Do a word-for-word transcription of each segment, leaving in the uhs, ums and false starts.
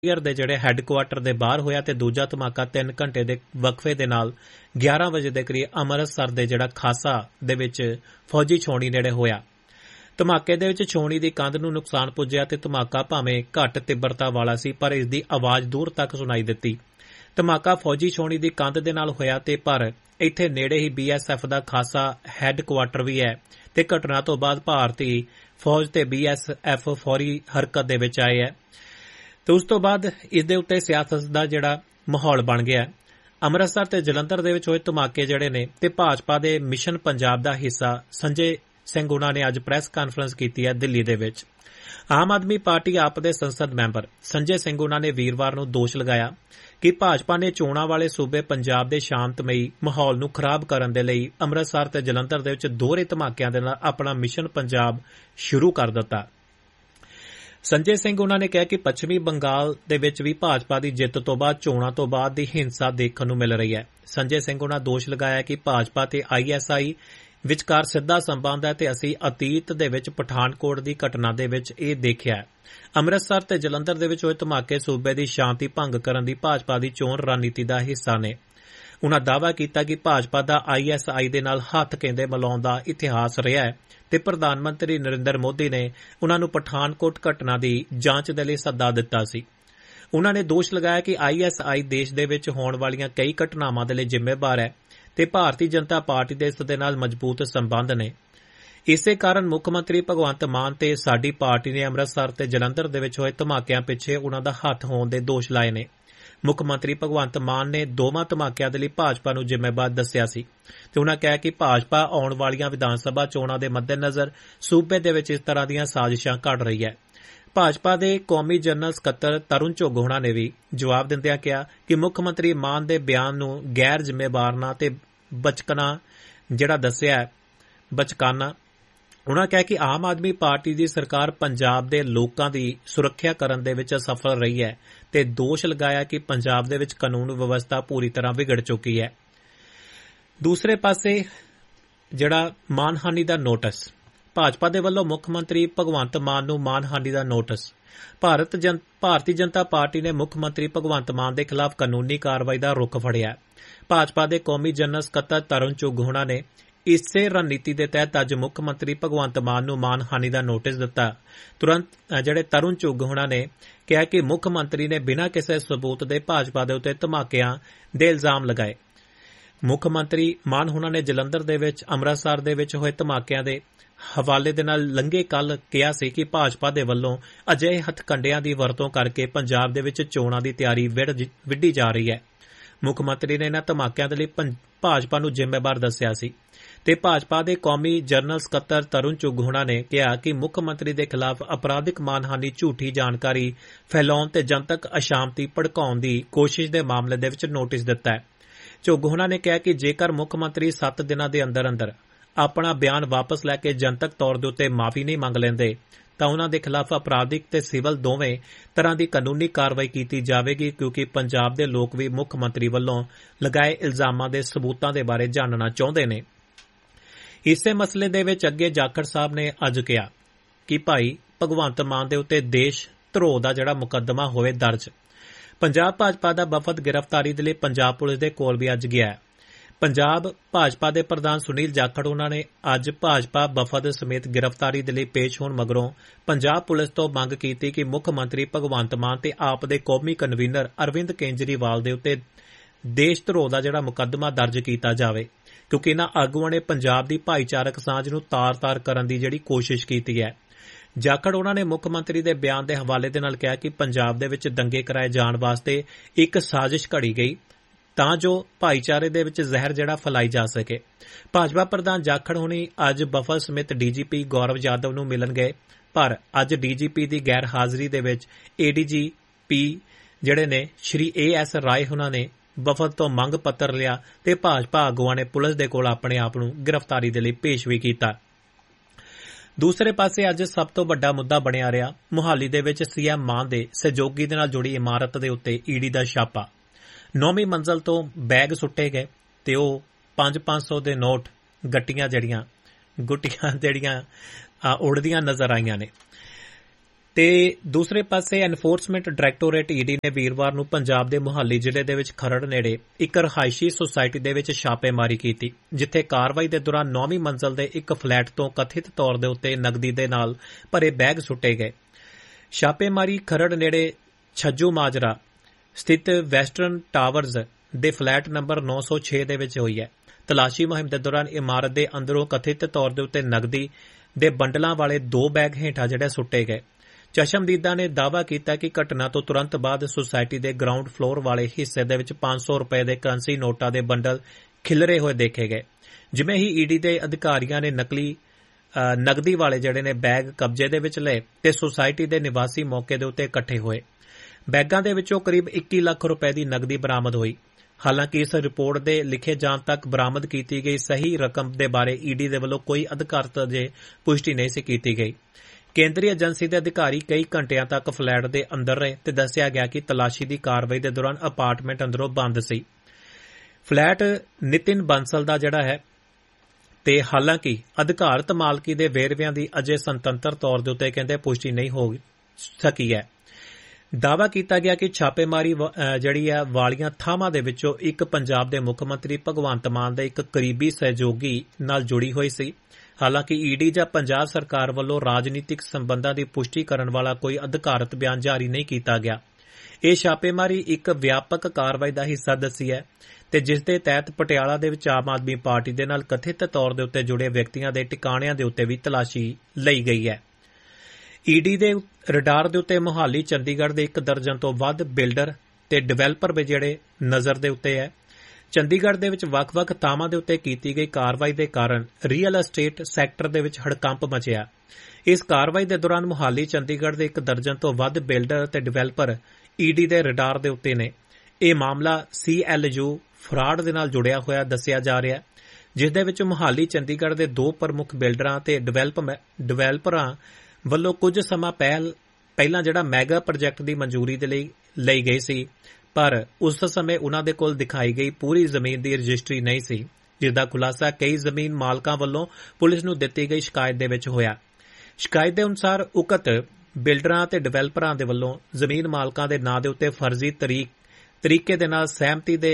Year ਦੇ ਜਿਹੜੇ headquarter ਦੇ ਬਾਹਰ ਹੋਇਆ ਤੇ ਦੂਜਾ ਧਮਾਕਾ ਤਿੰਨ ਘੰਟੇ ਦੇ ਵਕਫੇ ਦੇ ਨਾਲ ਗਿਆਰਾਂ ਵਜੇ ਦੇ ਕਰੀਬ ਅੰਮ੍ਰਿਤਸਰ ਦੇ ਜਿਹੜਾ ਖਾਸਾ ਦੇ ਵਿੱਚ ਫੌਜੀ ਛਾਉਣੀ ਨੇੜੇ ਹੋਇਆ। ਧਮਾਕੇ ਦੇ ਵਿੱਚ ਛਾਉਣੀ ਦੀ ਕੰਧ ਨੂੰ ਨੁਕਸਾਨ ਪੁੱਜਿਆ ਤੇ ਧਮਾਕਾ ਭਾਵੇਂ ਘੱਟ ਤਿੱਬਰਤਾ ਵਾਲਾ ਸੀ ਪਰ ਇਸ ਦੀ ਆਵਾਜ਼ ਦੂਰ ਤੱਕ ਸੁਣਾਈ ਦਿੱਤੀ। ਧਮਾਕਾ ਫੌਜੀ ਛਾਉਣੀ ਦੀ ਕੰਧ ਦੇ ਨਾਲ ਹੋਇਆ ਤੇ ਪਰ ਇੱਥੇ ਨੇੜੇ ਹੀ ਬੀ ਐਸ ਐਫ ਦਾ ਖਾਸਾ ਹੈੱਡਕੁਆਟਰ ਵੀ ਹੈ ਤੇ ਘਟਨਾ ਤੋਂ ਬਾਅਦ ਭਾਰਤੀ ਫੌਜ ਤੇ ਬੀ ਐਸ ਐਫ ਫੌਰੀ ਹਰਕਤ ਦੇ ਵਿੱਚ ਆਏ ਹੈ ਤੇ ਉਸ ਤੋਂ ਬਾਅਦ ਇਸ ਦੇ ਉੱਤੇ ਸਿਆਸਤ ਦਾ ਜਿਹੜਾ ਮਾਹੌਲ ਬਣ ਗਿਆ। ਅੰਮ੍ਰਿਤਸਰ ਤੇ ਜਲੰਧਰ ਦੇ ਵਿੱਚ ਹੋਏ ਧਮਾਕੇ ਜਿਹੜੇ ਨੇ ਤੇ ਭਾਜਪਾ ਦੇ ਮਿਸ਼ਨ ਪੰਜਾਬ ਦਾ ਹਿੱਸਾ ਸੰਜੇ ਸਿੰਘ ਉਹਨਾਂ ਨੇ ਅੱਜ ਪ੍ਰੈਸ ਕਾਨਫਰੰਸ ਕੀਤੀ ਹੈ ਦਿੱਲੀ ਦੇ ਵਿੱਚ। ਆਮ ਆਦਮੀ ਪਾਰਟੀ ਆਪ ਦੇ ਸੰਸਦ ਮੈਂਬਰ ਸੰਜੇ ਸਿੰਘ ਉਹਨਾਂ ਨੇ ਵੀਰਵਾਰ ਨੂੰ ਦੋਸ਼ ਲਗਾਇਆ ਕਿ ਭਾਜਪਾ ਨੇ ਚੋਣਾਂ ਵਾਲੇ ਸੂਬੇ ਪੰਜਾਬ ਦੇ ਸ਼ਾਂਤਮਈ ਮਾਹੌਲ ਨੂੰ ਖਰਾਬ ਕਰਨ ਦੇ ਲਈ ਅੰਮ੍ਰਿਤਸਰ ਤੇ ਜਲੰਧਰ ਦੇ ਵਿੱਚ ਦੋਹਰੇ ਧਮਾਕਿਆਂ ਦੇ ਨਾਲ ਆਪਣਾ ਮਿਸ਼ਨ ਪੰਜਾਬ ਸ਼ੁਰੂ ਕਰ ਦਿੱਤਾ। ਸੰਜੇ ਸਿੰਘ ਉਹਨਾਂ ਨੇ ਕਿਹਾ ਕਿ ਪੱਛਮੀ ਬੰਗਾਲ ਦੇ ਵਿੱਚ ਵੀ ਭਾਜਪਾ ਦੀ ਜਿੱਤ ਤੋਂ ਬਾਅਦ ਚੋਣਾਂ ਤੋਂ ਬਾਅਦ ਦੀ ਹਿੰਸਾ ਦੇਖਣ ਨੂੰ ਮਿਲ ਰਹੀ ਹੈ। ਸੰਜੇ ਸਿੰਘ ਉਹਨਾਂ ਦੋਸ਼ ਲਗਾਇਆ ਕਿ ਭਾਜਪਾ ਤੇ ਆਈ ਐਸ ਆਈ ਵਿਚਕਾਰ ਸਿੱਧਾ ਸੰਬੰਧ ਹੈ ਤੇ ਅਸੀਂ ਅਤੀਤ ਦੇ ਵਿੱਚ ਪਠਾਨਕੋਟ ਦੀ ਘਟਨਾ ਦੇ ਵਿੱਚ ਇਹ ਦੇਖਿਆ ਹੈ। ਅੰਮ੍ਰਿਤਸਰ ਤੇ ਜਲੰਧਰ ਦੇ ਵਿੱਚ ਹੋਏ ਧਮਾਕੇ ਸੂਬੇ ਦੀ ਸ਼ਾਂਤੀ ਭੰਗ ਕਰਨ ਦੀ ਭਾਜਪਾ ਦੀ ਚੋਣ ਰਣਨੀਤੀ ਦਾ ਹਿੱਸਾ ਨੇ। ਉਨ੍ਹਾਂ ਦਾਅਵਾ ਕੀਤਾ ਕਿ ਭਾਜਪਾ ਦਾ ਆਈ ਐਸ ਆਈ ਦੇ ਨਾਲ ਹੱਥ ਕਹਿੰਦੇ ਮਿਲਾਉਣ ਦਾ ਇਤਿਹਾਸ ਰਿਹਾ ਹੈ ਤੇ ਪ੍ਰਧਾਨ ਮੰਤਰੀ ਨਰਿੰਦਰ ਮੋਦੀ ਨੇ ਉਨ੍ਹਾਂ ਨੂੰ ਪਠਾਨਕੋਟ ਘਟਨਾ ਦੀ ਜਾਂਚ ਦੇ ਲਈ ਸੱਦਾ ਦਿੱਤਾ ਸੀ। ਉਨ੍ਹਾਂ ਨੇ ਦੋਸ਼ ਲਗਾਇਆ ਕਿ ਆਈ ਐਸ ਆਈ ਦੇਸ਼ ਦੇ ਵਿੱਚ ਹੋਣ ਵਾਲੀਆਂ ਕਈ ਘਟਨਾਵਾਂ ਦੇ ਲਈ ਜ਼ਿੰਮੇਵਾਰ ਹੈ ਤੇ ਭਾਰਤੀ ਜਨਤਾ ਪਾਰਟੀ ਦੇ ਇਸ ਦੇ ਨਾਲ ਮਜ਼ਬੂਤ ਸੰਬੰਧ ਨੇ। ਇਸੇ ਕਾਰਨ ਮੁੱਖ ਮੰਤਰੀ ਭਗਵੰਤ ਮਾਨ ਤੇ ਸਾਡੀ ਪਾਰਟੀ ਨੇ ਅੰਮ੍ਰਿਤਸਰ ਤੇ ਜਲੰਧਰ ਦੇ ਵਿੱਚ ਹੋਏ ਧਮਾਕਿਆਂ ਪਿੱਛੇ ਉਨ੍ਹਾਂ ਦਾ ਹੱਥ ਹੋਣ ਦੇ ਦੋਸ਼ ਲਾਏ ਨੇ। ਮੁੱਖ ਮੰਤਰੀ ਭਗਵੰਤ ਮਾਨ ਨੇ ਦੋਵਾਂ ਧਮਾਕਿਆਂ ਦੇ ਲਈ ਭਾਜਪਾ ਨੂੰ ਜ਼ਿੰਮੇਵਾਰ ਦੱਸਿਆ ਸੀ ਤੇ ਉਨ੍ਹਾਂ ਕਿਹਾ ਕਿ ਭਾਜਪਾ ਆਉਣ ਵਾਲੀਆਂ ਵਿਧਾਨ ਸਭਾ ਚੋਣਾਂ ਦੇ ਮੱਦੇਨਜ਼ਰ ਸੂਬੇ ਦੇ ਵਿੱਚ ਇਸ ਤਰ੍ਹਾਂ ਦੀਆਂ ਸਾਜ਼ਿਸ਼ਾਂ ਘੜ ਰਹੀ ਹੈ। ਭਾਜਪਾ ਦੇ ਕੌਮੀ ਜਨਰਲ ਸਕੱਤਰ ਤਰੁਣ ਚੁੱਘ ਹੋਣਾ ਨੇ ਵੀ ਜਵਾਬ ਦਿੰਦਿਆਂ ਕਿਹਾ ਕਿ ਮੁੱਖ ਮੰਤਰੀ ਮਾਨ ਦੇ ਬਿਆਨ ਨੂੰ ਗੈਰ ਜ਼ਿੰਮੇਵਾਰਨਾ ਤੇ ਬਚਕਨਾ ਜਿਹੜਾ ਦੱਸਿਆ ਹੈ ਬਚਕਾਨਾ। ਉਨ੍ਹਾਂ ਕਿਹਾ ਕਿ ਆਮ ਆਦਮੀ ਪਾਰਟੀ ਦੀ ਸਰਕਾਰ ਪੰਜਾਬ ਦੇ ਲੋਕਾਂ ਦੀ ਸੁਰੱਖਿਆ ਕਰਨ ਦੇ ਵਿੱਚ ਸਫਲ ਰਹੀ ਹੈ ਤੇ ਦੋਸ਼ ਲਗਾਇਆ ਕਿ ਪੰਜਾਬ ਦੇ ਵਿੱਚ ਕਾਨੂੰਨ ਵਿਵਸਥਾ ਪੂਰੀ ਤਰ੍ਹਾਂ ਵਿਗੜ ਚੁੱਕੀ ਹੈ। ਦੂਸਰੇ ਪਾਸੇ ਜਿਹੜਾ ਮਾਨਹਾਨੀ ਦਾ ਨੋਟਿਸ ਭਾਜਪਾ ਦੇ ਵੱਲੋਂ ਮੁੱਖ ਮੰਤਰੀ ਭਗਵੰਤ ਮਾਨ ਨੂੰ ਮਾਨਹਾਨੀ ਦਾ ਨੋਟਿਸ। ਭਾਰਤ ਜਨ ਭਾਰਤੀ ਜਨਤਾ ਪਾਰਟੀ ਨੇ ਮੁੱਖ ਮੰਤਰੀ ਭਗਵੰਤ ਮਾਨ ਦੇ ਖਿਲਾਫ ਕਾਨੂੰਨੀ ਕਾਰਵਾਈ ਦਾ ਰੁਖ ਫੜਿਆ। ਭਾਜਪਾ ਦੇ ਕੌਮੀ ਜਨਰਲ ਸਕੱਤਰ ਤਰੁਣ ਚੁੱਘ ਹੋਣਾ ਨੇ ਇਸੇ ਰਣਨੀਤੀ ਦੇ ਤਹਿਤ ਅੱਜ ਮੁੱਖ ਮੰਤਰੀ ਭਗਵੰਤ ਮਾਨ ਨੂੰ ਮਾਨਹਾਨੀ ਦਾ ਨੋਟਿਸ ਦਿੱਤਾ। ਤੁਰੰਤ ਜਿਹੜੇ ਤਰੁਣ ਚੁੱਘ ਹੋਣਾ ਨੇ ਕਿਹਾ ਕਿ ਮੁੱਖ ਮੰਤਰੀ ਨੇ ਬਿਨਾਂ ਕਿਸੇ ਸਬੂਤ ਦੇ ਭਾਜਪਾ ਦੇ ਉੱਤੇ ਧਮਾਕਿਆਂ ਦੇ ਇਲਜ਼ਾਮ ਲਗਾਏ। ਮੁੱਖ ਮੰਤਰੀ ਮਾਨ ਹੋਣਾ ਨੇ ਜਲੰਧਰ ਦੇ ਵਿੱਚ ਅੰਮ੍ਰਿਤਸਰ ਦੇ ਵਿੱਚ ਹੋਏ ਧਮਾਕਿਆਂ ਦੇ ਹਵਾਲੇ ਦੇ ਨਾਲ ਲੰਘੇ ਕੱਲ ਕਿਹਾ ਸੀ ਕਿ ਭਾਜਪਾ ਦੇ ਵੱਲੋਂ ਅਜਿਹੇ ਹੱਥਕੰਡਿਆਂ ਦੀ ਵਰਤੋਂ ਕਰਕੇ ਪੰਜਾਬ ਦੇ ਵਿੱਚ ਚੋਣਾਂ ਦੀ ਤਿਆਰੀ ਵਿੱਢੀ ਜਾ ਰਹੀ ਹੈ। ਮੁੱਖ ਮੰਤਰੀ ਨੇ ਇਨ੍ਹਾਂ ਧਮਾਕਿਆਂ ਦੇ ਲਈ ਭਾਜਪਾ ਨੂੰ ਜ਼ਿੰਮੇਵਾਰ ਦੱਸਿਆ ਸੀ ਤੇ ਭਾਜਪਾ ਦੇ ਕੌਮੀ ਜਨਰਲ ਸਕੱਤਰ ਤਰੁਣ ਚੁੱਘ ਹੋਣਾ ਨੇ ਕਿਹਾ ਕਿ ਮੁੱਖ ਮੰਤਰੀ ਦੇ ਖਿਲਾਫ ਅਪਰਾਧਿਕ ਮਾਨਹਾਨੀ ਝੂਠੀ ਜਾਣਕਾਰੀ ਫੈਲਾਉਣ ਤੇ ਜਨਤਕ ਅਸ਼ਾਂਤੀ ਭੜਕਾਉਣ ਦੀ ਕੋਸ਼ਿਸ਼ ਦੇ ਮਾਮਲੇ ਦੇ ਵਿੱਚ ਨੋਟਿਸ ਦਿੱਤਾ ਹੈ। ਚੁੱਘ ਹੋਣਾ ਨੇ ਕਿਹਾ ਕਿ ਜੇਕਰ ਮੁੱਖ ਮੰਤਰੀ ਸੱਤ ਦਿਨਾਂ ਦੇ ਅੰਦਰ ਅੰਦਰ ਆਪਣਾ ਬਿਆਨ ਵਾਪਸ ਲੈ ਕੇ ਜਨਤਕ ਤੌਰ ਦੇ ਉੱਤੇ ਮਾਫੀ ਨਹੀਂ ਮੰਗ ਲੈਂਦੇ ਤਾਂ ਉਨ੍ਹਾਂ ਦੇ ਖਿਲਾਫ ਅਪਰਾਧਿਕ ਤੇ ਸਿਵਲ ਦੋਵੇਂ ਤਰ੍ਹਾਂ ਦੀ ਕਾਨੂੰਨੀ ਕਾਰਵਾਈ ਕੀਤੀ ਜਾਵੇਗੀ ਕਿਉਂਕਿ ਪੰਜਾਬ ਦੇ ਲੋਕ ਵੀ ਮੁੱਖ ਮੰਤਰੀ ਵੱਲੋਂ ਲਗਾਏ ਇਲਜ਼ਾਮਾਂ ਦੇ ਸਬੂਤਾਂ ਦੇ ਬਾਰੇ ਜਾਣਨਾ ਚਾਹੁੰਦੇ ਨੇ। ਇਸੇ ਮਸਲੇ ਦੇ ਵਿੱਚ ਅੱਗੇ ਜਾਖੜ ਸਾਹਿਬ ਨੇ ਅੱਜ ਕਿਹਾ ਕਿ ਭਾਈ ਭਗਵੰਤ ਮਾਨ ਦੇ ਉੱਤੇ ਦੇਸ਼ ਧਰੋਹ ਦਾ ਜਿਹੜਾ ਮੁਕੱਦਮਾ ਹੋਵੇ ਦਰਜ। ਪੰਜਾਬ ਭਾਜਪਾ ਦਾ ਵਫਦ ਗ੍ਰਿਫਤਾਰੀ ਦੇ ਲਈ ਪੰਜਾਬ ਪੁਲਿਸ ਦੇ ਕੋਲ ਵੀ ਅੱਜ ਗਿਆ ਹੈ। ਪੰਜਾਬ ਭਾਜਪਾ ਦੇ ਪ੍ਰਧਾਨ ਸੁਨੀਲ ਜਾਖੜ ਉਨ੍ਹਾਂ ਨੇ ਅੱਜ ਭਾਜਪਾ ਵਫਦ ਸਮੇਤ ਗ੍ਰਿਫਤਾਰੀ ਦੇ ਲਈ ਪੇਸ਼ ਹੋਣ ਮਗਰੋਂ ਪੰਜਾਬ ਪੁਲਿਸ ਤੋਂ ਮੰਗ ਕੀਤੀ ਕਿ ਮੁੱਖ ਮੰਤਰੀ ਭਗਵੰਤ ਮਾਨ ਤੇ ਆਪ ਦੇ ਕੌਮੀ ਕਨਵੀਨਰ ਅਰਵਿੰਦ ਕੇਜਰੀਵਾਲ ਦੇ ਉੱਤੇ ਦੇਸ਼ ਧਰੋਹ ਦਾ ਜਿਹੜਾ ਮੁਕੱਦਮਾ ਦਰਜ ਕੀਤਾ ਜਾਵੇ ਕਿਉਂਕਿ ਇਨ੍ਹਾਂ ਆਗੂਆਂ ਨੇ ਪੰਜਾਬ ਦੀ ਭਾਈਚਾਰਕ ਸਾਂਝ ਨੂੰ ਤਾਰ-ਤਾਰ ਕਰਨ ਦੀ ਜਿਹੜੀ ਕੋਸ਼ਿਸ਼ ਕੀਤੀ ਹੈ। ਜਾਖੜ ਉਨ੍ਹਾਂ ਨੇ ਮੁੱਖ ਮੰਤਰੀ ਦੇ ਬਿਆਨ ਦੇ ਹਵਾਲੇ ਦੇ ਨਾਲ ਕਿਹਾ ਕਿ ਪੰਜਾਬ ਦੇ ਵਿੱਚ ਦੰਗੇ ਕਰਾਏ ਜਾਣ ਵਾਸਤੇ ਇੱਕ ਸਾਜ਼ਿਸ਼ ਘੜੀ ਗਈ ਤਾਂ ਜੋ ਭਾਈਚਾਰੇ ਦੇ ਵਿੱਚ ਜ਼ਹਿਰ ਜਿਹੜਾ ਫੈਲਾਈ ਜਾ ਸਕੇ। ਭਾਜਪਾ ਪ੍ਰਧਾਨ ਜਾਖੜ ਹੋਣੀ ਅੱਜ ਵਫਦ ਸਮੇਤ ਡੀ ਜੀ ਪੀ ਗੌਰਵ ਯਾਦਵ ਨੂੰ ਮਿਲਣ ਗਏ ਪਰ ਅੱਜ ਡੀ ਜੀ ਪੀ ਦੀ ਗੈਰ ਹਾਜ਼ਰੀ ਦੇ ਵਿੱਚ ਏ ਡੀ ਜੀ ਪੀ ਜਿਹੜੇ ਨੇ ਸ਼੍ਰੀ ਏ ਐਸ ਰਾਏ ਹੋਣਾ ਨੇ ਵਫਦ ਤੋਂ ਮੰਗ ਪੱਤਰ ਲਿਆ ਤੇ ਭਾਜਪਾ ਆਗੂਆਂ ਨੇ ਪੁਲਿਸ ਦੇ ਕੋਲ ਆਪਣੇ ਆਪ ਨੂੰ ਗ੍ਰਿਫਤਾਰੀ ਦੇ ਲਈ ਪੇਸ਼ ਵੀ ਕੀਤਾ। ਦੂਸਰੇ ਪਾਸੇ ਅੱਜ ਸਭ ਤੋਂ ਵੱਡਾ ਮੁੱਦਾ ਬਣਿਆ ਰਿਹਾ ਮੁਹਾਲੀ ਦੇ ਵਿੱਚ ਸੀ ਐਮ ਮਾਨ ਦੇ ਸਹਿਯੋਗੀ ਦੇ ਨਾਲ ਜੁੜੀ ਇਮਾਰਤ ਦੇ ਉੱਤੇ ਈ ਡੀ ਦਾ ਛਾਪਾ। ਨੌਵੀਂ ਮੰਜ਼ਲ ਤੋਂ ਬੈਗ ਸੁੱਟੇ ਗਏ ਤੇ ਉਹ ਪੰਜ ਪੰਜ ਸੌ ਦੇ ਨੋਟ ਗੱਟੀਆਂ ਜਿਹੜੀਆਂ ਗੁੱਟੀਆਂ ਜਿਹੜੀਆਂ ਉੜਦੀਆਂ ਨਜ਼ਰ ਆਈਆਂ ਨੇ। ਤੇ ਦੂਸਰੇ ਪਾਸੇ ਐਨਫੋਰਸਮੈਂਟ ਡਾਇਰੈਕਟੋਰੇਟ ਈਡੀ ਨੇ ਵੀਰਵਾਰ ਨੂੰ ਪੰਜਾਬ ਦੇ ਮੁਹਾਲੀ ਜ਼ਿਲ੍ਹੇ ਦੇ ਵਿੱਚ ਖਰੜ ਨੇੜੇ ਇੱਕ ਰਹਾਇਸ਼ੀ ਸੁਸਾਇਟੀ ਦੇ ਵਿੱਚ ਛਾਪੇਮਾਰੀ ਕੀਤੀ, ਜਿੱਥੇ ਕਾਰਵਾਈ ਦੇ ਦੌਰਾਨ ਨੌਵੀਂ ਮੰਜ਼ਲ ਦੇ ਇੱਕ ਫਲੈਟ ਤੋਂ ਕਥਿਤ ਤੌਰ ਦੇ ਉੱਤੇ ਨਕਦੀ ਦੇ ਨਾਲ ਭਰੇ ਬੈਗ ਸੁੱਟੇ ਗਏ। ਛਾਪੇਮਾਰੀ ਖਰੜ ਨੇੜੇ ਛੱਜੂ ਮਾਜਰਾ ਸਥਿਤ ਵੈਸਟਰਨ ਟਾਵਰਜ਼ ਦੇ ਫਲੈਟ ਨੰਬਰ ਨੌ ਸੌ ਛੇ ਦੇ ਵਿੱਚ ਹੋਈ ਹੈ। ਤਲਾਸ਼ੀ ਮੁਹਿੰਮ ਦੇ ਦੌਰਾਨ ਇਮਾਰਤ ਦੇ ਅੰਦਰੋਂ ਕਥਿਤ ਤੌਰ ਦੇ ਉੱਤੇ ਨਕਦੀ ਦੇ ਬੰਡਲਾਂ ਵਾਲੇ ਦੋ ਬੈਗ ਹੇਠਾਂ ਜਿਹੜੇ ਸੁੱਟੇ ਗਏ। ਚਸ਼ਮਦੀਦਾਂ ਨੇ ਦਾਅਵਾ ਕੀਤਾ ਕਿ ਘਟਨਾ ਤੋਂ ਤੁਰੰਤ ਬਾਅਦ ਸੁਸਾਇਟੀ ਦੇ ਗਰਾਊਂਡ ਫਲੋਰ ਵਾਲੇ ਹਿੱਸੇ ਦੇ ਵਿੱਚ ਪੰਜ ਸੌ ਰੁਪਏ ਦੇ ਕਰੰਸੀ ਨੋਟਾਂ ਦੇ ਬੰਡਲ ਖਿਲਰੇ ਹੋਏ ਦੇਖੇ ਗਏ। ਜਿਵੇਂ ਹੀ ਈਡੀ ਦੇ ਅਧਿਕਾਰੀਆਂ ਨੇ ਨਕਲੀ ਨਗਦੀ ਵਾਲੇ ਜਿਹੜੇ ਨੇ ਬੈਗ ਕਬਜ਼ੇ ਦੇ ਵਿੱਚ ਲਏ ਤੇ ਸੁਸਾਇਟੀ ਦੇ ਨਿਵਾਸੀ ਮੌਕੇ ਦੇ ਉੱਤੇ ਇਕੱਠੇ ਹੋਏ। ਬੈਗਾਂ ਦੇ ਵਿੱਚੋਂ ਕਰੀਬ ਇੱਕੀ ਲੱਖ ਰੁਪਏ ਦੀ ਨਗਦੀ ਬਰਾਮਦ ਹੋਈ। ਹਾਲਾਂਕਿ ਇਸ ਰਿਪੋਰਟ ਦੇ ਲਿਖੇ ਜਾਣ ਤੱਕ ਬਰਾਮਦ ਕੀਤੀ ਗਈ ਸਹੀ ਰਕਮ ਦੇ ਬਾਰੇ ਈਡੀ ਦੇ ਵੱਲੋਂ ਕੋਈ ਅਧਿਕਾਰਤ ਅਜੇ ਪੁਸ਼ਟੀ ਨਹੀਂ ਸੀ ਕੀਤੀ ਗਈ। ਕੇਂਦਰੀ ਏਜੰਸੀ ਦੇ ਅਧਿਕਾਰੀ ਕਈ ਘੰਟਿਆਂ ਤੱਕ ਫਲੈਟ ਦੇ ਅੰਦਰ ਰਹੇ ਤੇ ਦੱਸਿਆ ਗਿਆ ਕਿ ਤਲਾਸ਼ੀ ਦੀ ਕਾਰਵਾਈ ਦੇ ਦੌਰਾਨ ਅਪਾਰਟਮੈਂਟ ਅੰਦਰੋਂ ਬੰਦ ਸੀ। ਫਲੈਟ ਨਿਤਿਨ ਬੰਸਲ ਦਾ ਜਿਹੜਾ ਹੈ ਤੇ ਹਾਲਾਂਕਿ ਅਧਿਕਾਰਤ ਮਾਲਕੀ ਦੇ ਵੇਰਵਿਆਂ ਦੀ ਅਜੇ ਸੁਤੰਤਰ ਤੌਰ ਦੇ ਉੱਤੇ ਕਹਿੰਦੇ ਪੁਸ਼ਟੀ ਨਹੀਂ ਹੋ ਸਕੀ ਹੈ। ਦਾਅਵਾ ਕੀਤਾ ਗਿਆ ਕਿ ਛਾਪੇਮਾਰੀ ਜਿਹੜੀ ਹੈ ਵਾਲੀਆਂ ਥਾਵਾਂ ਦੇ ਵਿੱਚੋਂ ਇੱਕ ਪੰਜਾਬ ਦੇ ਮੁੱਖ ਮੰਤਰੀ ਭਗਵੰਤ ਮਾਨ ਦੇ ਇੱਕ ਕਰੀਬੀ ਸਹਿਯੋਗੀ ਨਾਲ ਜੁੜੀ ਹੋਈ ਸੀ। ਹਾਲਾਂਕਿ ਈਡੀ ਜਾਂ ਪੰਜਾਬ ਸਰਕਾਰ ਵੱਲੋਂ ਰਾਜਨੀਤਿਕ ਸੰਬੰਧਾਂ ਦੀ ਪੁਸ਼ਟੀ ਕਰਨ ਵਾਲਾ ਕੋਈ ਅਧਿਕਾਰਤ ਬਿਆਨ ਜਾਰੀ ਨਹੀਂ ਕੀਤਾ ਗਿਆ। ਇਹ ਛਾਪੇਮਾਰੀ ਇੱਕ ਵਿਆਪਕ ਕਾਰਵਾਈ ਦਾ ਹਿੱਸਾ ਦੱਸੀ ਹੈ ਤੇ ਜਿਸ ਦੇ ਤਹਿਤ ਪਟਿਆਲਾ ਦੇ ਵਿੱਚ ਆਮ ਆਦਮੀ ਪਾਰਟੀ ਦੇ ਨਾਲ ਕਥਿਤ ਤੌਰ ਦੇ ਉੱਤੇ ਜੁੜੇ ਵਿਅਕਤੀਆਂ ਦੇ ਟਿਕਾਣਿਆਂ ਦੇ ਉੱਤੇ ਵੀ ਤਲਾਸ਼ੀ ਲਈ ਗਈ ਹੈ। ਈਡੀ ਦੇ ਰਡਾਰ ਦੇ ਉੱਤੇ ਮੁਹਾਲੀ, ਚੰਡੀਗੜ੍ਹ ਦੇ ਇੱਕ ਦਰਜਨ ਤੋਂ ਵੱਧ ਬਿਲਡਰ ਤੇ ਡਿਵੈਲਪਰ ਵੀ ਜਿਹੜੇ ਨਜ਼ਰ ਦੇ ਉੱਤੇ ਹੈ। ਚੰਡੀਗੜ੍ਹ ਦੇ ਵਿੱਚ ਵੱਖ-ਵੱਖ ਥਾਵਾਂ ਦੇ ਉੱਤੇ ਕੀਤੀ ਗਈ ਕਾਰਵਾਈ ਦੇ ਕਾਰਨ ਰੀਅਲ ਐਸਟੇਟ ਸੈਕਟਰ ਦੇ ਵਿੱਚ ਹੜਕੰਪ ਮਚਿਆ। ਇਸ ਕਾਰਵਾਈ ਦੇ ਦੌਰਾਨ ਮੁਹਾਲੀ, ਚੰਡੀਗੜ੍ਹ ਦੇ ਇੱਕ ਦਰਜਨ ਤੋਂ ਵੱਧ ਬਿਲਡਰ ਤੇ ਡਿਵੈਲਪਰ ਈਡੀ ਦੇ ਰਡਾਰ ਦੇ ਉੱਤੇ ਨੇ। ਇਹ ਮਾਮਲਾ ਸੀ ਐਲ ਯੂ ਫਰਾਡ ਦੇ ਨਾਲ ਜੁੜਿਆ ਹੋਇਆ ਦੱਸਿਆ ਜਾ ਰਿਹਾ ਹੈ, ਜਿਸ ਦੇ ਵਿੱਚ ਮੁਹਾਲੀ, ਚੰਡੀਗੜ੍ਹ ਦੇ ਦੋ ਪ੍ਰਮੁੱਖ ਬਿਲਡਰਾਂ ਤੇ ਡਿਵੈਲਪਰਾਂ ਵੱਲੋਂ ਕੁਝ ਸਮਾਂ ਪਹਿਲ ਪਹਿਲਾਂ ਜਿਹੜਾ ਮੈਗਾ ਪ੍ਰੋਜੈਕਟ ਦੀ ਮਨਜ਼ੂਰੀ ਦੇ ਲਈ ਲਈ ਗਈ ਸੀ, ਪਰ ਉਸ ਸਮੇਂ ਉਨ੍ਹਾਂ ਦੇ ਕੋਲ ਦਿਖਾਈ ਗਈ ਪੂਰੀ ਜ਼ਮੀਨ ਦੀ ਰਜਿਸਟਰੀ ਨਹੀਂ ਸੀ, ਜਿਸ ਦਾ ਖੁਲਾਸਾ ਕਈ ਜ਼ਮੀਨ ਮਾਲਕਾਂ ਵੱਲੋਂ ਪੁਲਿਸ ਨੂੰ ਦਿੱਤੀ ਗਈ ਸ਼ਿਕਾਇਤ ਦੇ ਵਿੱਚ ਹੋਇਆ। ਸ਼ਿਕਾਇਤ ਦੇ ਅਨੁਸਾਰ ਉਕਤ ਬਿਲਡਰਾਂ ਤੇ ਡਿਵੈਲਪਰਾਂ ਦੇ ਵੱਲੋਂ ਜ਼ਮੀਨ ਮਾਲਕਾਂ ਦੇ ਨਾਂ ਦੇ ਉੱਤੇ ਫਰਜ਼ੀ ਤਰੀਕੇ ਦੇ ਨਾਲ ਸਹਿਮਤੀ ਦੇ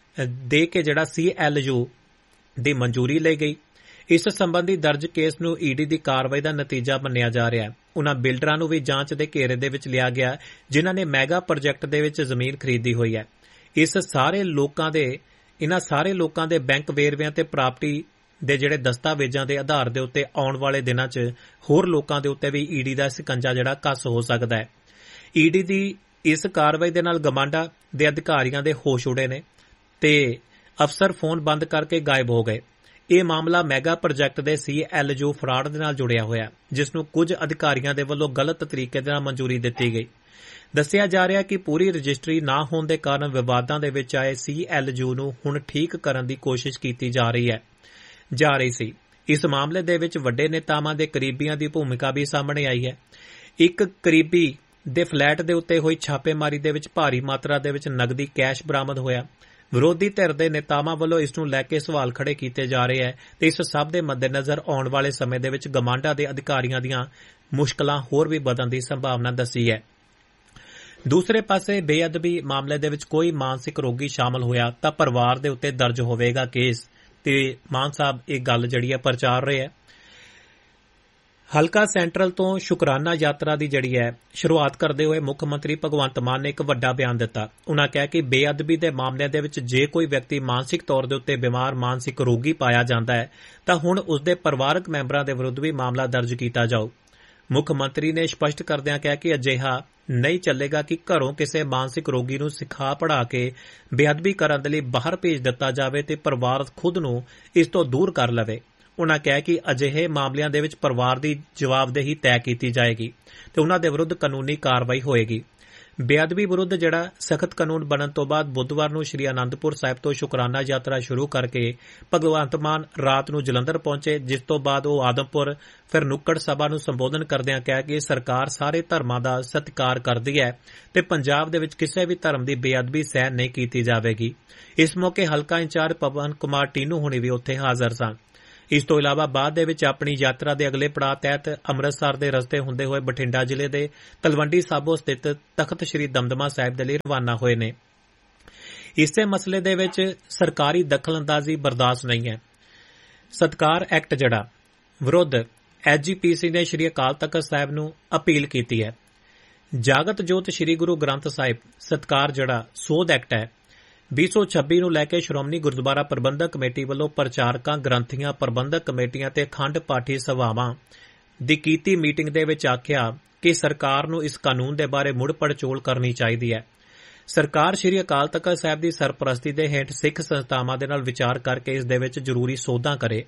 ਦੇ ਕੇ ਜਿਹੜਾ ਸੀ ਐਲ ਯੂ ਦੀ ਮਨਜ਼ੂਰੀ ਲਈ ਗਈ। ਇਸ ਸੰਬੰਧੀ ਦਰਜ ਕੇਸ ਨੂੰ ਈਡੀ ਦੀ ਕਾਰਵਾਈ ਦਾ ਨਤੀਜਾ ਮੰਨਿਆ ਜਾ ਰਿਹਾ ਹੈ। ਉਨ੍ਹਾਂ ਬਿਲਡਰਾਂ ਨੂੰ ਵੀ ਜਾਂਚ ਦੇ ਘੇਰੇ ਦੇ ਵਿੱਚ ਲਿਆ ਗਿਆ, ਜਿਨ੍ਹਾਂ ਨੇ ਮੈਗਾ ਪ੍ਰੋਜੈਕਟ ਦੇ ਵਿੱਚ ਜ਼ਮੀਨ ਖਰੀਦੀ ਹੋਈ ਹੈ। ਇਸ ਸਾਰੇ ਲੋਕਾਂ ਦੇ ਇਨ੍ਹਾਂ ਸਾਰੇ ਲੋਕਾਂ ਦੇ ਬੈਂਕ ਵੇਰਵਿਆਂ ਤੇ ਪ੍ਰਾਪਰਟੀ ਦੇ ਜਿਹੜੇ ਦਸਤਾਵੇਜ਼ਾਂ ਦੇ ਆਧਾਰ ਦੇ ਉੱਤੇ ਆਉਣ ਵਾਲੇ ਦਿਨਾਂ 'ਚ ਹੋਰ ਲੋਕਾਂ ਦੇ ਉੱਤੇ ਵੀ ਈਡੀ ਦਾ ਸਿਕੰਜਾ ਜਿਹੜਾ ਕੱਸ ਹੋ ਸਕਦਾ ਹੈ। ਈਡੀ ਦੀ ਇਸ ਕਾਰਵਾਈ ਦੇ ਨਾਲ ਗਮਾਂਡਾ ਦੇ ਅਧਿਕਾਰੀਆਂ ਦੇ ਹੋਸ਼ ਉੜੇ ਨੇ ਤੇ ਅਫਸਰ ਫੋਨ ਬੰਦ ਕਰਕੇ ਗਾਇਬ ਹੋ ਗਏ। ਇਹ ਮਾਮਲਾ ਮੈਗਾ ਪ੍ਰੋਜੈਕਟ ਦੇ ਸੀ ਐਲ ਯੂ ਫਰਾਡ ਦੇ ਨਾਲ ਜੁੜਿਆ ਹੋਇਆ, ਜਿਸ ਨੂੰ ਕੁਝ ਅਧਿਕਾਰੀਆਂ ਦੇ ਵੱਲੋਂ ਗਲਤ ਤਰੀਕੇ ਦੇ ਨਾਲ ਮਨਜ਼ੂਰੀ ਦਿੱਤੀ ਗਈ। ਦੱਸਿਆ ਜਾ ਰਿਹਾ ਕਿ ਪੂਰੀ ਰਜਿਸਟਰੀ ਨਾ ਹੋਣ ਦੇ ਕਾਰਨ ਵਿਵਾਦਾਂ ਦੇ ਵਿੱਚ ਆਏ ਸੀ ਐਲ ਯੂ ਨੂੰ ਹੁਣ ਠੀਕ ਕਰਨ ਦੀ ਕੋਸ਼ਿਸ਼ ਕੀਤੀ ਜਾ ਰਹੀ ਹੈ ਜਾ ਰਹੀ ਸੀ। ਇਸ ਮਾਮਲੇ ਦੇ ਵਿੱਚ ਵੱਡੇ ਨੇਤਾਵਾਂ ਦੇ ਕਰੀਬੀਆਂ ਦੀ ਭੂਮਿਕਾ ਵੀ ਸਾਹਮਣੇ ਆਈ ਹੈ। ਇੱਕ ਕਰੀਬੀ ਦੇ ਫਲੈਟ ਦੇ ਉੱਤੇ ਹੋਈ ਛਾਪੇਮਾਰੀ ਦੇ ਵਿੱਚ ਭਾਰੀ ਮਾਤਰਾ ਦੇ ਵਿੱਚ ਨਕਦੀ ਕੈਸ਼ ਬਰਾਮਦ ਹੋਇਆ। ਵਿਰੋਧੀ ਧਿਰ ਦੇ ਨੇਤਾਵਾਂ ਵੱਲੋਂ ਇਸ ਨੂੰ ਲੈ ਕੇ ਸਵਾਲ ਖੜੇ ਕੀਤੇ ਜਾ ਰਹੇ ਹੈ ਤੇ ਇਸ ਸਭ ਦੇ ਮੱਦੇਨਜ਼ਰ ਆਉਣ ਵਾਲੇ ਸਮੇਂ ਦੇ ਵਿੱਚ ਗਮਾਂਡਾ ਦੇ ਅਧਿਕਾਰੀਆਂ ਦੀਆਂ ਮੁਸ਼ਕਲਾਂ ਹੋਰ ਵੀ ਵਧਣ ਦੀ ਸੰਭਾਵਨਾ ਦੱਸੀ ਹੈ। ਦੂਸਰੇ ਪਾਸੇ ਬੇਅਦਬੀ ਮਾਮਲੇ ਦੇ ਵਿੱਚ ਕੋਈ ਮਾਨਸਿਕ ਰੋਗੀ ਸ਼ਾਮਲ ਹੋਇਆ ਤਾਂ ਪਰਿਵਾਰ ਦੇ ਉੱਤੇ ਦਰਜ ਹੋਵੇਗਾ ਕੇਸ, ਤੇ ਮਾਨ ਸਾਹਿਬ ਇਹ ਗੱਲ ਜਿਹੜੀ ਹੈ ਪ੍ਰਚਾਰ ਰਹੇ ਹੈ। ਹਲਕਾ ਸੈਂਟਰਲ ਤੋਂ ਸ਼ੁਕਰਾਨਾ ਯਾਤਰਾ ਦੀ ਜਿਹੜੀ ਹੈ ਸ਼ੁਰੂਆਤ ਕਰਦੇ ਹੋਏ ਮੁੱਖ ਮੰਤਰੀ ਭਗਵੰਤ ਮਾਨ ਨੇ ਇੱਕ ਵੱਡਾ ਬਿਆਨ ਦਿੱਤਾ। ਉਨ੍ਹਾਂ ਕਿਹਾ ਕਿ ਬੇਅਦਬੀ ਦੇ ਮਾਮਲਿਆਂ ਦੇ ਵਿੱਚ ਜੇ ਕੋਈ ਵਿਅਕਤੀ ਮਾਨਸਿਕ ਤੌਰ ਦੇ ਉੱਤੇ ਬਿਮਾਰ ਮਾਨਸਿਕ ਰੋਗੀ ਪਾਇਆ ਜਾਂਦਾ ਹੈ ਤਾਂ ਹੁਣ ਉਸ ਦੇ ਪਰਿਵਾਰਕ ਮੈਂਬਰਾਂ ਦੇ ਵਿਰੁੱਧ ਵੀ ਮਾਮਲਾ ਦਰਜ ਕੀਤਾ ਜਾਊ। ਮੁੱਖ ਮੰਤਰੀ ਨੇ ਸਪਸ਼ਟ ਕਰਦਿਆਂ ਕਿਹਾ ਕਿ ਅਜਿਹਾ ਨਹੀਂ ਚੱਲੇਗਾ ਕਿ ਘਰੋਂ ਕਿਸੇ ਮਾਨਸਿਕ ਰੋਗੀ ਨੂੰ ਸਿਖਾ ਪੜ੍ਹਾ ਕੇ ਬੇਅਦਬੀ ਕਰਨ ਦੇ ਲਈ ਬਾਹਰ ਭੇਜ ਦਿੱਤਾ ਜਾਵੇ ਤੇ ਪਰਿਵਾਰ ਖੁਦ ਨੂੰ ਇਸ ਤੋਂ ਦੂਰ ਕਰ ਲਵੇ। ਉਨ੍ਹਾਂ ਕਿਹਾ ਕਿ ਅਜਿਹੇ ਮਾਮਲਿਆਂ ਦੇ ਵਿੱਚ ਪਰਿਵਾਰ ਦੀ ਜਵਾਬਦੇਹੀ ਤੈਅ ਕੀਤੀ ਜਾਏਗੀ ਤੇ ਉਨ੍ਹਾਂ ਦੇ ਵਿਰੁੱਧ ਕਾਨੂੰਨੀ ਕਾਰਵਾਈ ਹੋਏਗੀ। ਬੇਅਦਬੀ ਵਿਰੁੱਧ ਜਿਹੜਾ ਸਖਤ ਕਾਨੂੰਨ ਬਣਨ ਤੋਂ ਬਾਅਦ ਬੁੱਧਵਾਰ ਨੂੰ ਸ੍ਰੀ ਅਨੰਦਪੁਰ ਸਾਹਿਬ ਤੋਂ ਸ਼ੁਕਰਾਨਾ ਯਾਤਰਾ ਸ਼ੁਰੂ ਕਰਕੇ ਭਗਵੰਤ ਮਾਨ ਰਾਤ ਨੂੰ ਜਲੰਧਰ ਪਹੁੰਚੇ, ਜਿਸ ਤੋਂ ਬਾਅਦ ਉਹ ਆਦਮਪੁਰ ਫਿਰ ਨੁੱਕੜ ਸਭਾ ਨੂੰ ਸੰਬੋਧਨ ਕਰਦਿਆਂ ਕਿਹਾ ਕਿ ਸਰਕਾਰ ਸਾਰੇ ਧਰਮਾਂ ਦਾ ਸਤਿਕਾਰ ਕਰਦੀ ਹੈ ਤੇ ਪੰਜਾਬ ਦੇ ਵਿੱਚ ਕਿਸੇ ਵੀ ਧਰਮ ਦੀ ਬੇਅਦਬੀ ਸਹਿਣ ਨਹੀਂ ਕੀਤੀ ਜਾਵੇਗੀ। ਇਸ ਮੌਕੇ ਹਲਕਾ ਇੰਚਾਰਜ ਪਵਨ ਕੁਮਾਰ ਟੀਨੂ ਹੁਣੀ ਵੀ ਉੱਥੇ ਹਾਜ਼ਰ ਸਨ। ਇਸ ਤੋਂ ਇਲਾਵਾ ਬਾਅਦ ਦੇ ਵਿੱਚ ਆਪਣੀ ਯਾਤਰਾ ਦੇ ਅਗਲੇ ਪੜਾਅ ਤਹਿਤ ਅੰਮ੍ਰਿਤਸਰ ਦੇ ਰਸਤੇ ਹੁੰਦੇ ਹੋਏ ਬਠਿੰਡਾ ਜ਼ਿਲ੍ਹੇ ਦੇ ਤਲਵੰਡੀ ਸਾਬੋ ਸਥਿਤ ਤਖਤ ਸ੍ਰੀ ਦਮਦਮਾ ਸਾਹਿਬ ਦੇ ਲਈ ਰਵਾਨਾ ਹੋਏ ਨੇ। ਇਸੇ ਮਸਲੇ ਦੇ ਵਿੱਚ ਸਰਕਾਰੀ ਦਖਲਅੰਦਾਜ਼ੀ ਬਰਦਾਸ਼ਤ ਨਹੀਂ ਹੈ। ਸਤਕਾਰ ਐਕਟ ਜਿਹੜਾ ਵਿਰੁੱਧ ਐਸ ਜੀ ਪੀ ਸੀ ਨੇ ਸ੍ਰੀ ਅਕਾਲ ਤਖਤ ਸਾਹਿਬ ਨੂੰ ਅਪੀਲ ਕੀਤੀ ਹੈ। ਜਾਗਤ ਜੋਤ ਸ੍ਰੀ ਗੁਰੂ ਗ੍ਰੰਥ ਸਾਹਿਬ ਸਤਕਾਰ ਜਿਹੜਾ ਸੋਧ ਐਕਟ ਹੈ ਵੀਹ ਸੌ ਛੱਬੀ ਨੂੰ ਲੈ ਕੇ ਸ਼੍ਰੋਮਣੀ ਗੁਰਦੁਆਰਾ ਪ੍ਰਬੰਧਕ ਕਮੇਟੀ ਵੱਲੋਂ ਪ੍ਰਚਾਰਕਾਂ, ਗ੍ਰੰਥੀਆਂ, ਪ੍ਰਬੰਧਕ ਕਮੇਟੀਆਂ ਤੇ ਅਖੰਡ ਪਾਠੀ ਸਭਾਵਾਂ ਦੀ ਕੀਤੀ ਮੀਟਿੰਗ ਦੇ ਵਿੱਚ ਆਖਿਆ ਕਿ ਸਰਕਾਰ ਨੂੰ ਇਸ ਕਾਨੂੰਨ ਦੇ ਬਾਰੇ ਮੁੜ ਪੜਚੋਲ ਕਰਨੀ ਚਾਹੀਦੀ ਹੈ। ਸਰਕਾਰ ਸ੍ਰੀ ਅਕਾਲ ਤਖਤ ਸਾਹਿਬ ਦੀ ਸਰਪ੍ਰਸਤੀ ਦੇ ਹੇਠ ਸਿੱਖ ਸੰਸਥਾਵਾਂ ਦੇ ਨਾਲ ਵਿਚਾਰ ਕਰਕੇ ਇਸ ਦੇ ਵਿੱਚ ਜ਼ਰੂਰੀ ਸੋਧਾਂ ਕਰੇ।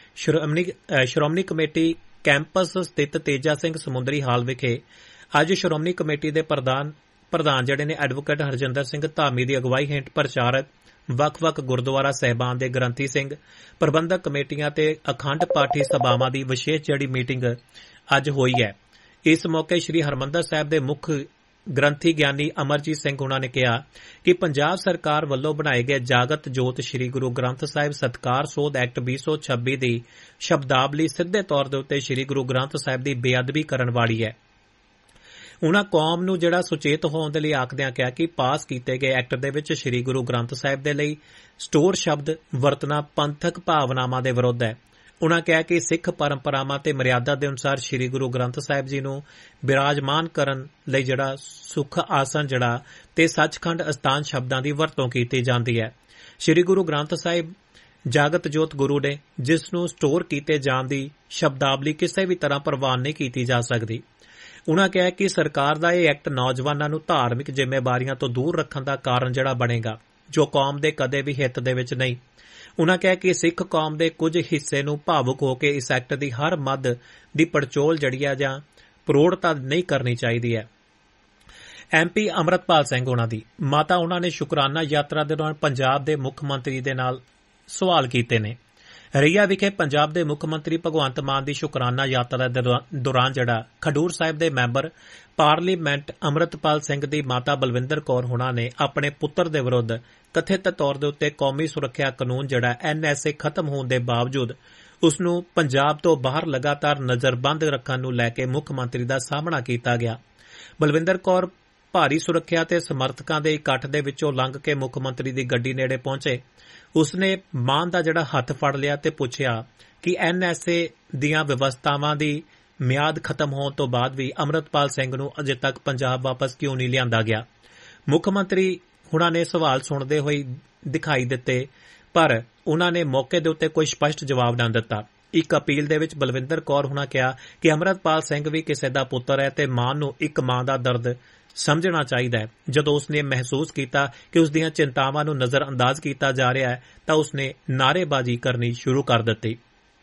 ਸ਼੍ਰੋਮਣੀ ਕਮੇਟੀ ਕੈਂਪਸ ਸਥਿਤ ਤੇਜਾ ਸਿੰਘ ਸਮੁੰਦਰੀ ਹਾਲ ਵਿਖੇ ਅੱਜ ਸ਼੍ਰੋਮਣੀ ਕਮੇਟੀ ਦੇ ਪ੍ਰਧਾਨ ਪ੍ਰਧਾਨ ਜਿਹੜੇ ਨੇ ਐਡਵੋਕੇਟ ਹਰਜਿੰਦਰ ਸਿੰਘ ਧਾਮੀ ਦੀ ਅਗਵਾਈ ਹੇਠ ਪ੍ਰਚਾਰਕ, ਵੱਖ-ਵੱਖ ਗੁਰਦੁਆਰਾ ਸਾਹਿਬਾਨ ਦੇ ਗ੍ਰੰਥੀ ਸਿੰਘ, ਪ੍ਰਬੰਧਕ ਕਮੇਟੀਆਂ ਤੇ ਅਖੰਡ ਪਾਠੀ ਸਭਾਵਾਂ ਦੀ ਵਿਸ਼ੇਸ਼ ਜਿਹੜੀ ਮੀਟਿੰਗ ਅੱਜ ਹੋਈ ਹੈ। ਇਸ ਮੌਕੇ ਸ੍ਰੀ ਹਰਿਮੰਦਰ ਸਾਹਿਬ ਦੇ ਮੁੱਖ ਗ੍ਰੰਥੀ ਗਿਆਨੀ ਅਮਰਜੀਤ ਸਿੰਘ ਹੁਣਾਂ ਨੇ ਕਿਹਾ ਕਿ ਪੰਜਾਬ ਸਰਕਾਰ ਵੱਲੋਂ ਬਣਾਏ ਗਏ ਜਾਗਤ ਜੋਤ ਸ੍ਰੀ ਗੁਰੂ ਗ੍ਰੰਥ ਸਾਹਿਬ ਸਤਕਾਰ ਸੋਧ ਐਕਟ ਵੀਹ ਸੌ ਛੱਬੀ ਦੀ ਸ਼ਬਦਾਵਲੀ ਸਿੱਧੇ ਤੌਰ ਦੇ ਉੱਤੇ ਸ੍ਰੀ ਗੁਰੂ ਗ੍ਰੰਥ ਸਾਹਿਬ ਦੀ ਬੇਅਦਬੀ ਕਰਨ ਵਾਲੀ ਹੈ। ਉਨ੍ਹਾਂ ਕੌਮ ਨੂੰ ਜਿਹੜਾ ਸੁਚੇਤ ਹੋਣ ਦੇ ਲਈ ਆਖਦਿਆਂ ਕਿਹਾ ਕਿ ਪਾਸ ਕੀਤੇ ਗਏ ਐਕਟ ਦੇ ਵਿੱਚ ਸ੍ਰੀ ਗੁਰੂ ਗ੍ਰੰਥ ਸਾਹਿਬ ਦੇ ਲਈ ਸਟੋਰ ਸ਼ਬਦ ਵਰਤਣਾ ਪੰਥਕ ਭਾਵਨਾਵਾਂ ਦੇ ਵਿਰੁੱਧ ਹੈ। ਉਨ੍ਹਾਂ ਕਿਹਾ ਕਿ ਸਿੱਖ ਪਰੰਪਰਾਵਾਂ ਤੇ ਮਰਿਆਦਾ ਦੇ ਅਨੁਸਾਰ ਸ੍ਰੀ ਗੁਰੂ ਗ੍ਰੰਥ ਸਾਹਿਬ ਜੀ ਨੂੰ ਬਿਰਾਜਮਾਨ ਕਰਨ ਲਈ ਜਿਹੜਾ ਸੁਖ ਆਸਨ ਜਿਹੜਾ ਤੇ ਸੱਚਖੰਡ ਅਸਥਾਨ ਸ਼ਬਦਾਂ ਦੀ ਵਰਤੋਂ ਕੀਤੀ ਜਾਂਦੀ ਹੈ। ਸ੍ਰੀ ਗੁਰੂ ਗ੍ਰੰਥ ਸਾਹਿਬ ਜਾਗਤ ਜੋਤ ਗੁਰੂ ਨੇ ਜਿਸ ਨੂੰ ਸਟੋਰ ਕੀਤੇ ਜਾਣ ਦੀ ਸ਼ਬਦਾਵਲੀ ਕਿਸੇ ਵੀ ਤਰ੍ਹਾਂ ਪ੍ਰਵਾਨ ਨਹੀਂ ਕੀਤੀ ਜਾ ਸਕਦੀ। ਉਨ੍ਹਾਂ ਕਿਹਾ ਕਿ ਸਰਕਾਰ ਦਾ ਇਹ ਐਕਟ ਨੌਜਵਾਨਾਂ ਨੂੰ ਧਾਰਮਿਕ ਜ਼ਿੰਮੇਵਾਰੀਆਂ ਤੋਂ ਦੂਰ ਰੱਖਣ ਦਾ ਕਾਰਨ ਜਿਹੜਾ ਬਣੇਗਾ, ਜੋ ਕੌਮ ਦੇ ਕਦੇ ਵੀ ਹਿੱਤ ਦੇ ਵਿੱਚ ਨਹੀਂ। ਉਨ੍ਹਾਂ ਕਿਹਾ ਕਿ ਸਿੱਖ ਕੌਮ ਦੇ ਕੁਝ ਹਿੱਸੇ ਨੂੰ ਭਾਵੁਕ ਹੋ ਕੇ ਇਸ ਐਕਟ ਦੀ ਹਰ ਮੱਦ ਦੀ ਪੜਚੋਲ ਜਿਹੜੀ ਆ ਜਾਂ ਪ੍ਰੋੜਤਾ ਨਹੀਂ ਕਰਨੀ ਚਾਹੀਦੀ ਹੈ। ਐਮ ਪੀ ਅੰਮ੍ਰਿਤਪਾਲ ਸਿੰਘ ਉਨ੍ਹਾਂ ਦੀ ਮਾਤਾ ਉਨ੍ਹਾਂ ਨੇ ਸ਼ੁਕਰਾਨਾ ਯਾਤਰਾ ਦੇ ਦੌਰਾਨ ਪੰਜਾਬ ਦੇ ਮੁੱਖ ਮੰਤਰੀ ਦੇ ਨਾਲ ਸਵਾਲ ਕੀਤੇ ਨੇ। ਰਈਆ ਵਿਖੇ ਪੰਜਾਬ ਦੇ ਮੁੱਖ ਮੰਤਰੀ ਭਗਵੰਤ ਮਾਨ ਦੀ ਸ਼ੁਕਰਾਨਾ ਯਾਤਰਾ ਦੇ ਦੌਰਾਨ ਜਿਹੜਾ ਖਡੂਰ ਸਾਹਿਬ ਦੇ ਮੈਂਬਰ ਪਾਰਲੀਮੈਂਟ ਅੰਮ੍ਰਿਤਪਾਲ ਸਿੰਘ ਦੀ ਮਾਤਾ ਬਲਵਿੰਦਰ ਕੌਰ ਹੁਣਾਂ ਨੇ ਆਪਣੇ ਪੁੱਤਰ ਦੇ ਵਿਰੁੱਧ ਕਥਿਤ ਤੌਰ ਦੇ ਉੱਤੇ ਕੌਮੀ ਸੁਰੱਖਿਆ ਕਾਨੂੰਨ ਜਿਹੜਾ ਐਨ ਐਸ ਏ ਖਤਮ ਹੋਣ ਦੇ ਬਾਵਜੂਦ ਉਸ ਨੂੰ ਪੰਜਾਬ ਤੋਂ ਬਾਹਰ ਲਗਾਤਾਰ ਨਜ਼ਰਬੰਦ ਰੱਖਣ ਨੂੰ ਲੈ ਕੇ ਮੁੱਖ ਮੰਤਰੀ ਦਾ ਸਾਹਮਣਾ ਕੀਤਾ ਗਿਆ। ਬਲਵਿੰਦਰ ਕੌਰ ਭਾਰੀ ਸੁਰੱਖਿਆ ਤੇ ਸਮਰਥਕਾਂ ਦੇ ਇਕੱਠ ਦੇ ਵਿੱਚੋਂ ਲੰਘ ਕੇ ਮੁੱਖ ਮੰਤਰੀ ਦੀ ਗੱਡੀ ਨੇੜੇ ਪਹੁੰਚੇ। ਉਸਨੇ ਮਾਨ ਦਾ ਜਿਹੜਾ ਹੱਥ ਫੜ ਲਿਆ ਤੇ ਪੁੱਛਿਆ ਕਿ ਐਨ ਐਸ ਏ ਦੀਆਂ ਵਿਵਸਥਾਵਾਂ ਦੀ ਮਿਆਦ ਖਤਮ ਹੋਣ ਤੋਂ ਬਾਅਦ ਵੀ ਅੰਮ੍ਰਿਤਪਾਲ ਸਿੰਘ ਨੂੰ ਅਜੇ ਤੱਕ ਪੰਜਾਬ ਵਾਪਸ ਕਿਉਂ ਨਹੀਂ ਲਿਆਂਦਾ ਗਿਆ। ਮੁੱਖ ਮੰਤਰੀ ਹੁਣਾਂ ਨੇ ਸਵਾਲ ਸੁਣਦੇ ਹੋਏ ਦਿਖਾਈ ਦਿੱਤੇ, ਪਰ ਉਨ੍ਹਾਂ ਨੇ ਮੌਕੇ ਦੇ ਉੱਤੇ ਕੋਈ ਸਪਸ਼ਟ ਜਵਾਬ ਨਾ ਦਿੱਤਾ। ਇੱਕ ਅਪੀਲ ਦੇ ਵਿੱਚ ਬਲਵਿੰਦਰ ਕੌਰ ਹੁਣਾਂ ਕਿਹਾ ਕਿ ਅੰਮ੍ਰਿਤਪਾਲ ਸਿੰਘ ਵੀ ਕਿਸੇ ਦਾ ਪੁੱਤਰ ਹੈ ਤੇ ਮਾਂ ਨੂੰ ਇੱਕ ਮਾਂ ਦਾ ਦਰਦ ਸਮਝਣਾ ਚਾਹੀਦਾ ਹੈ। ਜਦੋਂ ਉਸਨੇ ਮਹਿਸੂਸ ਕੀਤਾ ਕਿ ਉਸ ਦੀਆਂ ਚਿੰਤਾਵਾਂ ਨੂੰ ਨਜ਼ਰ ਅੰਦਾਜ਼ ਕੀਤਾ ਜਾ ਰਿਹਾ ਹੈ ਤਾਂ ਉਸਨੇ ਨਾਅਰੇਬਾਜ਼ੀ ਕਰਨੀ ਸ਼ੁਰੂ ਕਰ ਦਿੱਤੀ।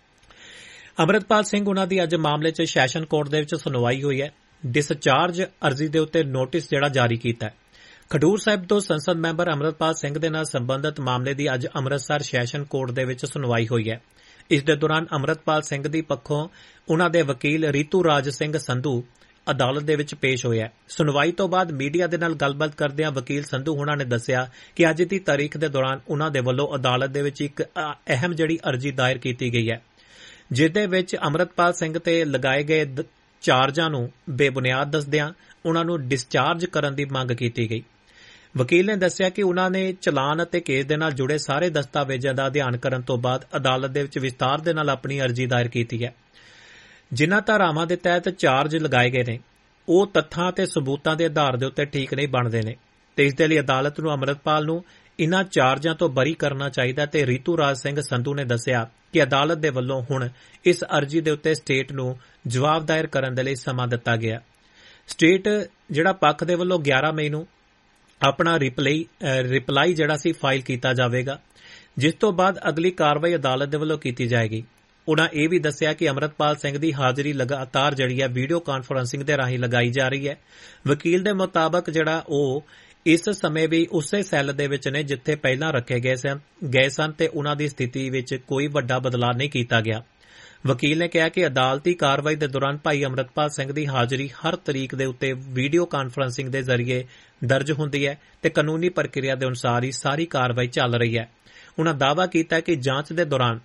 ਅੰਮ੍ਰਿਤਪਾਲ ਸਿੰਘ ਉਨ੍ਹਾਂ ਦੀ ਅੱਜ ਮਾਮਲੇ 'ਚ ਸੈਸ਼ਨ ਕੋਰਟ ਦੇ ਵਿੱਚ ਸੁਣਵਾਈ ਹੋਈ ਹੈ। ਡਿਸਚਾਰਜ ਅਰਜ਼ੀ ਦੇ ਉੱਤੇ ਨੋਟਿਸ ਜਿਹੜਾ ਜਾਰੀ ਕੀਤਾ ਹੈ। ਖਡੂਰ ਸਾਹਿਬ ਤੋਂ ਸੰਸਦ ਮੈਂਬਰ ਅੰਮ੍ਰਿਤਪਾਲ ਸਿੰਘ ਦੇ ਨਾਲ ਸੰਬੰਧਿਤ ਮਾਮਲੇ ਦੀ ਅੱਜ ਅੰਮ੍ਰਿਤਸਰ ਸੈਸ਼ਨ ਕੋਰਟ ਦੇ ਵਿੱਚ ਸੁਣਵਾਈ ਹੋਈ ਹੈ। ਇਸ ਦੇ ਦੌਰਾਨ ਅੰਮ੍ਰਿਤਪਾਲ ਸਿੰਘ ਦੀ ਪੱਖੋਂ ਉਨ੍ਹਾਂ ਦੇ ਵਕੀਲ ਰੀਤੂ ਰਾਜ ਸਿੰਘ ਸੰਧੂ ਅਦਾਲਤ ਦੇ ਵਿੱਚ ਪੇਸ਼ ਹੋਇਆ। ਸੁਣਵਾਈ ਤੋਂ ਬਾਅਦ ਮੀਡੀਆ ਦੇ ਨਾਲ ਗੱਲਬਾਤ ਕਰਦਿਆਂ ਵਕੀਲ ਸੰਧੂ ਹੁਣਾਂ ਨੇ ਦੱਸਿਆ ਕਿ ਅੱਜ ਦੀ ਤਾਰੀਖ ਦੇ ਦੌਰਾਨ ਉਨ੍ਹਾਂ ਦੇ ਵੱਲੋਂ ਅਦਾਲਤ ਦੇ ਵਿੱਚ ਇੱਕ ਅਹਿਮ ਜਿਹੜੀ ਅਰਜ਼ੀ ਦਾਇਰ ਕੀਤੀ ਗਈ ਹੈ, ਜਿਸ ਦੇ ਵਿੱਚ ਅੰਮ੍ਰਿਤਪਾਲ ਸਿੰਘ ਤੇ ਲਗਾਏ ਗਏ ਚਾਰਜਾਂ ਨੂੰ ਬੇਬੁਨਿਆਦ ਦੱਸਦਿਆਂ ਉਨ੍ਹਾਂ ਨੂੰ ਡਿਸਚਾਰਜ ਕਰਨ ਦੀ ਮੰਗ ਕੀਤੀ ਗਈ। ਵਕੀਲ ਨੇ ਦੱਸਿਆ ਕਿ ਉਨ੍ਹਾਂ ਨੇ ਚਲਾਨ ਅਤੇ ਕੇਸ ਦੇ ਨਾਲ ਜੁੜੇ ਸਾਰੇ ਦਸਤਾਵੇਜ਼ਾਂ ਦਾ ਅਧਿਐਨ ਕਰਨ ਤੋਂ ਬਾਅਦ ਅਦਾਲਤ ਦੇ ਵਿੱਚ ਵਿਸਤਾਰ ਦੇ ਨਾਲ ਆਪਣੀ ਅਰਜ਼ੀ ਦਾਇਰ ਕੀਤੀ ਹੈ। ਜਿਨ੍ਹਾਂ ਧਾਰਾਵਾਂ ਦੇ ਤਹਿਤ ਚਾਰਜ ਲਗਾਏ ਗਏ ਨੇ ਉਹ ਤੱਥਾਂ ਤੇ ਸਬੂਤਾਂ ਦੇ ਆਧਾਰ ਦੇ ਉੱਤੇ ਠੀਕ ਨਹੀਂ ਬਣਦੇ ਨੇ ਤੇ ਇਸ ਦੇ ਲਈ ਅਦਾਲਤ ਨੂੰ ਅੰਮ੍ਰਿਤਪਾਲ ਨੂੰ ਇਨ੍ਹਾਂ ਚਾਰਜਾਂ ਤੋਂ ਬਰੀ ਕਰਨਾ ਚਾਹੀਦਾ ਤੇ ਰੀਤੂ ਰਾਜ ਸਿੰਘ ਸੰਧੂ ਨੇ ਦੱਸਿਆ ਕਿ ਅਦਾਲਤ ਦੇ ਵੱਲੋਂ ਹੁਣ ਇਸ ਅਰਜ਼ੀ ਦੇ ਉੱਤੇ ਸਟੇਟ ਨੂੰ ਜਵਾਬ ਦਾਇਰ ਕਰਨ ਦੇ ਲਈ ਸਮਾਂ ਦਿੱਤਾ ਗਿਆ। ਸਟੇਟ ਜਿਹੜਾ ਪੱਖ ਦੇ ਵੱਲੋਂ ਗਿਆਰਾਂ ਮਈ ਨੂੰ ਆਪਣਾ ਰਿਪਲਾਈ ਰਿਪਲਾਈ ਜਿਹੜਾ ਸੀ ਫਾਈਲ ਕੀਤਾ ਜਾਵੇਗਾ, ਜਿਸ ਤੋਂ ਬਾਅਦ ਅਗਲੀ ਕਾਰਵਾਈ ਅਦਾਲਤ ਦੇ ਵੱਲੋਂ ਕੀਤੀ ਜਾਏਗੀ। ਉਨ੍ਹਾਂ ਇਹ ਵੀ ਦੱਸਿਆ ਕਿ ਅੰਮ੍ਰਿਤਪਾਲ ਸਿੰਘ ਦੀ ਹਾਜ਼ਰੀ ਲਗਾਤਾਰ ਜਿਹੜੀ ਹੈ ਵੀਡੀਓ ਕਾਨਫਰੰਸਿੰਗ ਦੇ ਰਾਹੀਂ ਲਗਾਈ ਜਾ ਰਹੀ ਹੈ। ਵਕੀਲ ਦੇ ਮੁਤਾਬਕ ਜਿਹੜਾ ਉਹ ਇਸ ਸਮੇਂ ਵੀ ਉਸੇ ਸੈੱਲ ਦੇ ਵਿੱਚ ਨੇ ਜਿੱਥੇ ਪਹਿਲਾਂ ਰੱਖੇ ਗਏ ਸਨ ਗਏ ਸਨ ਤੇ ਉਨ੍ਹਾਂ ਦੀ ਸਥਿਤੀ ਵਿੱਚ ਕੋਈ ਵੱਡਾ ਬਦਲਾਅ ਨਹੀਂ ਕੀਤਾ ਗਿਆ। ਵਕੀਲ ਨੇ ਕਿਹਾ ਕਿ ਅਦਾਲਤੀ ਕਾਰਵਾਈ ਦੇ ਦੌਰਾਨ ਭਾਈ ਅੰਮ੍ਰਿਤਪਾਲ ਸਿੰਘ ਦੀ ਹਾਜ਼ਰੀ ਹਰ ਤਰੀਕ ਦੇ ਉੱਤੇ ਵੀਡੀਓ ਕਾਨਫਰੰਸਿੰਗ ਦੇ ਜ਼ਰੀਏ ਦਰਜ ਹੁੰਦੀ ਹੈ ਤੇ ਕਾਨੂੰਨੀ ਪ੍ਰਕਿਰਿਆ ਦੇ ਅਨੁਸਾਰ ਹੀ ਸਾਰੀ ਕਾਰਵਾਈ ਚੱਲ ਰਹੀ ਹੈ। ਉਨ੍ਹਾਂ ਦਾਅਵਾ ਕੀਤਾ ਕਿ ਜਾਂਚ ਦੇ ਦੌਰਾਨ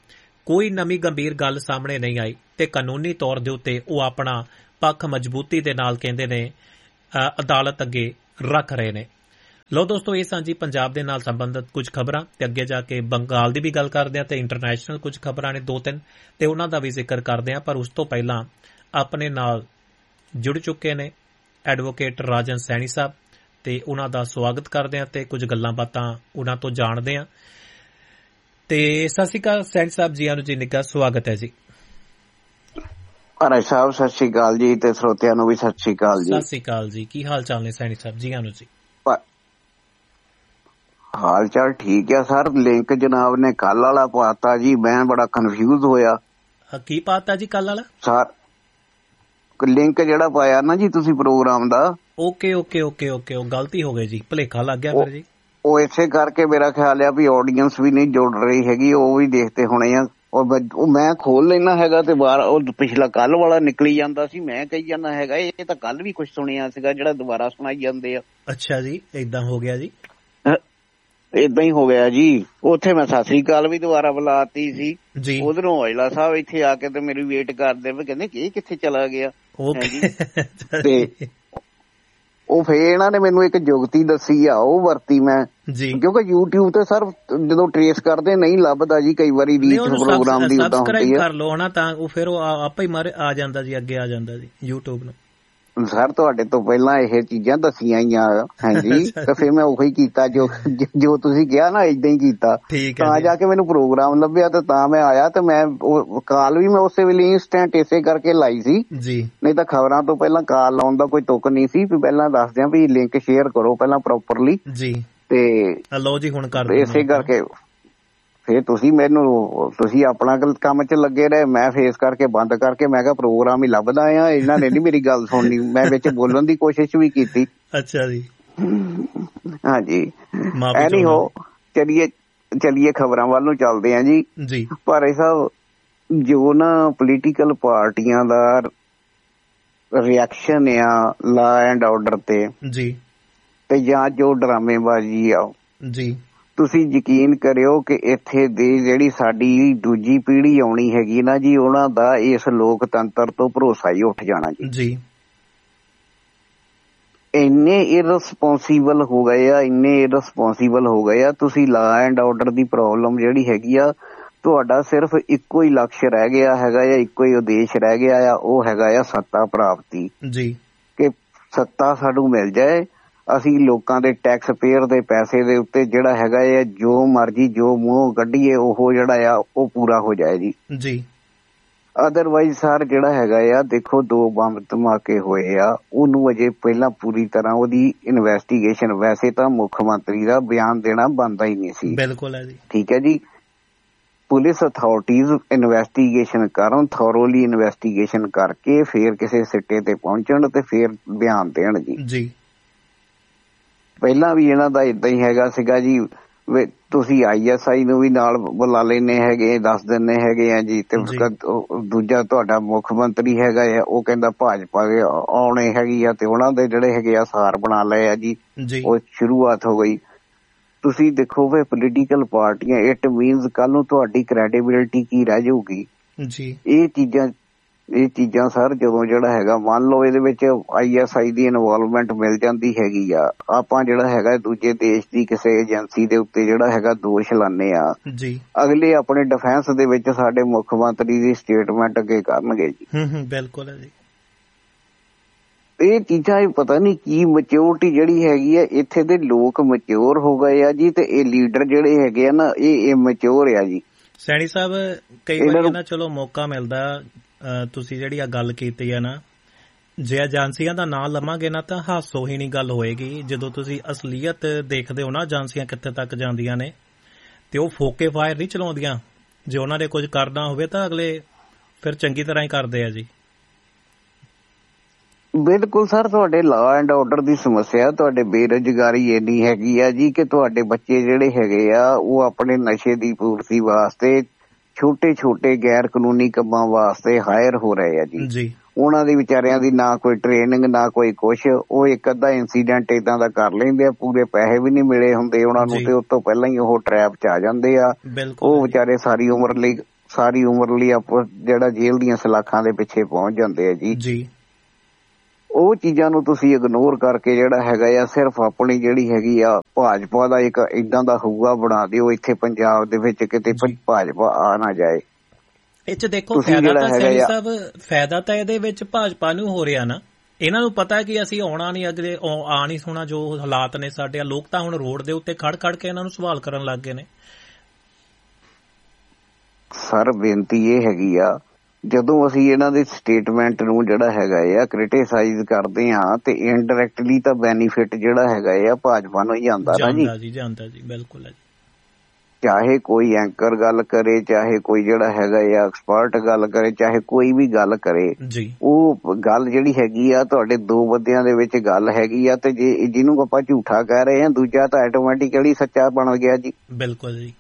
ਕੋਈ ਨਵੀਂ ਗੰਭੀਰ ਗੱਲ ਸਾਹਮਣੇ ਨਹੀਂ ਆਈ ਤੇ ਕਾਨੂੰਨੀ ਤੌਰ ਦੇ ਉੱਤੇ ਉਹ ਆਪਣਾ ਪੱਖ ਮਜ਼ਬੂਤੀ ਦੇ ਨਾਲ ਕਹਿੰਦੇ ਨੇ ਅਦਾਲਤ ਅੱਗੇ ਰੱਖ ਰਹੇ ਨੇ। ਲੋ ਦੋਸਤੋ, ਇਹ ਸਾਂਝੀ ਪੰਜਾਬ ਦੇ ਨਾਲ ਸੰਬੰਧਿਤ ਕੁਝ ਖਬਰਾਂ ਤੇ ਅੱਗੇ ਜਾ ਕੇ ਬੰਗਾਲ ਦੀ ਵੀ ਗੱਲ ਕਰਦੇ ਹਾਂ ਤੇ ਇੰਟਰਨੈਸ਼ਨਲ ਕੁਝ ਖਬਰਾਂ ਨੇ ਦੋ ਤਿੰਨ ਤੇ ਉਹਨਾਂ ਦਾ ਵੀ ਜ਼ਿਕਰ ਕਰਦੇ ਹਾਂ। ਪਰ ਉਸ ਤੋਂ ਪਹਿਲਾਂ ਆਪਣੇ ਨਾਲ ਜੁੜ ਚੁੱਕੇ ਨੇ ਐਡਵੋਕੇਟ ਰਾਜਨ ਸੈਣੀ ਸਾਹਿਬ ਤੇ ਉਹਨਾਂ ਦਾ ਸਵਾਗਤ ਕਰਦੇ ਹਾਂ ਤੇ ਕੁਝ ਗੱਲਾਂ ਬਾਤਾਂ ਉਹਨਾਂ ਤੋਂ ਜਾਣਦੇ ਹਾਂ। ਤੇ ਸਤਿ ਸ਼੍ਰੀ ਅਕਾਲ ਸੈਣੀ ਸਾਹਿਬ ਜੀ, ਆਨੂੰ ਜੀ ਨਿੱਘਾ ਸਵਾਗਤ ਹੈ ਜੀ। ਰਾਜ ਸਾਹਿਬ ਸਤਿ ਸ਼੍ਰੀ ਅਕਾਲ ਜੀ ਤੇ ਸਰੋਤਿਆਂ ਨੂੰ ਵੀ ਸਤਿ ਸ਼੍ਰੀ ਅਕਾਲ ਜੀ। ਸਤਿ ਸ਼੍ਰੀ ਅਕਾਲ ਜੀ, ਕੀ ਹਾਲ ਚਾਲ ਨੇ ਸੈਣੀ ਸਾਹਿਬ ਜੀ? ਆਨੂੰ ਜੀ ਹਾਲ ਚਾਲ ਠੀਕ ਆ ਸਰ। ਲਿੰਕ ਜਨਾਬ ਨੇ ਕੱਲ ਵਾਲਾ ਪਾਤਾ ਜੀ, ਮੈਂ ਬੜਾ ਕਨਫਿਊਜ਼ ਹੋਇਆ। ਕੀ ਪਾਤਾ ਜੀ ਕੱਲ ਵਾਲਾ? ਸਰ ਲਿੰਕ ਜਿਹੜਾ ਪਾਇਆ ਨਾ ਜੀ ਤੁਸੀਂ ਪ੍ਰੋਗਰਾਮ ਦਾ, ਓਕੇ ਓਕੇ ਓਕੇ ਓਕੇ ਉਹ ਗਲਤੀ ਹੋ ਗਈ ਜੀ, ਭੁਲੇਖਾ ਲੱਗ ਗਿਆ ਫਿਰ ਜੀ। ਉਹ ਇਸੇ ਕਰਕੇ ਮੇਰਾ ਖਿਆਲ ਆ ਵੀ ਆਡੀਅנס ਵੀ ਨਹੀਂ ਜੁੜ ਰਹੀ ਹੈਗੀ, ਉਹ ਵੀ ਦੇਖਦੇ ਹੋਣੇ ਆ। ਉਹ ਮੈਂ ਖੋਲ ਲੈਣਾ ਹੈਗਾ ਤੇ ਬਾਹਰ ਉਹ ਪਿਛਲਾ ਕੱਲ ਵਾਲਾ ਨਿਕਲੀ ਜਾਂਦਾ ਸੀ, ਮੈਂ ਕਹੀ ਜਾਂਦਾ ਹੈਗਾ ਇਹ ਤਾਂ ਕੱਲ ਵੀ ਕੁਝ ਸੁਣਿਆ ਸੀਗਾ ਜਿਹੜਾ ਦੁਬਾਰਾ ਸੁਣਾਈ ਜਾਂਦੇ ਆ। ਅੱਛਾ ਜੀ, ਏਦਾਂ ਹੋ ਗਿਆ ਜੀ? ਏਦਾਂ ਹੀ ਹੋ ਗਿਆ ਜੀ। ਉੱਥੇ ਮੈਂ ਸਤਿ ਸ੍ਰੀ ਅਕਾਲ ਵੀ ਦੁਬਾਰਾ ਬੁਲਾਤੀ ਸੀ ਜੀ, ਉਧਰੋਂ ਔਜਲਾ ਸਾਹਿਬ ਇੱਥੇ ਆ ਕੇ ਤੇ ਮੇਰੀ ਵੇਟ ਕਰਦੇ ਵੀ ਕਹਿੰਦੇ ਕਿ ਕਿੱਥੇ ਚਲਾ ਗਿਆ। ਤੇ ਉਹ ਫੇਰ ਇਹਨਾਂ ਨੇ ਮੈਨੂੰ ਇੱਕ ਜੁਗਤੀ ਦੱਸੀ ਆ, ਉਹ ਵਰਤੀ ਮੈਂ ਜੀ, ਕਿਉਂਕਿ YouTube ਤੇ ਸਰ ਜਦੋਂ ਟਰੇਸ ਕਰਦੇ ਨਹੀਂ ਲੱਭਦਾ ਜੀ, ਕਈ ਵਾਰੀ ਰੀਚ ਪ੍ਰੋਗਰਾਮ ਦੀ ਉਦਾਂ ਹੁੰਦੀ ਆ। ਕਰ ਲਓ ਹਨਾ ਤਾਂ ਉਹ ਫਿਰ ਉਹ ਆਪੇ ਹੀ ਮਾਰੇ ਆ ਜਾਂਦਾ ਜੀ, ਅੱਗੇ ਆ ਜਾਂਦਾ ਜੀ YouTube ਨੂੰ। ਸਰ ਤੁਹਾਡੇ ਤੋਂ ਪਹਿਲਾਂ ਇਹ ਚੀਜ਼ਾਂ ਦੱਸੀਆਂ ਹੀ ਆ। ਹਾਂਜੀ ਤੇ ਫਿਰ ਮੈਂ ਉਹੀ ਕੀਤਾ ਜੋ ਜੋ ਤੁਸੀਂ ਕਿਹਾ ਨਾ, ਏਦਾਂ ਹੀ ਕੀਤਾ। ਤਾਂ ਜਾ ਕੇ ਮੈਨੂੰ ਪ੍ਰੋਗਰਾਮ ਲੱਭਿਆ ਤੇ ਤਾਂ ਮੈਂ ਆਇਆ ਤੇ ਮੈਂ ਕਾਲ ਵੀ ਮੈਂ ਉਸੇ ਵੇਲੇ ਇੰਸਟੈਂਟ ਇਸੇ ਕਰਕੇ ਲਾਈ ਸੀ ਜੀ, ਨਹੀਂ ਤਾਂ ਖਬਰਾਂ ਤੋਂ ਪਹਿਲਾਂ ਕਾਲ ਲਾਉਣ ਦਾ ਕੋਈ ਤੁਕ ਨਹੀਂ ਸੀ। ਵੀ ਪਹਿਲਾਂ ਦੱਸ ਦਿਆਂ ਵੀ ਲਿੰਕ ਸ਼ੇਅਰ ਕਰੋ ਪਹਿਲਾਂ ਪ੍ਰੋਪਰਲੀ ਜੀ, ਤੇ ਲਓ ਜੀ ਹੁਣ ਕਰ ਇਸੇ ਕਰਕੇ ਫੇਰ ਤੁਸੀਂ ਮੈਨੂੰ ਤੁਸੀਂ ਆਪਣਾ ਕੰਮ ਚ ਲੱਗੇ ਰਹੇ, ਮੈਂ ਫੇਸ ਕਰਕੇ ਬੰਦ ਕਰਕੇ ਮੈਂ ਕਿਹਾ ਪ੍ਰੋਗਰਾਮ ਹੀ ਲੱਭਦਾ ਆ, ਇਹਨਾਂ ਨੇ ਨੀ ਮੇਰੀ ਗੱਲ ਸੁਣਨੀ। ਮੈਂ ਵਿੱਚ ਬੋਲਣ ਦੀ ਕੋਸ਼ਿਸ਼ ਵੀ ਕੀਤੀ। ਅੱਛਾ ਜੀ, ਹਾਂਜੀ। ਐਨੀ ਹੋ ਚਲੀਏ ਚਲੀਏ ਖਬਰਾਂ ਵੱਲ ਨੂੰ ਚੱਲਦੇ ਆ ਜੀ ਜੀ। ਭਾਰੇ ਸਾਹਿਬ, ਜੋ ਨਾ ਪੋਲੀਟੀਕਲ ਪਾਰਟੀਆਂ ਦਾ ਰਿਐਕਸ਼ਨ ਆ ਲਾ ਐਂਡ ਆਰਡਰ ਤੇ ਜੀ, ਤੇ ਜਾਂ ਜੋ ਡਰਾਮੇਬਾਜ਼ੀ ਆ ਜੀ, ਤੁਸੀਂ ਯਕੀਨ ਕਰਿਓ ਕਿ ਇੱਥੇ ਦੀ ਜਿਹੜੀ ਸਾਡੀ ਦੂਜੀ ਪੀੜ੍ਹੀ ਆਉਣੀ ਹੈਗੀ ਨਾ ਜੀ, ਉਹਨਾਂ ਦਾ ਇਸ ਲੋਕਤੰਤਰ ਤੋਂ ਭਰੋਸਾ ਹੀ ਉੱਠ ਜਾਣਾ ਜੀ ਜੀ। ਇੰਨੇ ਇਰਰਿਸਪੋਂਸੀਬਲ ਹੋ ਗਏ ਆ, ਇੰਨੇ ਇਰਰਿਸਪੋਂਸੀਬਲ ਹੋ ਗਏ ਆ। ਤੁਸੀਂ law and order the problem ਜਿਹੜੀ ਹੈਗੀ ਆ, ਤੁਹਾਡਾ ਸਿਰਫ ਇੱਕੋ ਹੀ ਲਕਸ਼ ਰਹਿ ਗਿਆ ਹੈਗਾ ਆ, ਇੱਕੋ ਹੀ ਉਦੇਸ਼ ਰਹਿ ਗਿਆ ਆ, ਉਹ ਹੈਗਾ ਆ ਸੱਤਾ ਪ੍ਰਾਪਤੀ ਜੀ, ਕਿ ਸੱਤਾ ਸਾਨੂੰ ਮਿਲ ਜਾਏ, ਅਸੀਂ ਲੋਕਾਂ ਦੇ ਟੈਕਸ ਪੇਅਰ ਦੇ ਪੈਸੇ ਦੇ ਉੱਤੇ ਜਿਹੜਾ ਹੈਗਾ ਆ ਜੋ ਮਰਜੀ ਜੋ ਮੂੰਹ ਕੱਢੀਏ ਉਹ ਜਿਹੜਾ ਆ ਉਹ ਪੂਰਾ ਹੋ ਜਾਏ ਜੀ ਜੀ। ਅਦਰਵਾਈਜ਼ ਸਰ ਜਿਹੜਾ ਹੈਗਾ ਆ, ਦੇਖੋ ਦੋ ਬੰਬ ਧਮਾਕੇ ਹੋਏ ਆ, ਉਹਨੂੰ ਅਜੇ ਪਹਿਲਾਂ ਪੂਰੀ ਤਰ੍ਹਾਂ ਉਹਦੀ ਇਨਵੈਸਟੀਗੇਸ਼ਨ, ਵੈਸੇ ਤਾਂ ਮੁੱਖ ਮੰਤਰੀ ਦਾ ਬਿਆਨ ਦੇਣਾ ਬਣਦਾ ਹੀ ਨਹੀਂ ਸੀ। ਬਿਲਕੁਲ ਹੈ ਜੀ, ਠੀਕ ਹੈ ਜੀ। ਪੁਲਿਸ ਅਥਾਰਟੀਜ਼ ਇਨਵੈਸਟੀਗੇਸ਼ਨ ਕਰਨ, ਥੋਰੋਲੀ ਇਨਵੈਸਟੀਗੇਸ਼ਨ ਕਰਕੇ ਫੇਰ ਕਿਸੇ ਸਿੱਟੇ ਤੇ ਪਹੁੰਚਣ ਤੇ ਫੇਰ ਬਿਆਨ ਦੇਣ ਜੀ ਜੀ। ਪਹਿਲਾਂ ਵੀ ਇਹਨਾਂ ਦਾ ਏਦਾਂ ਹੀ ਹੈਗਾ ਸੀਗਾ ਜੀ, ਤੁਸੀਂ ਆਈ ਐਸ ਆਈ ਨੂੰ ਵੀ ਨਾਲ ਬੁਲਾ ਲੈਂਦੇ ਹੈਗੇ, ਦੱਸ ਦਿੰਦੇ ਹੈਗੇ ਆ ਜੀ, ਤੇ ਦੂਜਾ ਤੁਹਾਡਾ ਮੁੱਖ ਮੰਤਰੀ ਹੈਗਾ ਆ, ਉਹ ਕਹਿੰਦਾ ਭਾਜਪਾ ਆਉਣੇ ਹੈਗੀ ਆ ਤੇ ਉਹਨਾਂ ਦੇ ਜਿਹੜੇ ਹੈਗੇ ਆ ਸਾਰ ਬਣਾ ਲਏ ਆ ਜੀ, ਉਹ ਸ਼ੁਰੂਆਤ ਹੋ ਗਈ। ਤੁਸੀਂ ਦੇਖੋ ਵੀ ਪੋਲੀਟੀਕਲ ਪਾਰਟੀਆਂ, ਇਟ ਮੀਨਸ ਕੱਲ ਨੂੰ ਤੁਹਾਡੀ ਕ੍ਰੈਡੀਬਿਲਿਟੀ ਕੀ ਰਹਿ ਜਾਊਗੀ ਜੀ। ਇਹ ਚੀਜ਼ਾਂ ਇਹ ਚੀਜ਼ਾਂ ਸਰ ਜਦੋਂ ਜਿਹੜਾ ਹੈਗਾ, ਮੰਨ ਲਓ ਇਹਦੇ ਵਿੱਚ I S I the involvement ਮਿਲ ਜਾਂਦੀ ਹੈਗੀ ਆ, ਆਪਾਂ ਜਿਹੜਾ ਹੈਗਾ ਦੂਜੇ ਦੇਸ਼ ਦੀ ਕਿਸੇ ਏਜੰਸੀ ਦੇ ਉੱਤੇ ਜਿਹੜਾ ਹੈਗਾ ਦੋਸ਼ ਲਾਉਂਦੇ ਆ ਜੀ, ਅਗਲੇ ਆਪਣੇ ਡਿਫੈਂਸ ਦੇ ਵਿੱਚ ਸਾਡੇ ਮੁੱਖ ਮੰਤਰੀ ਦੀ ਸਟੇਟਮੈਂਟ ਅੱਗੇ ਕਰਨਗੇ ਜੀ। ਬਿਲਕੁਲ ਹੈ ਜੀ। ਇਹ ਚੀਜ਼ਾਂ ਇਹ ਪਤਾ ਨੀ ਕੀ ਮੈਚਿਓਰਿਟੀ ਜਿਹੜੀ ਹੈਗੀ ਆ, ਇੱਥੇ ਦੇ ਲੋਕ ਮੈਚਿਓਰ ਹੋ ਗਏ ਆ ਜੀ, ਤੇ ਇਹ ਲੀਡਰ ਜਿਹੜੇ ਹੈਗੇ ਆ ਨਾ ਇਹ ਇਮੈਚਿਓਰ ਆ ਜੀ। ਸੈਣੀ ਸਾਹਿਬ, ਕਈ ਵਾਰੀ ਨਾ ਚਲੋ ਮੌਕਾ ਮਿਲਦਾ, ਤੁਸੀਂ ਜਿਹੜੀ ਆ ਗੱਲ ਕੀਤੀ ਆ ਨਾ, ਜੇ ਏਜੰਸੀਆਂ ਦਾ ਨਾਂ ਲਵਾਂਗੇ ਨਾ ਤਾਂ ਹਾਸੋਹੀਣੀ ਗੱਲ ਹੋਏਗੀ। ਜਦੋਂ ਤੁਸੀਂ ਅਸਲੀਅਤ ਦੇਖਦੇ ਹੋ ਨਾ, ਏਜੰਸੀਆਂ ਕਿੱਥੇ ਤੱਕ ਜਾਂਦੀਆਂ ਨੇ, ਤੇ ਉਹ ਫੋਕੇ ਫਾਇਰ ਨਹੀਂ ਚਲਾਉਂਦੀਆਂ। ਜੇ ਉਹਨਾਂ ਨੇ ਕੁਝ ਕਰਨਾ ਹੋਵੇ ਤਾਂ ਅਗਲੇ ਫਿਰ ਚੰਗੀ ਤਰ੍ਹਾਂ ਹੀ ਕਰਦੇ ਆ ਜੀ। ਬਿਲਕੁਲ ਸਰ, ਤੁਹਾਡੇ ਲਾ ਐਂਡ ਆਰਡਰ ਦੀ ਸਮੱਸਿਆ, ਤੁਹਾਡੇ ਬੇਰੁਜ਼ਗਾਰੀ ਇੰਨੀ ਹੈਗੀ ਆ ਜੀ ਕਿ ਤੁਹਾਡੇ ਬੱਚੇ ਜਿਹੜੇ ਹੈਗੇ ਆ ਉਹ ਆਪਣੇ ਨਸ਼ੇ ਦੀ ਪੂਰਤੀ ਵਾਸਤੇ ਛੋਟੇ ਛੋਟੇ ਗੈਰ ਕਾਨੂੰਨੀ ਕੰਮਾਂ ਵਾਸਤੇ ਹਾਇਰ ਹੋ ਰਹੇ ਆ ਜੀ ਜੀ। ਉਹਨਾਂ ਦੇ ਵਿਚਾਰਿਆਂ ਦੀ ਨਾ ਕੋਈ ਟ੍ਰੇਨਿੰਗ ਨਾ ਕੋਈ ਕੁਛ, ਉਹ ਇੱਕ ਅੱਧਾ ਇੰਸੀਡੈਂਟ ਏਦਾਂ ਦਾ ਕਰ ਲੈਂਦੇ ਆ, ਪੂਰੇ ਪੈਸੇ ਵੀ ਨਹੀਂ ਮਿਲੇ ਹੁੰਦੇ ਉਹਨਾਂ ਨੂੰ, ਤੇ ਉਸ ਤੋਂ ਪਹਿਲਾਂ ਹੀ ਉਹ ਟਰੈਪ ਚ ਆ ਜਾਂਦੇ ਆ। ਉਹ ਵਿਚਾਰੇ ਸਾਰੀ ਉਮਰ ਲਈ ਸਾਰੀ ਉਮਰ ਲਈ ਆਪ ਜਿਹੜਾ ਜੇਲ੍ਹ ਦੀਆਂ ਸਲਾਖਾਂ ਦੇ ਪਿੱਛੇ ਪਹੁੰਚ ਜਾਂਦੇ ਆ ਜੀ ਜੀ ਉਹ ਚੀਜ਼ਾਂ ਨੂੰ ਤੁਸੀਂ ਇਗਨੋਰ ਕਰਕੇ ਜਿਹੜਾ ਹੈਗਾ ਆ ਸਿਰਫ ਆਪਣੀ ਜਿਹੜੀ ਹੈਗੀ ਆ ਭਾਜਪਾ ਦਾ ਇੱਕ ਏਦਾਂ ਦਾ ਹਊਆ ਬਣਾ ਦਿਓ ਇੱਥੇ ਪੰਜਾਬ ਦੇ ਵਿੱਚ ਕਿਤੇ ਭਾਜਪਾ ਆ ਨਾ ਜਾਏ। ਇਹ ਚ ਦੇਖੋ ਫਾਇਦਾ ਤਾਂ ਸੈਣੀ ਸਾਹਿਬ ਫਾਇਦਾ ਤਾਂ ਇਹਦੇ ਵਿੱਚ ਭਾਜਪਾ ਨੂੰ ਹੋ ਰਿਹਾ ਨਾ, ਇਹਨਾਂ ਨੂੰ ਪਤਾ ਕਿ ਅਸੀਂ ਆਉਣਾ ਨਹੀਂ, ਅਗਲੇ ਆ ਨਹੀਂ ਹੋਣਾ, ਜੋ ਹਾਲਾਤ ਨੇ ਸਾਡੇ ਲੋਕ ਤਾਂ ਹੁਣ ਰੋਡ ਦੇ ਉੱਤੇ ਖੜ ਖੜ ਕੇ ਇਹਨਾਂ ਨੂੰ ਸਵਾਲ ਕਰਨ ਲੱਗ ਗਏ ਨੇ। ਸਰ ਬੇਨਤੀ ਇਹ ਹੈਗੀ ਆ ਜਦੋਂ ਅਸੀਂ ਇਹਨਾਂ ਦੇ ਸਟੇਟਮੈਂਟ ਨੂੰ ਜਿਹੜਾ ਹੈਗਾ ਆ ਕ੍ਰਿਟਿਸਾਈਜ਼ ਕਰਦੇ ਆ ਤੇ ਇਨਡਾਇਰੈਕਟਲੀ ਤਾਂ ਬੈਨੀਫਿਟ ਜਿਹੜਾ ਹੈਗਾ ਆ ਭਾਜਪਾ ਨੂੰ ਹੀ ਆਉਂਦਾ ਨਾ ਜੀ। ਜੀ ਜਾਂਦਾ ਜੀ ਬਿਲਕੁਲ ਹੈ ਜੀ। ਚਾਹੇ ਕੋਈ ਐਂਕਰ ਗੱਲ ਕਰੇ, ਚਾਹੇ ਕੋਈ ਜਿਹੜਾ ਹੈਗਾ ਆ ਐਕਸਪਰਟ ਗੱਲ ਕਰੇ, ਚਾਹੇ ਕੋਈ ਵੀ ਗੱਲ ਕਰੇ ਜੀ ਉਹ ਗੱਲ ਜਿਹੜੀ ਹੈਗੀ ਆ ਤੁਹਾਡੇ ਦੋ ਬੰਦਿਆਂ ਦੇ ਵਿੱਚ ਗੱਲ ਹੈਗੀ ਆ ਤੇ ਜੇ ਜਿਹਨੂੰ ਆਪਾਂ ਝੂਠਾ ਕਹਿ ਰਹੇ ਆ ਦੂਜਾ ਤਾਂ ਆਟੋਮੈਟਿਕਲੀ ਸੱਚਾ ਬਣ ਗਿਆ ਜੀ। ਬਿਲਕੁਲ ਜੀ।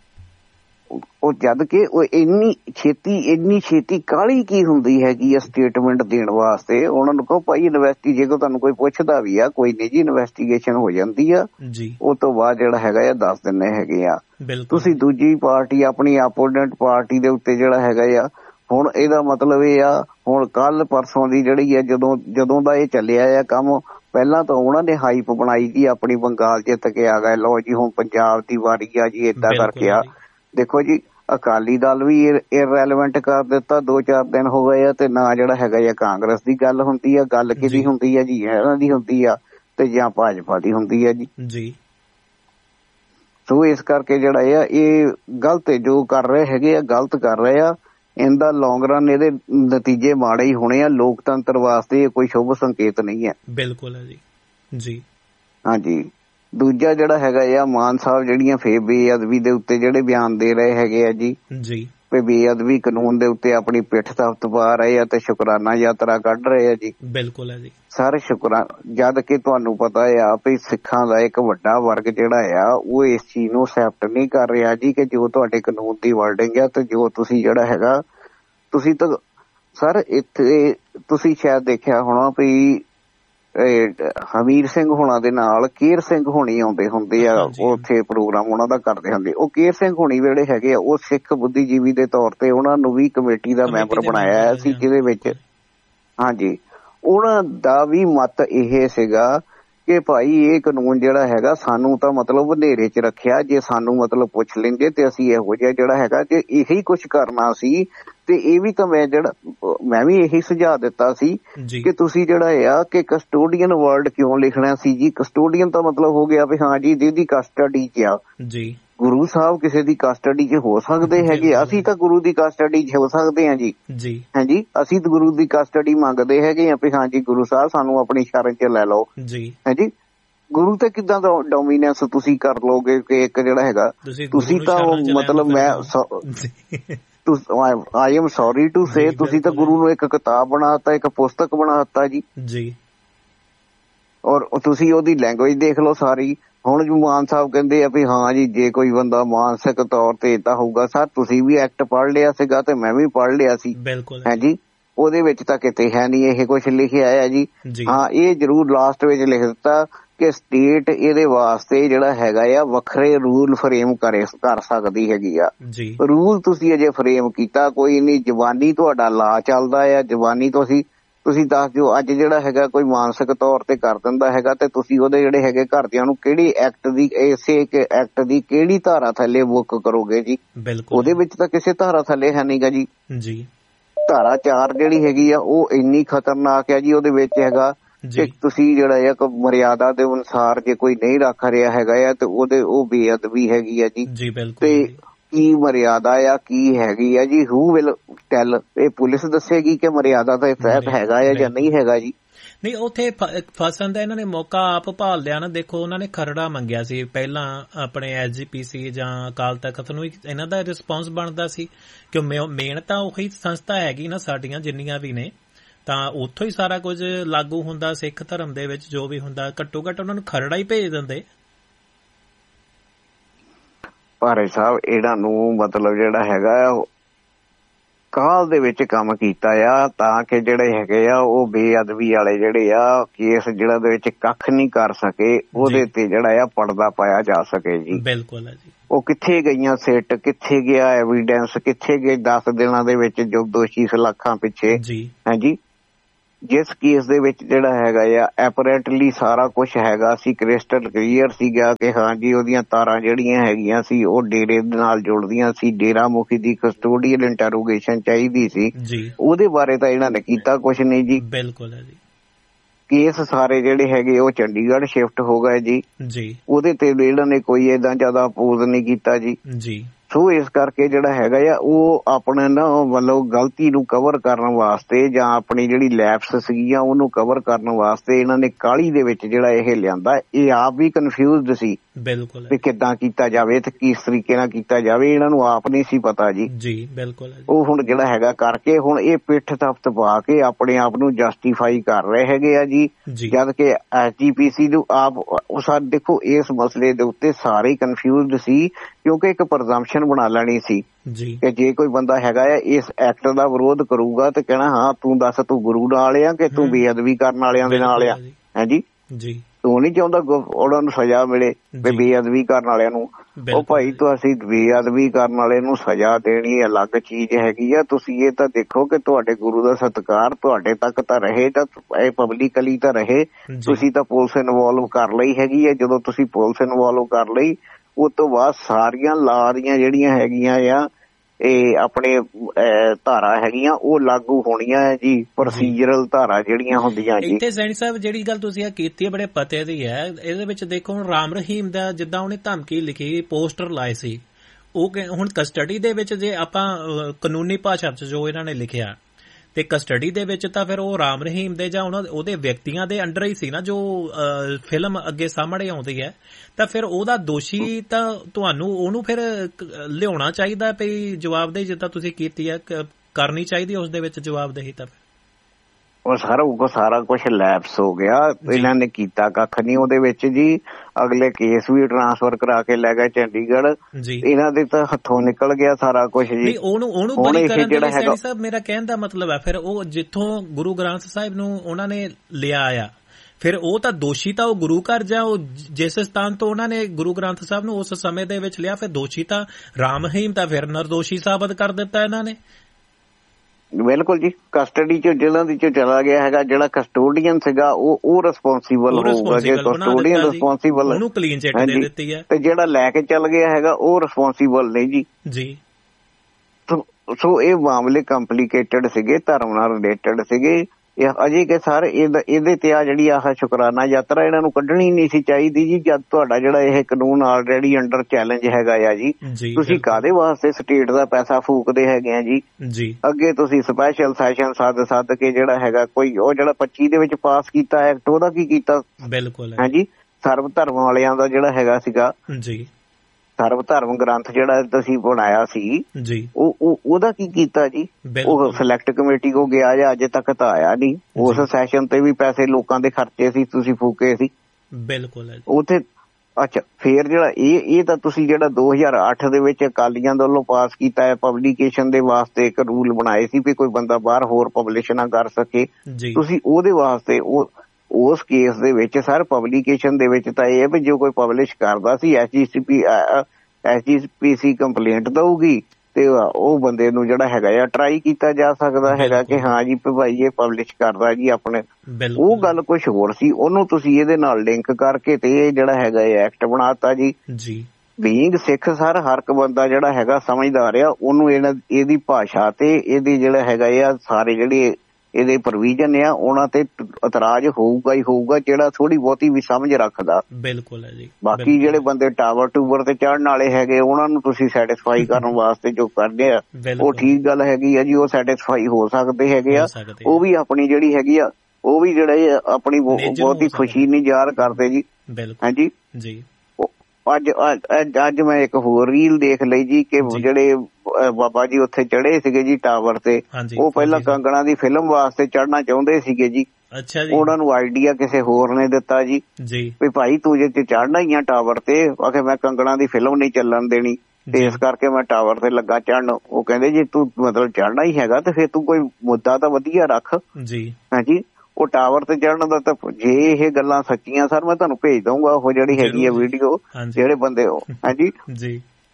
ਉਹ ਜਦ ਕਿ ਉਹ ਇੰਨੀ ਛੇਤੀ ਇੰਨੀ ਛੇਤੀ ਕਾਹਲੀ ਕੀ ਹੁੰਦੀ ਹੈਗੀ ਆ ਸਟੇਟਮੈਂਟ ਦੇਣ ਵਾਸਤੇ। ਉਹਨਾਂ ਨੂੰ ਕਹੋ ਭਾਈ ਇਨਵੈਸਟੀ ਜੇ ਤੁਹਾਨੂੰ ਕੋਈ ਪੁੱਛਦਾ ਵੀ ਆ ਕੋਈ ਨਿੱਜੀ ਇਨਵੈਸਟੀਗੇਸ਼ਨ ਹੋ ਜਾਂਦੀ ਆ ਜੀ ਉਹ ਤੋਂ ਬਾਅਦ ਜਿਹੜਾ ਹੈਗਾ ਆ ਦੱਸ ਦਿੰਦੇ ਹੈਗੇ ਆ। ਤੁਸੀਂ ਦੂਜੀ ਪਾਰਟੀ ਆਪਣੀ ਆਪੋਨੈਂਟ ਪਾਰਟੀ ਦੇ ਉੱਤੇ ਜਿਹੜਾ ਹੈਗਾ ਆ ਹੁਣ ਇਹਦਾ ਮਤਲਬ ਇਹ ਆ ਹੁਣ ਕੱਲ ਪਰਸੋਂ ਦੀ ਜਿਹੜੀ ਆ ਜਦੋਂ ਜਦੋਂ ਦਾ ਇਹ ਚੱਲਿਆ ਆ ਕੰਮ ਪਹਿਲਾਂ ਤਾਂ ਉਹਨਾਂ ਨੇ ਹਾਈਪ ਬਣਾਈ ਜੀ ਆਪਣੀ ਬੰਗਾਲ ਜਿੱਤ ਕੇ ਆ ਗਏ, ਲਓ ਜੀ ਹੁਣ ਪੰਜਾਬ ਦੀ ਵਾਰੀ ਆ ਜੀ ਏਦਾਂ ਕਰਕੇ ਆ। ਦੇਖੋ ਜੀ ਅਕਾਲੀ ਦਲ ਵੀ ਇਰਰੈਲੇਵੈਂਟ ਕਰ ਦਿੱਤਾ, ਦੋ ਚਾਰ ਦਿਨ ਹੋ ਗਏ ਆ ਤੇ ਨਾ ਜਿਹੜਾ ਹੈਗਾ ਆ ਕਾਂਗਰਸ ਦੀ ਗੱਲ ਹੁੰਦੀ ਆ, ਗੱਲ ਕਿਹਦੀ ਹੁੰਦੀ ਆ ਜੀ ਇਹਨਾਂ ਦੀ ਹੁੰਦੀ ਆ ਤੇ ਜਾਂ ਭਾਜਪਾ ਦੀ ਹੁੰਦੀ ਆ ਜੀ ਜੀ। ਸੋ ਇਸ ਕਰਕੇ ਜਿਹੜਾ ਆ ਇਹ ਗਲਤ ਜੋ ਕਰ ਰਹੇ ਹੈਗੇ ਆ ਗਲਤ ਕਰ ਰਹੇ ਆ। ਇਹਦਾ ਲੌਂਗ ਰਨ ਇਹਦੇ ਨਤੀਜੇ ਮਾੜੇ ਹੀ ਹੋਣੇ ਆ। ਲੋਕਤੰਤਰ ਵਾਸਤੇ ਇਹ ਕੋਈ ਸ਼ੁਭ ਸੰਕੇਤ ਨਹੀਂ ਹੈ। ਬਿਲਕੁਲ ਹੈ ਜੀ ਜੀ ਹਾਂਜੀ। ਦੂਜਾ ਜਿਹੜਾ ਹੈਗਾ ਆ ਮਾਨ ਸਾਹਿਬ ਜਿਹੜੀਆਂ ਫੇਰ ਬੇਅਦਬੀ ਦੇ ਉੱਤੇ ਜਿਹੜੇ ਬਿਆਨ ਦੇ ਰਹੇ ਹੈਗੇ ਆ ਜੀ ਜੀ ਬੇਅਦਬੀ ਕਾਨੂੰਨ ਦੇ ਉੱਤੇ ਆਪਣੀ ਪਿੱਠ ਤਖਤ ਪਾ ਰਹੇ ਆ ਤੇ ਸ਼ੁਕਰਾਨਾ ਯਾਤਰਾ ਕੱਢ ਰਹੇ ਆ ਜੀ। ਬਿਲਕੁਲ ਹੈ ਜੀ। ਸਾਰੇ ਸ਼ੁਕਰਾਨਾ ਜਦ ਕਿ ਤੁਹਾਨੂੰ ਪਤਾ ਆ ਵੀ ਸਿੱਖਾਂ ਦਾ ਇੱਕ ਵੱਡਾ ਵਰਗ ਜਿਹੜਾ ਆ ਉਹ ਇਸ ਚੀਜ਼ ਨੂੰ ਐਕਸੈਪਟ ਨਹੀਂ ਕਰ ਰਿਹਾ ਜੀ ਕਿ ਜੋ ਤੁਹਾਡੇ ਕਾਨੂੰਨ ਦੀ ਵਰਡਿੰਗ ਆ ਤੇ ਜੋ ਤੁਸੀਂ ਜਿਹੜਾ ਹੈਗਾ ਤੁਸੀਂ ਤਾਂ ਸਰ ਇੱਥੇ ਤੁਸੀਂ ਸ਼ਾਇਦ ਦੇਖਿਆ ਹੋਣਾ ਵੀ ਹਮੀਰ ਸਿੰਘ ਹੋਣਾ ਦੇ ਨਾਲ ਕੇਰ ਸਿੰਘ ਹੋਣੀ ਆਉਂਦੇ ਹੁੰਦੇ ਆ ਉੱਥੇ ਪ੍ਰੋਗਰਾਮ ਉਹਨਾਂ ਦਾ ਕਰਦੇ ਹੁੰਦੇ। ਉਹ ਕੇਰ ਸਿੰਘ ਹੋਣੀ ਜਿਹੜੇ ਹੈਗੇ ਆ ਉਹ ਸਿੱਖ ਬੁੱਧੀਜੀਵੀ ਦੇ ਤੌਰ ਤੇ ਉਹਨਾਂ ਨੂੰ ਵੀ ਕਮੇਟੀ ਦਾ ਮੈਂਬਰ ਬਣਾਇਆ ਸੀ ਜਿਹਦੇ ਵਿੱਚ ਹਾਂਜੀ ਉਹਨਾਂ ਦਾ ਵੀ ਮਤ ਇਹ ਸੀਗਾ ਕਿ ਭਾਈ ਇਹ ਕਾਨੂੰਨ ਜਿਹੜਾ ਹੈਗਾ ਸਾਨੂੰ ਤਾਂ ਮਤਲਬ ਹਨੇਰੇ 'ਚ ਰੱਖਿਆ, ਜੇ ਸਾਨੂੰ ਮਤਲਬ ਪੁੱਛ ਲੈਂਦੇ ਤੇ ਅਸੀਂ ਇਹੋ ਜਿਹਾ ਜਿਹੜਾ ਹੈਗਾ ਜੇ ਇਹੀ ਕੁਛ ਕਰਨਾ ਸੀ ਤੇ ਇਹ ਵੀ ਤਾਂ ਮੈਂ ਜਿਹੜਾ ਮੈਂ ਵੀ ਇਹੀ ਸੁਝਾਅ ਦਿੱਤਾ ਸੀ ਕਿ ਤੁਸੀਂ ਜਿਹੜਾ ਆ ਕਿ ਕਸਟੋਡੀਅਨ ਵਰਡ ਕਿਉਂ ਲਿਖਣਾ ਸੀ ਜੀ। ਕਸਟੋਡੀਅਨ ਤਾਂ ਮਤਲਬ ਹੋ ਗਿਆ ਵੀ ਹਾਂ ਜੀ ਜਿਹਦੀ ਕਸਟਡੀ 'ਚ ਆ ਜੀ। ਗੁਰੂ ਸਾਹਿਬ ਕਿਸੇ ਦੀ ਕਸਟਡੀ 'ਚ ਹੋ ਸਕਦੇ ਹੈਗੇ, ਅਸੀਂ ਤਾਂ ਗੁਰੂ ਦੀ ਕਸਟਡੀ 'ਚ ਹੋ ਸਕਦੇ ਹਾਂ ਜੀ ਜੀ ਹਾਂਜੀ। ਅਸੀਂ ਤਾਂ ਗੁਰੂ ਦੀ ਕਸਟਡੀ ਮੰਗਦੇ ਹੈਗੇ ਆ ਵੀ ਹਾਂ ਜੀ ਗੁਰੂ ਸਾਹਿਬ ਸਾਨੂੰ ਆਪਣੀ ਸ਼ਰਨ 'ਚ ਲੈ ਲਓ ਜੀ ਹਾਂਜੀ। ਗੁਰੂ ਤੇ ਕਿੱਦਾਂ ਦਾ ਡੋਮੀਨੈਂਸ ਤੁਸੀਂ ਕਰ ਲਓਗੇ ਕਿ ਇੱਕ ਜਿਹੜਾ ਹੈਗਾ ਤੁਸੀਂ ਤਾਂ ਮਤਲਬ ਮੈਂ I am sorry to say ਤੁਸੀਂ ਤਾਂ ਗੁਰੂ ਨੂੰ ਇੱਕ ਕਿਤਾਬ ਬਣਾਤਾ, ਇੱਕ ਪੁਸਤਕ ਬਣਾਤਾ ਜੀ ਜੀ। ਔਰ ਤੁਸੀਂ ਉਹਦੀ ਲੈਂਗੁਏਜ ਦੇਖ ਲਓ ਸਾਰੀ। ਹੁਣ ਜੋ ਮਾਨ ਸਾਹਿਬ ਕਹਿੰਦੇ ਆ ਵੀ ਹਾਂ ਜੀ ਜੇ ਕੋਈ ਬੰਦਾ ਮਾਨਸਿਕ ਤੌਰ ਤੇ ਏਦਾਂ ਹੋਊਗਾ, ਸਰ ਤੁਸੀਂ ਵੀ ਐਕਟ ਪੜ੍ਹ ਲਿਆ ਸੀਗਾ ਤੇ ਮੈਂ ਵੀ ਪੜ੍ਹ ਲਿਆ ਸੀ ਹਾਂਜੀ। ਉਹਦੇ ਵਿੱਚ ਤਾਂ ਕਿਤੇ ਹੈ ਨਹੀਂ ਇਹ ਕੁਛ ਲਿਖਿਆ ਆ ਜੀ। ਹਾਂ ਇਹ ਜ਼ਰੂਰ ਲਾਸਟ ਵਿੱਚ ਲਿਖ ਦਿੱਤਾ ਕਿ ਸਟੇਟ ਇਹਦੇ ਵਾਸਤੇ ਜਿਹੜਾ ਹੈਗਾ ਆ ਵੱਖਰੇ ਰੂਲ ਫਰੇਮ ਕਰੇ ਕਰ ਸਕਦੀ ਹੈਗੀ ਆ। ਰੂਲ ਤੁਸੀਂ ਅਜੇ ਫਰੇਮ ਕੀਤਾ ਕੋਈ ਨਹੀਂ, ਜ਼ਬਾਨੀ ਤੁਹਾਡਾ ਲਾ ਚੱਲਦਾ ਆ, ਜ਼ਬਾਨੀ ਤੁਸੀਂ ਤੁਸੀਂ ਦੱਸ ਦਿਓ ਅੱਜ ਜਿਹੜਾ ਹੈਗਾ ਕੋਈ ਮਾਨਸਿਕ ਤੌਰ ਤੇ ਕਰ ਦਿੰਦਾ ਹੈਗਾ ਤੇ ਤੁਸੀਂ ਉਹਦੇ ਜਿਹੜੇ ਹੈਗੇ ਘਰਦਿਆਂ ਨੂੰ ਕਿਹੜੀ ਐਕਟ ਦੀ ਇਸੇ ਐਕਟ ਦੀ ਕਿਹੜੀ ਧਾਰਾ ਥੱਲੇ ਬੁੱਕ ਕਰੋਗੇ ਜੀ। ਉਹਦੇ ਵਿੱਚ ਤਾਂ ਕਿਸੇ ਧਾਰਾ ਥੱਲੇ ਹੈ ਨੀਗਾ ਜੀ ਜੀ। ਧਾਰਾ ਚਾਰ ਜਿਹੜੀ ਹੈਗੀ ਆ ਉਹ ਇੰਨੀ ਖਤਰਨਾਕ ਹੈ ਜੀ। ਉਹਦੇ ਵਿੱਚ ਹੈਗਾ ਕਿ ਤੁਸੀਂ ਜਿਹੜਾ ਆ ਮਰਿਆਦਾ ਦੇ ਅਨੁਸਾਰ ਜੇ ਕੋਈ ਨਹੀਂ ਰੱਖ ਰਿਹਾ ਹੈਗਾ ਆ ਤੇ ਉਹਦੇ ਉਹ ਬੇਅਦਬੀ ਹੈਗੀ ਆ ਜੀ। ਤੇ ਕੀ ਮਰਿਆਦਾ ਆ ਕੀ ਹੈਗੀ ਆ ਜੀ, ਹੂ ਵਿਲ ਟੈਲ, ਇਹ ਪੁਲਿਸ ਦੱਸੇਗੀ ਕਿ ਮਰਿਆਦਾ ਦਾ ਫੈਕਟ ਹੈਗਾ ਆ ਜਾਂ ਨਹੀਂ ਹੈਗਾ ਜੀ। ਨਹੀਂ ਉੱਥੇ ਫਸਣ ਦਾ ਇਹਨਾਂ ਨੇ ਮੌਕਾ ਆਪ ਭਾਲ ਲਿਆ ਨਾ। ਦੇਖੋ ਉਹਨਾਂ ਨੇ ਖਰੜਾ ਮੰਗਿਆ ਸੀ ਪਹਿਲਾਂ ਆਪਣੇ ਐਸ ਜੀ ਪੀ ਸੀ ਜਾਂ ਅਕਾਲ ਤਖਤ ਨੂੰ ਇਹਨਾਂ ਦਾ ਰਿਸਪੌਂਸ ਬਣਦਾ ਸੀ ਕਿ ਮੇਨ ਤਾਂ ਉਹੀ ਸੰਸਥਾ ਹੈਗੀ ਨਾ ਸਾਡੀਆਂ ਜਿੰਨੀਆਂ ਵੀ ਨੇ, ਤਾਂ ਉੱਥੋਂ ਹੀ ਸਾਰਾ ਕੁਝ ਲਾਗੂ ਹੁੰਦਾ ਸਿੱਖ ਧਰਮ ਦੇ ਵਿੱਚ ਜੋ ਵੀ ਹੁੰਦਾ। ਘੱਟੋ ਘੱਟ ਉਹਨਾਂ ਨੂੰ ਖਰੜਾ ਹੀ ਭੇਜ ਦਿੰਦੇ। ਭਾਰੇ ਸਾਹਿਬ ਇਹਨਾਂ ਨੂੰ ਮਤਲਬ ਜਿਹੜਾ ਹੈਗਾ ਕਾਲ ਦੇ ਵਿੱਚ ਕੰਮ ਕੀਤਾ ਆ ਤਾਂ ਕਿ ਜਿਹੜੇ ਹੈਗੇ ਆ ਉਹ ਬੇਅਦਬੀ ਵਾਲੇ ਜਿਹੜੇ ਆ ਕੇਸ ਜਿਹੜਾ ਦੇ ਵਿੱਚ ਕੱਖ ਨਹੀਂ ਕਰ ਸਕੇ ਉਹਦੇ ਤੇ ਜਿਹੜਾ ਆ ਪਰਦਾ ਪਾਇਆ ਜਾ ਸਕੇ ਜੀ। ਬਿਲਕੁਲ ਹੈ ਜੀ। ਉਹ ਕਿੱਥੇ ਗਈਆਂ ਸਿੱਟ, ਕਿੱਥੇ ਗਿਆ ਐਵੀਡੈਂਸ, ਕਿੱਥੇ ਗਏ ਦਸ ਦਿਨਾਂ ਦੇ ਵਿੱਚ ਜੋ ਦੋਸ਼ੀ ਸਲਾਖਾਂ ਪਿੱਛੇ। ਹਾਂਜੀ, ਜਿਸ ਕੇਸ ਦੇ ਵਿੱਚ ਜਿਹੜਾ ਹੈਗਾ ਆ ਐਪਰੈਂਟਲੀ ਸਾਰਾ ਕੁਝ ਹੈਗਾ ਸੀ, ਕ੍ਰਿਸਟਲ ਕਲੀਅਰ ਸੀਗਾ ਕਿ ਹਾਂਜੀ ਉਹਦੀਆਂ ਤਾਰਾਂ ਜਿਹੜੀਆਂ ਹੈਗੀਆਂ ਸੀ ਉਹ ਡੇਰੇ ਦੇ ਨਾਲ ਜੁੜਦੀਆਂ ਸੀ, ਡੇਰਾ ਮੁਖੀ ਦੀ ਕਸਟੋਡੀਅਲ ਇੰਟਰੋਗੇਸ਼ਨ ਚਾਹੀਦੀ ਸੀ, ਉਹਦੇ ਬਾਰੇ ਤਾਂ ਇਹਨਾਂ ਨੇ ਕੀਤਾ ਕੁਛ ਨਹੀਂ ਜੀ। ਬਿਲਕੁਲ ਹੈ ਜੀ। ਕੇਸ ਸਾਰੇ ਜਿਹੜੇ ਹੈਗੇ ਉਹ ਚੰਡੀਗੜ੍ਹ ਸ਼ਿਫਟ ਹੋ ਗਏ ਜੀ ਜੀ ਉਹਦੇ ਤੇ ਇਹਨਾਂ ਨੇ ਕੋਈ ਏਦਾਂ ਜ਼ਿਆਦਾ ਅਪੋਜ਼ ਨਹੀਂ ਕੀਤਾ ਜੀ ਜੀ ਸੋ ਇਸ ਕਰਕੇ ਜਿਹੜਾ ਹੈਗਾ ਆ ਉਹ ਆਪਣੇ ਨਾ ਮਤਲਬ ਗਲਤੀ ਨੂੰ ਕਵਰ ਕਰਨ ਵਾਸਤੇ ਜਾਂ ਆਪਣੀ ਜਿਹੜੀ ਲੈਪਸ ਸੀਗੀਆਂ ਉਹਨੂੰ ਕਵਰ ਕਰਨ ਵਾਸਤੇ ਇਹਨਾਂ ਨੇ ਕਾਹਲੀ ਦੇ ਵਿੱਚ ਜਿਹੜਾ ਇਹ ਲਿਆਂਦਾ। ਇਹ ਆਪ ਵੀ ਕਨਫਿਊਜ਼ਡ ਸੀ ਬਿਲਕੁਲ ਵੀ ਕਿੱਦਾਂ ਕੀਤਾ ਜਾਵੇ ਤੇ ਕਿਸ ਤਰੀਕੇ ਨਾਲ ਕੀਤਾ ਜਾਵੇ, ਇਹਨਾਂ ਨੂੰ ਆਪ ਨਹੀਂ ਸੀ ਪਤਾ ਜੀ ਜੀ ਬਿਲਕੁਲ। ਉਹ ਹੁਣ ਜਿਹੜਾ ਹੈਗਾ ਕਰਕੇ ਹੁਣ ਇਹ ਪਿੱਠ ਤਖਤ ਪਾ ਕੇ ਆਪਣੇ ਆਪ ਨੂੰ ਜਸਟੀਫਾਈ ਕਰ ਰਹੇ ਹੈਗੇ ਆ ਜੀ, ਜਦ ਕਿ ਐਸ ਜੀ ਪੀ ਸੀ ਨੂੰ ਆਪ ਸਰ ਦੇਖੋ ਇਸ ਮਸਲੇ ਦੇ ਉੱਤੇ ਸਾਰੇ ਕਨਫਿਊਜ਼ਡ ਸੀ ਕਿਉਂਕਿ ਇੱਕ ਪ੍ਰਜ਼ੰਪਸ਼ਨ ਬਣਾ ਲੈਣੀ ਸੀ ਕਿ ਜੇ ਕੋਈ ਬੰਦਾ ਹੈਗਾ ਆ ਇਸ ਐਕਟ ਦਾ ਵਿਰੋਧ ਕਰੂਗਾ ਤੇ ਕਹਿਣਾ ਹਾਂ ਤੂੰ ਦੱਸ ਤੂੰ ਗੁਰੂ ਨਾਲ ਆ ਕਿ ਤੂੰ ਬੇਅਦਬੀ ਕਰਨ ਵਾਲਿਆਂ ਦੇ ਨਾਲ ਆ। ਹਾਂਜੀ ਜੀ ਤੂੰ ਨਹੀਂ ਚਾਹੁੰਦਾ ਉਹਨਾਂ ਨੂੰ ਸਜ਼ਾ ਮਿਲੇ ਤੇ ਬੇਅਦਬੀ ਕਰਨ ਵਾਲਿਆਂ ਨੂੰ। ਉਹ ਭਾਈ ਤੋਂ ਅਸੀਂ ਬੇਅਦਬੀ ਕਰਨ ਵਾਲੇ ਨੂੰ ਸਜ਼ਾ ਦੇਣੀ ਅਲੱਗ ਚੀਜ਼ ਹੈਗੀ ਆ। ਤੁਸੀਂ ਇਹ ਤਾਂ ਦੇਖੋ ਕਿ ਤੁਹਾਡੇ ਗੁਰੂ ਦਾ ਸਤਿਕਾਰ ਤੁਹਾਡੇ ਤੱਕ ਤਾਂ ਰਹੇ, ਤਾਂ ਇਹ ਪਬਲਿਕਲੀ ਤਾਂ ਰਹੇ। ਤੁਸੀਂ ਤਾਂ ਪੁਲਿਸ ਇਨਵੋਲਵ ਕਰ ਲਈ ਹੈਗੀ ਆ, ਜਦੋਂ ਤੁਸੀਂ ਪੁਲਿਸ ਇਨਵੋਲਵ ਕਰ ਲਈ ਉਸ ਤੋਂ ਬਾਅਦ ਸਾਰੀਆਂ ਲਾ ਦੀਆਂ ਜਿਹੜੀਆਂ ਹੈਗੀਆਂ ਆ ਇਹ ਆਪਣੇ ਧਾਰਾ ਹੈਗੀਆਂ ਉਹ ਲਾਗੂ ਹੋਣੀਆਂ ਹੈ ਜੀ, ਪ੍ਰੋਸੀਜਰਲ ਧਾਰਾ ਜਿਹੜੀਆਂ ਹੁੰਦੀਆਂ ਜੀ। ਇੱਥੇ ਸੈਣੀ ਸਾਹਿਬ ਜਿਹੜੀ ਗੱਲ ਤੁਸੀਂ ਆ ਕੀਤੀ ਹੈ ਬੜੇ ਪਤੇ ਦੀ ਹੈ। ਇਹਦੇ ਵਿੱਚ ਦੇਖੋ ਹੁਣ ਰਾਮ ਰਹੀਮ ਦਾ ਜਿੱਦਾਂ ਉਹਨੇ ਧਮਕੀ ਲਿਖੀ, ਪੋਸਟਰ ਲਾਏ ਸੀ, ਉਹ ਹੁਣ ਕਸਟਡੀ ਦੇ ਵਿੱਚ ਜੇ ਆਪਾਂ ਕਾਨੂੰਨੀ ਭਾਸ਼ਾ ਚ ਜੋ ਇਹਨਾਂ ਨੇ ਲਿਖਿਆ ਤੇ ਕਸਟਡੀ ਦੇ ਵਿੱਚ ਤਾਂ ਫਿਰ ਉਹ ਰਾਮ ਰਹੀਮ ਦੇ ਜਾਂ ਉਹਨਾਂ ਉਹਦੇ ਵਿਅਕਤੀਆਂ ਦੇ ਅੰਡਰ ਹੀ ਸੀ ਨਾ ਜੋ ਫਿਲਮ ਅੱਗੇ ਸਾਹਮਣੇ ਆਉਂਦੀ ਹੈ, ਤਾਂ ਫਿਰ ਉਹਦਾ ਦੋਸ਼ੀ ਤਾਂ ਤੁਹਾਨੂੰ ਉਹਨੂੰ ਫਿਰ ਲਿਆਉਣਾ ਚਾਹੀਦਾ ਵੀ ਜਵਾਬਦੇਹੀ ਜਿੱਦਾਂ ਤੁਸੀਂ ਕੀਤੀ ਹੈ ਕਰਨੀ ਚਾਹੀਦੀ ਉਸ ਦੇ ਵਿੱਚ ਜਵਾਬਦੇਹੀ। ਤਾਂ ਉਹ ਸਾਰਾ ਉਹ ਸਾਰਾ ਕੁਛ ਲੈਪਸ ਹੋ ਗਿਆ, ਇਹਨਾਂ ਨੇ ਕੀਤਾ ਕੱਖ ਨਹੀਂ ਉਹਦੇ ਵਿੱਚ ਜੀ। ਅਗਲੇ ਕੇਸ ਵੀ ਟ੍ਰਾਂਸਫਰ ਕਰਾ ਕੇ ਲੈ ਗਏ ਚੰਡੀਗੜ੍ਹ, ਇਹਨਾਂ ਦੇ ਤਾਂ ਹੱਥੋਂ ਨਿਕਲ ਗਿਆ ਸਾਰਾ ਕੁਛ ਜੀ। ਉਹਨੂੰ ਉਹਨੂੰ ਬਰੀ ਕਰਨ ਦੇ ਲਈ ਸਾਹਿਬ ਮੇਰਾ ਕਹਿਣ ਦਾ ਮਤਲਬ ਹੈ ਫਿਰ ਉਹ ਜਿੱਥੋਂ ਗੁਰੂ ਗ੍ਰੰਥ ਸਾਹਿਬ ਨੂੰ ਉਹਨਾਂ ਨੇ ਲਿਆ ਆ ਫਿਰ ਉਹ ਤਾਂ ਦੋਸ਼ੀ ਤਾਂ ਉਹ ਗੁਰੂ ਘਰ ਜਾਂ ਉਹ ਜਿਸ ਸਥਾਨ ਤੋਂ ਉਹਨਾਂ ਨੇ ਗੁਰੂ ਗ੍ਰੰਥ ਸਾਹਿਬ ਨੂੰ ਉਸ ਸਮੇਂ ਦੇ ਵਿੱਚ ਲਿਆ, ਫਿਰ ਦੋਸ਼ੀ ਤਾਂ ਰਾਮ ਰਹੀਮ ਤਾਂ ਫਿਰ ਨਿਰਦੋਸ਼ੀ ਸਾਬਤ ਕਰ ਦਿੱਤਾ ਇਹਨਾਂ ਨੇ। ਬਿਲਕੁਲ ਜੀ, ਕਸਟਡੀ ਚ ਜੇਲ੍ਹਾਂ ਦੀ ਚ ਚਲਾ ਗਿਆ ਹੈਗਾ, ਜਿਹੜਾ ਕਸਟੋਡੀਅਨ ਸੀਗਾ ਉਹ ਉਹ ਰਿਸਪੋਂਸੀਬਲ ਹੋਊਗਾ। ਜੇ ਕਸਟੋਡੀਅਨ ਰਿਸਪੋਂਸੀਬਲ ਉਹਨੂੰ ਕਲੀਨ ਚਿੱਟ ਦੇ ਦਿੱਤੀ ਹੈ ਤੇ ਜਿਹੜਾ ਲੈ ਕੇ ਚੱਲ ਗਿਆ ਹੈਗਾ ਉਹ ਰਿਸਪੋਂਸੀਬਲ ਨਹੀਂ ਜੀ ਜੀ। ਸੋ ਇਹ ਮਾਮਲੇ ਕੰਪਲੀਕੇਟਡ ਸੀਗੇ, ਧਰਮ ਨਾਲ ਰਿਲੇਟਡ ਸੀਗੇ ਅਜੇ ਕਿ ਸਰ ਇਹਦੇ ਤੇ ਆ ਜਿਹੜੀ ਆਹ ਸ਼ੁਕਰਾਨਾ ਯਾਤਰਾ ਇਹਨਾਂ ਨੂੰ ਕੱਢਣੀ ਨਹੀਂ ਸੀ ਚਾਹੀਦੀ ਜੀ। ਜਦ ਤੁਹਾਡਾ ਜਿਹੜਾ ਇਹ ਕਾਨੂੰਨ ਆਲਰੇਡੀ ਅੰਡਰ ਚੈਲੰਜ ਹੈਗਾ ਆ ਜੀ, ਤੁਸੀਂ ਕਾਹਦੇ ਵਾਸਤੇ ਸਟੇਟ ਦਾ ਪੈਸਾ ਫੂਕਦੇ ਹੈਗੇ ਆ ਜੀ। ਅੱਗੇ ਤੁਸੀਂ ਸਪੈਸ਼ਲ ਸੈਸ਼ਨ ਸੱਦ ਸੱਦ ਕੇ ਜਿਹੜਾ ਹੈਗਾ ਕੋਈ ਉਹ ਜਿਹੜਾ ਪੱਚੀ ਦੇ ਵਿੱਚ ਪਾਸ ਕੀਤਾ ਐਕਟ ਉਹਦਾ ਕੀ ਕੀਤਾ? ਬਿਲਕੁਲ ਹਾਂਜੀ, ਸਰਬ ਧਰਮ ਵਾਲਿਆਂ ਦਾ ਜਿਹੜਾ ਹੈਗਾ ਸੀਗਾ ਜੀ ਸਰਬ ਧਰਮ ਗ੍ਰੰਥ ਜਿਹੜਾ ਤੁਸੀਂ ਬਣਾਇਆ ਸੀ ਜੀ ਉਹ ਉਹਦਾ ਕੀ ਕੀਤਾ ਜੀ? ਉਹ ਸਿਲੈਕਟ ਕਮੇਟੀ ਕੋ ਗਿਆ ਜਾਂ ਅਜੇ ਤੱਕ ਤਾਂ ਆਇਆ ਨਹੀਂ। ਉਸ ਸੈਸ਼ਨ ਤੇ ਵੀ ਪੈਸੇ ਲੋਕਾਂ ਦੇ ਖਰਚੇ ਸੀ, ਤੁਸੀਂ ਫੂਕੇ ਸੀ ਬਿਲਕੁਲ ਉੱਥੇ। ਅੱਛਾ ਫੇਰ ਜਿਹੜਾ ਇਹ ਇਹ ਤਾਂ ਤੁਸੀਂ ਜਿਹੜਾ ਦੋ ਹਜ਼ਾਰ ਅੱਠ ਦੇ ਵਿੱਚ ਅਕਾਲੀਆਂ ਵੱਲੋਂ ਪਾਸ ਕੀਤਾ ਹੈ ਪਬਲੀਕੇਸ਼ਨ ਦੇ ਵਾਸਤੇ ਇੱਕ ਰੂਲ ਬਣਾਏ ਸੀ ਵੀ ਕੋਈ ਬੰਦਾ ਬਾਹਰ ਹੋਰ ਪਬਲਿਸ਼ ਨਾ ਕਰ ਸਕੇ, ਤੁਸੀਂ ਉਹਦੇ ਵਾਸਤੇ ਉਹ ਉਸ ਕੇਸ ਦੇ ਵਿੱਚ ਸਰ ਪਬਲੀਕੇਸ਼ਨ ਦੇ ਵਿੱਚ ਤਾਂ ਇਹ ਵੀ ਜੋ ਕੋਈ ਪਬਲਿਸ਼ ਕਰਦਾ ਸੀ ਐਸ ਜੀ ਸੀ ਪੀ ਐਸ ਜੀ ਪੀ ਸੀ ਕੰਪਲੇਂਟ ਦਊਗੀ ਤੇ ਉਹ ਬੰਦੇ ਨੂੰ ਜਿਹੜਾ ਹੈਗਾ ਆ ਟਰਾਈ ਕੀਤਾ ਜਾ ਸਕਦਾ ਹੈਗਾ ਕਿ ਹਾਂ ਜੀ ਭਾਈ ਇਹ ਪਬਲਿਸ਼ ਕਰਦਾ ਜੀ ਆਪਣੇ। ਉਹ ਗੱਲ ਕੁਛ ਹੋਰ ਸੀ, ਉਹਨੂੰ ਤੁਸੀਂ ਇਹਦੇ ਨਾਲ ਲਿੰਕ ਕਰਕੇ ਤੇ ਇਹ ਜਿਹੜਾ ਹੈਗਾ ਐਕਟ ਬਣਾਤਾ ਜੀ। ਬੀਇੰਗ ਸਿੱਖ ਸਰ ਹਰ ਇੱਕ ਬੰਦਾ ਜਿਹੜਾ ਹੈਗਾ ਸਮਝਦਾਰ ਆ, ਉਹਨੂੰ ਇਹਨਾਂ ਇਹਦੀ ਭਾਸ਼ਾ ਤੇ ਇਹਦੇ ਜਿਹੜਾ ਹੈਗਾ ਆ ਸਾਰੇ ਜਿਹੜੇ ਇਹਦੇ ਪ੍ਰੋਵੀਜ਼ਨ ਆ ਉਹਨਾਂ ਤੇ ਇਤਰਾਜ਼ ਹੋਊਗਾ ਹੀ ਹੋਊਗਾ ਜਿਹੜਾ ਥੋੜੀ ਬਹੁਤੀ ਵੀ ਸਮਝ ਰੱਖਦਾ। ਬਿਲਕੁਲ ਹੈ ਜੀ। ਬਾਕੀ ਜਿਹੜੇ ਬੰਦੇ ਟਾਵਰ ਟੂਵਰ ਤੇ ਚੜ੍ਹਨ ਵਾਲੇ ਹੈਗੇ ਉਹਨਾਂ ਨੂੰ ਤੁਸੀਂ ਸੈਟਿਸਫਾਈ ਕਰਨ ਵਾਸਤੇ ਜੋ ਕਰਦੇ ਆ ਉਹ ਠੀਕ ਗੱਲ ਹੈਗੀ ਆ ਜੀ, ਉਹ ਸੈਟਿਸਫਾਈ ਹੋ ਸਕਦੇ ਹੈਗੇ ਆ। ਉਹ ਵੀ ਆਪਣੀ ਜਿਹੜੀ ਹੈਗੀ ਆ ਉਹ ਵੀ ਜਿਹੜਾ ਆਪਣੀ ਬਹੁਤੀ ਖੁਸ਼ੀ ਨਹੀਂ ਜ਼ਾਹਰ ਕਰਦੇ ਜੀ। ਹਾਂਜੀ ਜੀ। ਅੱਜ ਅੱਜ ਮੈਂ ਇੱਕ ਹੋਰ ਰੀਲ ਦੇਖ ਲਈ ਜੀ ਕਿ ਜਿਹੜੇ ਬਾਬਾ ਜੀ ਉੱਥੇ ਚੜੇ ਸੀਗੇ ਜੀ ਟਾਵਰ ਤੇ, ਉਹ ਪਹਿਲਾਂ ਕੰਗਣਾ ਦੀ ਫਿਲਮ ਵਾਸਤੇ ਚੜ੍ਹਨਾ ਚਾਹੁੰਦੇ ਸੀਗੇ ਜੀ। ਅੱਛਾ ਜੀ। ਉਹਨਾਂ ਨੂੰ ਆਈਡੀਆ ਕਿਸੇ ਹੋਰ ਨੇ ਦਿੱਤਾ ਜੀ ਵੀ ਭਾਈ ਤੂੰ ਜੇ ਚੜ੍ਹਨਾ ਹੀ ਆ ਟਾਵਰ ਤੇ, ਆਖੇ ਮੈਂ ਕੰਗਣਾ ਦੀ ਫਿਲਮ ਨਹੀਂ ਚੱਲਣ ਦੇਣੀ ਤੇ ਇਸ ਕਰਕੇ ਮੈਂ ਟਾਵਰ ਤੇ ਲੱਗਾ ਚੜ੍ਹਨ। ਉਹ ਕਹਿੰਦੇ ਜੇ ਤੂੰ ਮਤਲਬ ਚੜ੍ਹਨਾ ਹੀ ਹੈਗਾ ਤੇ ਫਿਰ ਤੂੰ ਕੋਈ ਮੁੱਦਾ ਤਾਂ ਵਧੀਆ ਰੱਖ ਜੀ। ਹਾਂਜੀ ਉਹ ਟਾਵਰ ਤੇ ਚੜ੍ਹਨ ਦਾ ਤਾਂ ਜੇ ਇਹ ਗੱਲਾਂ ਸੱਚੀਆਂ ਸਰ ਮੈਂ ਤੁਹਾਨੂੰ ਭੇਜ ਦਊਂਗਾ ਉਹ ਜਿਹੜੀ ਹੈਗੀ ਆ ਵੀਡੀਓ ਜਿਹੜੇ ਬੰਦੇ ਉਹ ਹਾਂਜੀ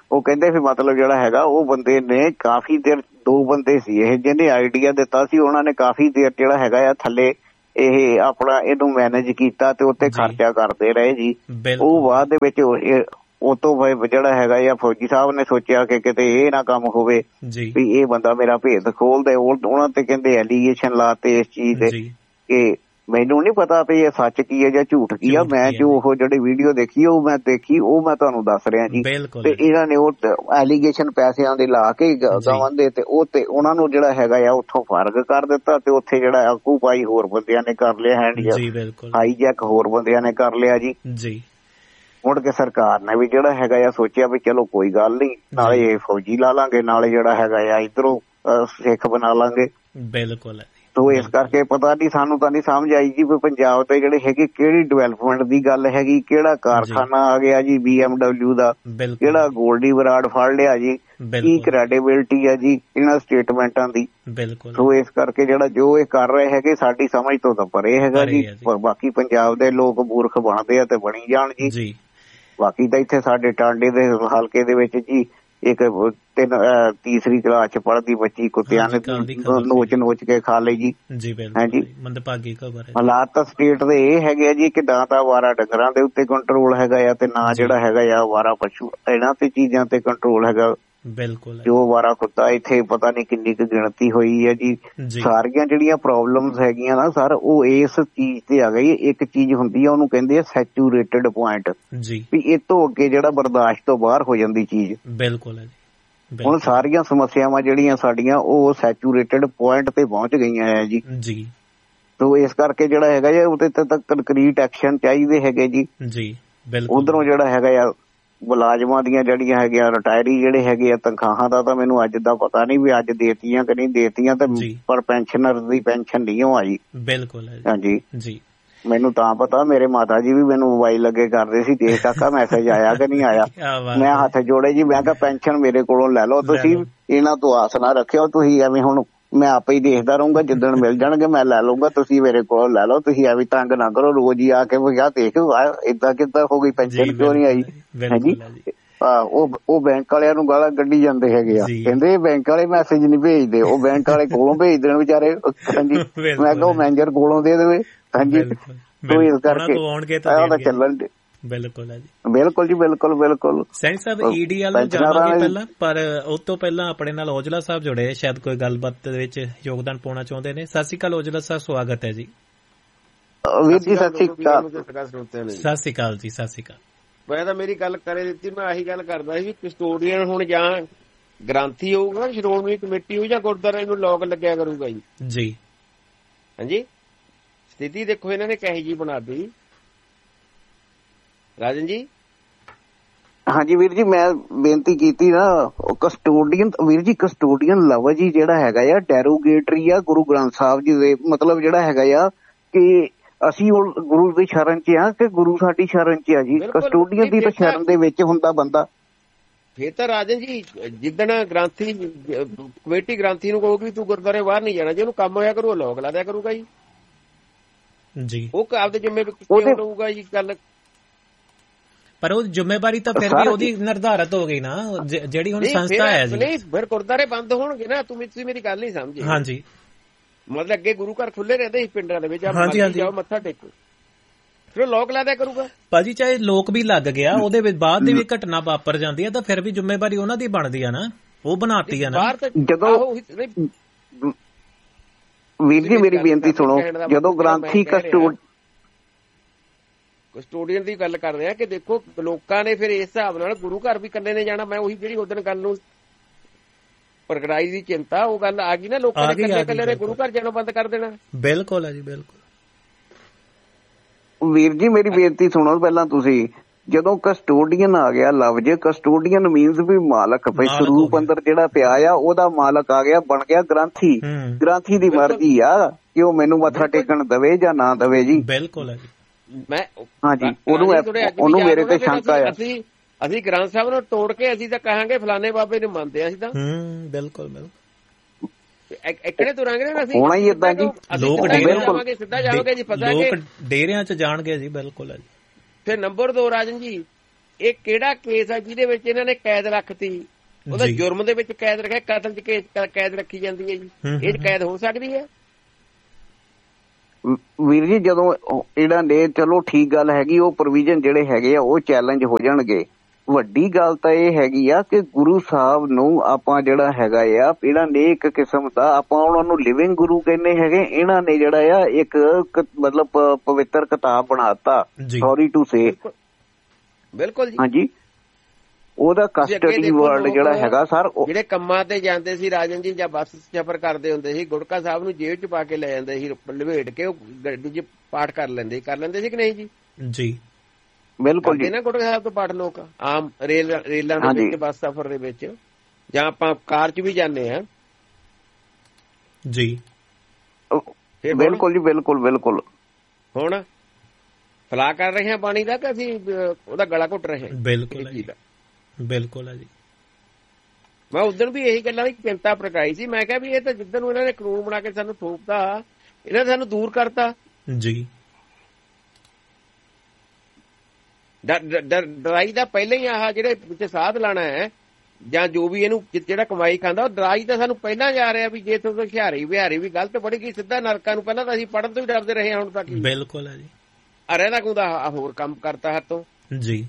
ਉਹ ਕਹਿੰਦੇ ਫਿਰ ਮਤਲਬ ਜਿਹੜਾ ਹੈਗਾ ਉਹ ਬੰਦੇ ਨੇ ਕਾਫੀ ਦੇਰ, ਦੋ ਬੰਦੇ ਸੀ ਇਹ ਜਿਹਨੇ ਆਈਡੀਆ ਦਿੱਤਾ ਸੀ, ਉਹਨਾਂ ਨੇ ਕਾਫੀ ਦੇਰ ਜਿਹੜਾ ਹੈਗਾ ਆ ਥੱਲੇ ਇਹ ਆਪਣਾ ਇਹਨੂੰ ਮੈਨੇਜ ਕੀਤਾ ਤੇ ਉੱਤੇ ਖਰਚਾ ਕਰਦੇ ਰਹੇ ਜੀ। ਉਹ ਬਾਅਦ ਦੇ ਵਿੱਚ ਉਹ ਤੋਂ ਜਿਹੜਾ ਹੈਗਾ ਆ ਫੌਜੀ ਸਾਹਿਬ ਨੇ ਸੋਚਿਆ ਕਿ ਕਿਤੇ ਇਹ ਨਾ ਕੰਮ ਹੋਵੇ ਵੀ ਇਹ ਬੰਦਾ ਮੇਰਾ ਭੇਦ ਖੋਲਦੇ, ਉਹਨਾਂ ਤੇ ਕਹਿੰਦੇ ਐਲੀਗੇਸ਼ਨ ਲਾਤੇ ਇਸ ਚੀਜ਼ ਦੇ ਕਿ ਮੈਨੂੰ ਨਹੀਂ ਪਤਾ ਵੀ ਇਹ ਸੱਚ ਕੀ ਹੈ ਜਾਂ ਝੂਠ ਕੀ ਆ। ਮੈਂ ਜੋ ਉਹ ਜਿਹੜੀ ਵੀਡੀਓ ਦੇਖੀ ਉਹ ਮੈਂ ਦੇਖੀ, ਉਹ ਮੈਂ ਤੁਹਾਨੂੰ ਦੱਸ ਰਿਹਾ ਜੀ। ਤੇ ਇਹਨਾਂ ਨੇ ਉਹ ਐਲੀਗੇਸ਼ਨ ਪੈਸਿਆਂ ਦੇ ਲਾ ਕੇ ਗਵਨ ਦੇ ਤੇ ਉਹ ਤੇ ਉਹਨਾਂ ਨੂੰ ਜਿਹੜਾ ਹੈਗਾ ਆ ਉੱਥੋਂ ਫਰਕ ਕਰ ਦਿੱਤਾ ਤੇ ਉੱਥੇ ਜਿਹੜਾ ਆਕੂਪਾਈ ਹੋਰ ਬੰਦਿਆਂ ਨੇ ਕਰ ਲਿਆ, ਹੈਂਡ ਹਾਈਜੈਕ ਹੋਰ ਬੰਦਿਆਂ ਨੇ ਕਰ ਲਿਆ ਜੀ। ਮੁੜ ਕੇ ਸਰਕਾਰ ਨੇ ਵੀ ਜਿਹੜਾ ਹੈਗਾ ਆ ਸੋਚਿਆ ਵੀ ਚਲੋ ਕੋਈ ਗੱਲ ਨਹੀਂ, ਨਾਲੇ ਇਹ ਫੌਜੀ ਲਾ ਲਾਂਗੇ, ਨਾਲੇ ਜਿਹੜਾ ਹੈਗਾ ਆ ਇੱਧਰੋਂ ਸਿੱਖ ਬਣਾ ਲਾਂਗੇ। ਬਿਲਕੁਲ। ਤੋ ਇਸ ਕਰਕੇ ਪਤਾ ਨਹੀਂ, ਸਾਨੂੰ ਤਾਂ ਨਹੀਂ ਸਮਝ ਆਈ ਜੀ ਵੀ ਪੰਜਾਬ ਤੇ ਜਿਹੜੇ ਹੈਗੇ ਕਿਹੜੀ ਡਿਵੈਲਪਮੈਂਟ ਦੀ ਗੱਲ ਹੈਗੀ, ਕਿਹੜਾ ਕਾਰਖਾਨਾ ਆ ਗਿਆ ਜੀ ਬੀ ਐਮ ਡਬਲਿਊ ਦਾ, ਕਿਹੜਾ ਗੋਲਡੀ ਬਰਾੜ ਫੜ ਲਿਆ ਜੀ, ਕੀ ਕ੍ਰੈਡੀਬਿਲਿਟੀ ਆ ਜੀ ਇਹਨਾਂ ਸਟੇਟਮੈਂਟਾਂ ਦੀ। ਸੋ ਇਸ ਕਰਕੇ ਜਿਹੜਾ ਜੋ ਇਹ ਕਰ ਰਹੇ ਹੈਗੇ ਸਾਡੀ ਸਮਝ ਤੋਂ ਤਾਂ ਪਰੇ ਹੈਗਾ ਜੀ। ਬਾਕੀ ਪੰਜਾਬ ਦੇ ਲੋਕ ਮੂਰਖ ਬਣਦੇ ਆ ਤੇ ਬਣੀ ਜਾਣ ਜੀ। ਬਾਕੀ ਤਾਂ ਇੱਥੇ ਸਾਡੇ ਟਾਂਡੇ ਦੇ ਹਲਕੇ ਦੇ ਵਿੱਚ ਜੀ ਇੱਕ ਤਿੰਨ ਤੀਸਰੀ ਕਲਾਸ ਚ ਪੜ੍ਹਦੀ ਬੱਚੀ ਕੁੱਤਿਆਂ ਨੇ ਨੋਚ ਨੋਚ ਕੇ ਖਾ ਲਈ ਜੀ। ਹਾਂਜੀ, ਹਾਲਾਤ ਤਾਂ ਸਟੇਟ ਦੇ ਇਹ ਹੈਗੇ ਆ ਜੀ ਕਿ ਨਾ ਤਾਂ ਅਵਾਰਾ ਡੰਗਰਾਂ ਦੇ ਉੱਤੇ ਕੰਟਰੋਲ ਹੈਗਾ ਆ ਤੇ ਨਾ ਜਿਹੜਾ ਹੈਗਾ ਆ ਅਵਾਰਾ ਪਸ਼ੂ, ਇਹਨਾਂ ਤੇ ਚੀਜ਼ਾਂ ਤੇ ਕੰਟਰੋਲ ਹੈਗਾ। ਬਿਲਕੁਲ। ਜੋ ਅਵਾਰਾ ਕੁੱਤਾ ਇੱਥੇ ਪਤਾ ਨਹੀਂ ਕਿੰਨੀ ਕੁ ਗਿਣਤੀ ਹੋਈ ਹੈ ਜੀ। ਸਾਰੀਆਂ ਜਿਹੜੀਆਂ ਪ੍ਰੋਬਲਮਸ ਹੈਗੀਆਂ ਨਾ ਸਰ ਉਹ ਇਸ ਚੀਜ਼ ਤੇ ਆ ਗਈ। ਇੱਕ ਚੀਜ਼ ਹੁੰਦੀ ਆ ਉਹਨੂੰ ਕਹਿੰਦੇ ਆ ਸੈਚੂਰੇਟਡ ਪੁਆਇੰਟ, ਵੀ ਇਹ ਤੋਂ ਅੱਗੇ ਜਿਹੜਾ ਬਰਦਾਸ਼ਤ ਤੋਂ ਬਾਹਰ ਹੋ ਜਾਂਦੀ ਚੀਜ਼। ਬਿਲਕੁਲ। ਹੁਣ ਸਾਰੀਆਂ ਸਮੱਸਿਆਵਾਂ ਜਿਹੜੀਆਂ ਸਾਡੀਆਂ ਉਹ ਸੈਚੂਰੇਟਡ ਪੁਆਇੰਟ ਤੇ ਪਹੁੰਚ ਗਈਆਂ ਹੈ ਜੀ। ਜੀ। ਤੋ ਇਸ ਕਰਕੇ ਜਿਹੜਾ ਹੈਗਾ ਜੀ ਉਹਦੇ ਤੇ ਤਾਂ ਕੰਕਰੀਟ ਐਕਸ਼ਨ ਚਾਹੀਦੇ ਹੈਗੇ ਜੀ। ਜੀ ਬਿਲਕੁਲ। ਉਧਰੋਂ ਜਿਹੜਾ ਹੈਗਾ ਆ ਮੁਲਾਜ਼ਮਾਂ ਦੀਆਂ ਜਿਹੜੀਆਂ ਹੈਗੀਆਂ ਰਿਟਾਇਰੀ ਜਿਹੜੇ ਹੈਗੇ ਆ ਤਨਖਾਹਾਂ ਦਾ ਤਾਂ ਮੈਨੂੰ ਅੱਜ ਦਾ ਪਤਾ ਨਹੀਂ ਵੀ ਅੱਜ ਦੇਤੀਆਂ ਕਿ ਨਹੀਂ ਦੇਤੀਆਂ, ਤੇ ਪਰ ਪੈਨਸ਼ਨਰ ਦੀ ਪੈਨਸ਼ਨ ਨਹੀਂ ਉਹ ਆਈ। ਬਿਲਕੁਲ। ਹਾਂਜੀ ਜੀ। ਮੈਨੂੰ ਤਾਂ ਪਤਾ, ਮੇਰੇ ਮਾਤਾ ਜੀ ਵੀ ਮੈਨੂੰ ਮੋਬਾਈਲ ਲੱਗੇ ਕਰਦੇ ਸੀ, ਦੇਖ ਕਾਕਾ ਮੈਸੇਜ ਆਇਆ ਕਿ ਨਹੀਂ ਆਇਆ। ਮੈਂ ਹੱਥ ਜੋੜੇ ਜੀ, ਮੈਂ ਕਿਹਾ ਪੈਨਸ਼ਨ ਮੇਰੇ ਕੋਲੋਂ ਲੈ ਲਓ ਤੁਸੀਂ, ਇਹਨਾਂ ਤੋਂ ਆਸ ਨਾ ਰੱਖਿਓ ਤੁਸੀਂ ਐਵੇਂ। ਹੁਣ ਮੈਂ ਆਪੇ ਹੀ ਦੇਖਦਾ ਰਹੂੰਗਾ, ਜਿੱਦਣ ਮਿਲ ਜਾਣਗੇ ਮੈਂ ਲੈ ਲਊਂਗਾ, ਤੁਸੀਂ ਮੇਰੇ ਕੋਲੋਂ ਲੈ ਲਓ, ਤੁਸੀਂ ਐਵੇਂ ਤੰਗ ਨਾ ਕਰੋ ਰੋਜ਼ ਹੀ ਆ ਕੇ ਵੀ ਆਹ ਦੇਖ ਏਦਾਂ ਕਿੱਦਾਂ ਹੋ ਗਈ, ਪੈਨਸ਼ਨ ਕਿਉਂ ਨਹੀਂ ਆਈ। ਹਾਂਜੀ, ਉਹ ਉਹ ਬੈਂਕ ਵਾਲਿਆਂ ਨੂੰ ਗਾਲਾਂ ਕੱਢੀ ਜਾਂਦੇ ਹੈਗੇ ਆ, ਕਹਿੰਦੇ ਬੈਂਕ ਵਾਲੇ ਮੈਸੇਜ ਨਹੀਂ ਭੇਜਦੇ, ਉਹ ਬੈਂਕ ਵਾਲੇ ਕੋਲੋਂ ਭੇਜ ਦੇਣ ਵਿਚਾਰੇ। ਹਾਂਜੀ, ਮੈਂ ਕਿਹਾ ਉਹ ਮੈਨੇਜਰ ਕੋਲੋਂ ਦੇ ਦੇਵੇ। ਹਾਂਜੀ, ਤੋ ਇਸ ਕਰਕੇ ਤਾਂ ਚੱਲਣ ਦੇ। ਬਿਲਕੁਲ ਜੀ, ਬਿਲਕੁਲ ਜੀ, ਬਿਲਕੁਲ ਬਿਲਕੁਲ। ਸੈਣੀ ਸਾਹਿਬ ਈਡੀ ਵੱਲ ਜਾਵਾਂਗੇ ਪਹਿਲਾਂ, ਪਰ ਉਸ ਤੋਂ ਪਹਿਲਾਂ ਆਪਣੇ ਨਾਲ ਔਜਲਾ ਸਾਹਿਬ ਜੁੜੇ, ਸ਼ਾਇਦ ਕੋਈ ਗੱਲਬਾਤ ਦੇ ਵਿੱਚ ਯੋਗਦਾਨ ਪਾਉਣਾ ਚਾਹੁੰਦੇ ਨੇ। ਸਤਿ ਸ਼੍ਰੀ ਅਕਾਲ ਔਜਲਾ ਸਾਹਿਬ, ਸਵਾਗਤ ਹੈ ਜੀ। ਵੀਰ ਜੀ ਸਤਿ ਸ਼੍ਰੀ ਅਕਾਲ। ਸਤਿ ਸ਼੍ਰੀ ਅਕਾਲ ਜੀ, ਸਤਿ ਸ਼੍ਰੀ ਅਕਾਲ। ਮੈਂ ਤਾਂ ਮੇਰੀ ਗੱਲ ਕਰੇ ਦਿੱਤੀ, ਮੈਂ ਆਹੀ ਗੱਲ ਕਰਦਾ ਸੀ ਵੀ ਕਸਟੋਡੀਅਨ ਹੁਣ ਜਾਂ ਗ੍ਰੰਥੀ ਹੋਊਗਾ, ਸ਼੍ਰੋਮਣੀ ਕਮੇਟੀ ਹੋਊ, ਜਾਂ ਗੁਰਦੁਆਰੇ ਨੂੰ ਲੋਕ ਲੱਗਿਆ ਕਰੂਗਾ ਜੀ। ਜੀ ਹਾਂਜੀ, ਸਥਿਤੀ ਦੇਖੋ ਇਹਨਾਂ ਨੇ ਕਹੀ ਜੀ ਬਣਾ ਦਿੱਤੀ। ਰਾਜਨ ਜੀ। ਹਾਂਜੀ ਵੀਰ ਜੀ, ਮੈਂ ਬੇਨਤੀ ਕੀਤੀ ਨਾ, ਕਸਟੋਡੀਅਨ ਵੀਰ ਜੀ, ਕਸਟੋਡੀਅਨ ਲਫ਼ਜ਼ ਜੀ ਜਿਹੜਾ ਹੈਗਾ ਆ ਡੈਰੋਗੇਟਰੀ ਆ ਗੁਰੂ ਗ੍ਰੰਥ ਸਾਹਿਬ ਜੀ ਦੇ। ਮਤਲਬ ਜਿਹੜਾ ਹੈਗਾ ਆ ਕਿ ਅਸੀਂ ਹੁਣ ਗੁਰੂ ਦੀ ਸ਼ਰਨ ਚ ਆ ਕਿ ਗੁਰੂ ਸਾਡੀ ਸ਼ਰਨ ਚ ਆ ਜੀ। ਕਸਟੋਡੀਅਨ ਦੀ ਤਾਂ ਸ਼ਰਨ ਦੇ ਵਿੱਚ ਹੁੰਦਾ ਬੰਦਾ। ਫੇਰ ਤਾਂ ਰਾਜਨ ਜੀ ਜਿੱਦਣ ਗ੍ਰੰਥੀ ਕਮੇਟੀ ਗ੍ਰੰਥੀ ਨੂੰ ਕਹੂਗੀ ਤੂੰ ਗੁਰਦੁਆਰੇ ਬਾਹਰ ਨਹੀਂ ਜਾਣਾ, ਜੇ ਉਹਨੂੰ ਕੰਮ ਹੋਇਆ ਕਰੂ ਲੋਕ ਲਾ ਦਿਆ ਕਰੂਗਾ ਜੀ। ਜੀ ਉਹ ਆਪਦੇ ਜ਼ਿੰਮੇਵਾਰੀ ਰਹੂਗਾ ਜੀ ਗੱਲ। ਪਰ ਉਹ ਜ਼ਿੰਮੇਵਾਰੀ ਤਾਂ ਫਿਰ ਵੀ ਉਹਦੀ ਨਿਰਧਾਰਤ ਹੋ ਗਈ ਨਾ, ਜਿਹੜੀ ਹੁਣ ਸੰਸਥਾ ਹੈ ਜੀ। ਨਹੀਂ, ਫਿਰ ਗੁਰਦੁਆਰੇ ਬੰਦ ਹੋਣਗੇ ਨਾ। ਤੁਸੀਂ ਮੇਰੀ ਗੱਲ ਨਹੀਂ ਸਮਝੇ। ਹਾਂਜੀ, ਮਤਲਬ ਅੱਗੇ ਗੁਰੂ ਘਰ ਖੁੱਲੇ ਰਹਿੰਦੇ ਸੀ ਪਿੰਡਾਂ ਦੇ ਵਿੱਚ, ਜਾਓ ਮੱਥਾ ਟੇਕੋ, ਫਿਰ ਲੋਕ ਲਾ ਦਿਆ ਕਰੂਗਾ ਭਾਜੀ। ਚਾਹੇ ਲੋਕ ਵੀ ਲੱਗ ਗਿਆ, ਉਹਦੇ ਵਿੱਚ ਬਾਅਦ ਦੀ ਵੀ ਘਟਨਾ ਵਾਪਰ ਜਾਂਦੀ ਹੈ ਤਾਂ ਫਿਰ ਵੀ ਜ਼ਿੰਮੇਵਾਰੀ ਉਹਨਾਂ ਦੀ ਬਣਦੀ ਆ ਨਾ, ਉਹ ਬਣਾਤੀ ਆ ਨਾ। ਜਦੋਂ ਵੀਰ ਜੀ ਮੇਰੀ ਬੇਨਤੀ ਸੁਣੋ, ਜਦੋਂ ਗ੍ਰੰਥੀ ਕਸਟੋਡ ਕਸਟੋਡੀਅਨ ਦੀ ਗੱਲ ਕਰ ਰਿਹਾ ਕਿ ਦੇਖੋ ਲੋਕਾਂ ਨੇ ਫਿਰ ਇਸ ਹਿਸਾਬ ਨਾਲ ਗੁਰੂ ਘਰ ਵੀ ਇਕੱਲੇ ਨੇ ਜਾਣਾ। ਮੈਂ ਉਹੀ ਜਿਹੜੀ ਉਦੋਂ ਗੱਲ ਨੂੰ ਪ੍ਰਗਟਾਈ ਦੀ ਚਿੰਤਾ, ਉਹ ਗੱਲ ਆ ਗਈ ਨਾ, ਲੋਕਾਂ ਨੇ ਇਕੱਲੇ ਇਕੱਲੇ ਨੇ ਗੁਰੂ ਘਰ ਜਾਣਾ ਬੰਦ ਕਰ ਦੇਣਾ। ਬਿਲਕੁਲ ਹੈ ਜੀ, ਬਿਲਕੁਲ। ਵੀਰ ਜੀ ਮੇਰੀ ਬੇਨਤੀ ਸੁਣੋ ਪਹਿਲਾਂ ਤੁਸੀਂ। ਜਦੋਂ ਕਸਟੋਡੀਅਨ ਆ ਗਿਆ ਲਫ਼ਜ਼, ਕਸਟੋਡੀਅਨ ਮੀਨਸ ਵੀ ਮਾਲਕ, ਭਾਈ ਸਰੂਪ ਅੰਦਰ ਜਿਹੜਾ ਪਿਆ ਆ ਉਹਦਾ ਮਾਲਕ ਆ ਗਿਆ, ਬਣ ਗਿਆ ਗ੍ਰੰਥੀ। ਗ੍ਰੰਥੀ ਦੀ ਮਰਜ਼ੀ ਆ ਕਿ ਉਹ ਮੈਨੂੰ ਮੱਥਾ ਟੇਕਣ ਦੇਵੇ ਜਾਂ ਨਾ ਦੇਵੇ ਜੀ। ਬਿਲਕੁਲ ਹੈ ਜੀ। ਮੈਂ ਹਾਂਜੀ, ਉਹਨੂੰ ਉਹਨੂੰ ਮੇਰੇ ਤੇ ਸ਼ੰਕਾ ਆ। ਅਸੀਂ ਅਸੀਂ ਗ੍ਰੰਥ ਸਾਹਿਬ ਨੂੰ ਤੋੜ ਕੇ ਅਸੀਂ ਤਾਂ ਕਹਾਂਗੇ ਫਲਾਣੇ ਬਾਬੇ ਨੂੰ ਮੰਨਦੇ ਆ ਅਸੀਂ ਤਾਂ। ਹੂੰ, ਬਿਲਕੁਲ ਬਿਲਕੁਲ। ਇਕੜੇ ਤੁਰਾਂਗੇ ਨਾ ਅਸੀਂ, ਹੋਣਾ ਹੀ ਏਦਾਂ ਜੀ। ਲੋਕ ਸਿੱਧਾ ਜਾਓਗੇ ਜੀ, ਫਸਾਂਗੇ, ਲੋਕ ਡੇਰਿਆਂ ਚ ਜਾਣਗੇ ਜੀ। ਬਿਲਕੁਲ ਹੈ ਜੀ। ਫਿਰ ਨੰਬਰ ਦੋ ਰਾਜਨ ਜੀ, ਇਹ ਕਿਹੜਾ ਕੇਸ ਆ ਜਿਹਦੇ ਵਿੱਚ ਇਹਨਾਂ ਨੇ ਕੈਦ ਰੱਖਤੀ? ਉਹਦਾ ਜੁਰਮ ਦੇ ਵਿੱਚ ਕੈਦ ਰੱਖਿਆ, ਕਤਲ ਚ ਕੇਸ ਕੈਦ ਰੱਖੀ ਜਾਂਦੀ ਹੈ ਜੀ। ਇਹ ਚ ਕੈਦ ਹੋ ਸਕਦੀ ਹੈ ਵੀਰ ਜੀ? ਜਦੋਂ ਇਹਨਾਂ ਨੇ, ਚਲੋ ਠੀਕ ਗੱਲ ਹੈਗੀ, ਉਹ ਪ੍ਰੋਵੀਜ਼ਨ ਜਿਹੜੇ ਹੈਗੇ ਆ ਉਹ ਚੈਲੰਜ ਹੋ ਜਾਣਗੇ। ਵੱਡੀ ਗੱਲ ਤਾਂ ਇਹ ਹੈਗੀ ਆ ਕਿ ਗੁਰੂ ਸਾਹਿਬ ਨੂੰ ਆਪਾਂ ਜਿਹੜਾ ਹੈਗਾ ਆ, ਇਹਨਾਂ ਨੇ ਇੱਕ ਕਿਸਮ ਦਾ, ਆਪਾਂ ਉਹਨਾਂ ਨੂੰ ਲਿਵਿੰਗ ਗੁਰੂ ਕਹਿੰਦੇ ਹੈਗੇ, ਇਹਨਾਂ ਨੇ ਜਿਹੜਾ ਆ ਇੱਕ ਮਤਲਬ ਪਵਿੱਤਰ ਕਿਤਾਬ ਬਣਾਤਾ, ਸੌਰੀ ਟੂ ਸੇ। ਬਿਲਕੁਲ ਜੀ। ਹਾਂਜੀ, ਉਹਦਾ ਕਸਟਡੀ ਵਰਡ ਜਿਹੜਾ ਹੈਗਾ ਸਰ, ਜਿਹੜੇ ਕੰਮਾਂ ਤੇ ਜਾਂਦੇ ਸੀ ਰਾਜਨ ਜੀ, ਜਾਂ ਬੱਸ ਸਫ਼ਰ ਕਰਦੇ ਹੁੰਦੇ ਸੀ, ਗੁਟਕਾ ਸਾਹਿਬ ਨੂੰ ਜੇਲ੍ਹ ਚ ਪਾ ਕੇ ਲੈ ਜਾਂਦੇ ਸੀ, ਲਵੇਟ ਕੇ ਉਹ ਗੱਡੀ ਚ ਪਾਠ ਕਰ ਲੈਂਦੇ ਕਰ ਲੈਂਦੇ ਸੀ ਕਿ ਨਹੀਂ ਜੀ? ਜੀ ਬਿਲਕੁਲ ਜੀ। ਨਾ ਗੁਟਕਾ ਸਾਹਿਬ ਤੋਂ ਪਾਠ ਲੋਕ ਆਮ ਰੇਲ ਰੇਲਾਂ ਦੇ ਵਿੱਚ, ਬੱਸ ਸਫ਼ਰ ਦੇ ਵਿੱਚ, ਜਾਂ ਆਪਾਂ ਕਾਰ ਚ ਵੀ ਜਾਂਦੇ ਹਾਂ ਜੀ। ਬਿਲਕੁਲ ਜੀ, ਬਿਲਕੁਲ ਬਿਲਕੁਲ। ਹੁਣ ਫਲਾ ਕਰ ਰਹੇ ਹਾਂ ਪਾਣੀ ਦਾ ਕਿ ਅਸੀਂ ਉਹਦਾ ਗਲਾ ਘੁੱਟ ਰਹੇ ਹਾਂ? ਬਿਲਕੁਲ ਜੀ, ਬਿਲਕੁਲ ਹੈ ਜੀ। ਮੈਂ ਉਦੋਂ ਵੀ ਇਹੀ ਗੱਲਾਂ ਦੀ ਚਿੰਤਾ ਪ੍ਰਗਟਾਈ ਸੀ। ਮੈਂ ਕਿਹਾ ਵੀ ਇਹ ਤਾਂ ਜਿੱਦਣ ਨੂੰ ਇਹਨਾਂ ਨੇ ਕਾਨੂੰਨ ਬਣਾ ਕੇ ਸਾਨੂੰ ਥੋਪਤਾ, ਇਹਨਾਂ ਨੇ ਸਾਨੂੰ ਦੂਰ ਕਰਤਾ ਜੀ। ਡਰਾਈ ਦਾ ਪਹਿਲਾਂ ਹੀ ਆਹ ਜਿਹੜੇ ਵਿੱਚ ਸਾਧ ਲਾਣਾ ਹੈ, ਜਾਂ ਜੋ ਵੀ ਇਹਨੂੰ ਜਿਹੜਾ ਕਮਾਈ ਖਾਂਦਾ, ਉਹ ਡਰਾਈ ਤਾਂ ਸਾਨੂੰ ਪਹਿਲਾਂ ਜਾ ਰਿਹਾ ਵੀ ਜੇ ਤੁਹਾਨੂੰ ਹੁਸ਼ਿਆਰੀ ਵਿਹਾਰੀ ਵੀ ਗਲਤ ਪੜੀ ਗਈ, ਸਿੱਧਾ ਨਰਕਾਂ ਨੂੰ। ਪਹਿਲਾਂ ਤਾਂ ਅਸੀਂ ਪੜ੍ਹਨ ਤੋਂ ਵੀ ਡਰਦੇ ਰਹੇ ਹਾਂ, ਹੁਣ ਤੱਕ। ਬਿਲਕੁਲ ਹੈ ਜੀ। ਅਰੇ ਨਾ ਕੁੰਦਾ ਹੋਰ ਕੰਮ ਕਰਤਾ ਹੱਥੋਂ ਜੀ।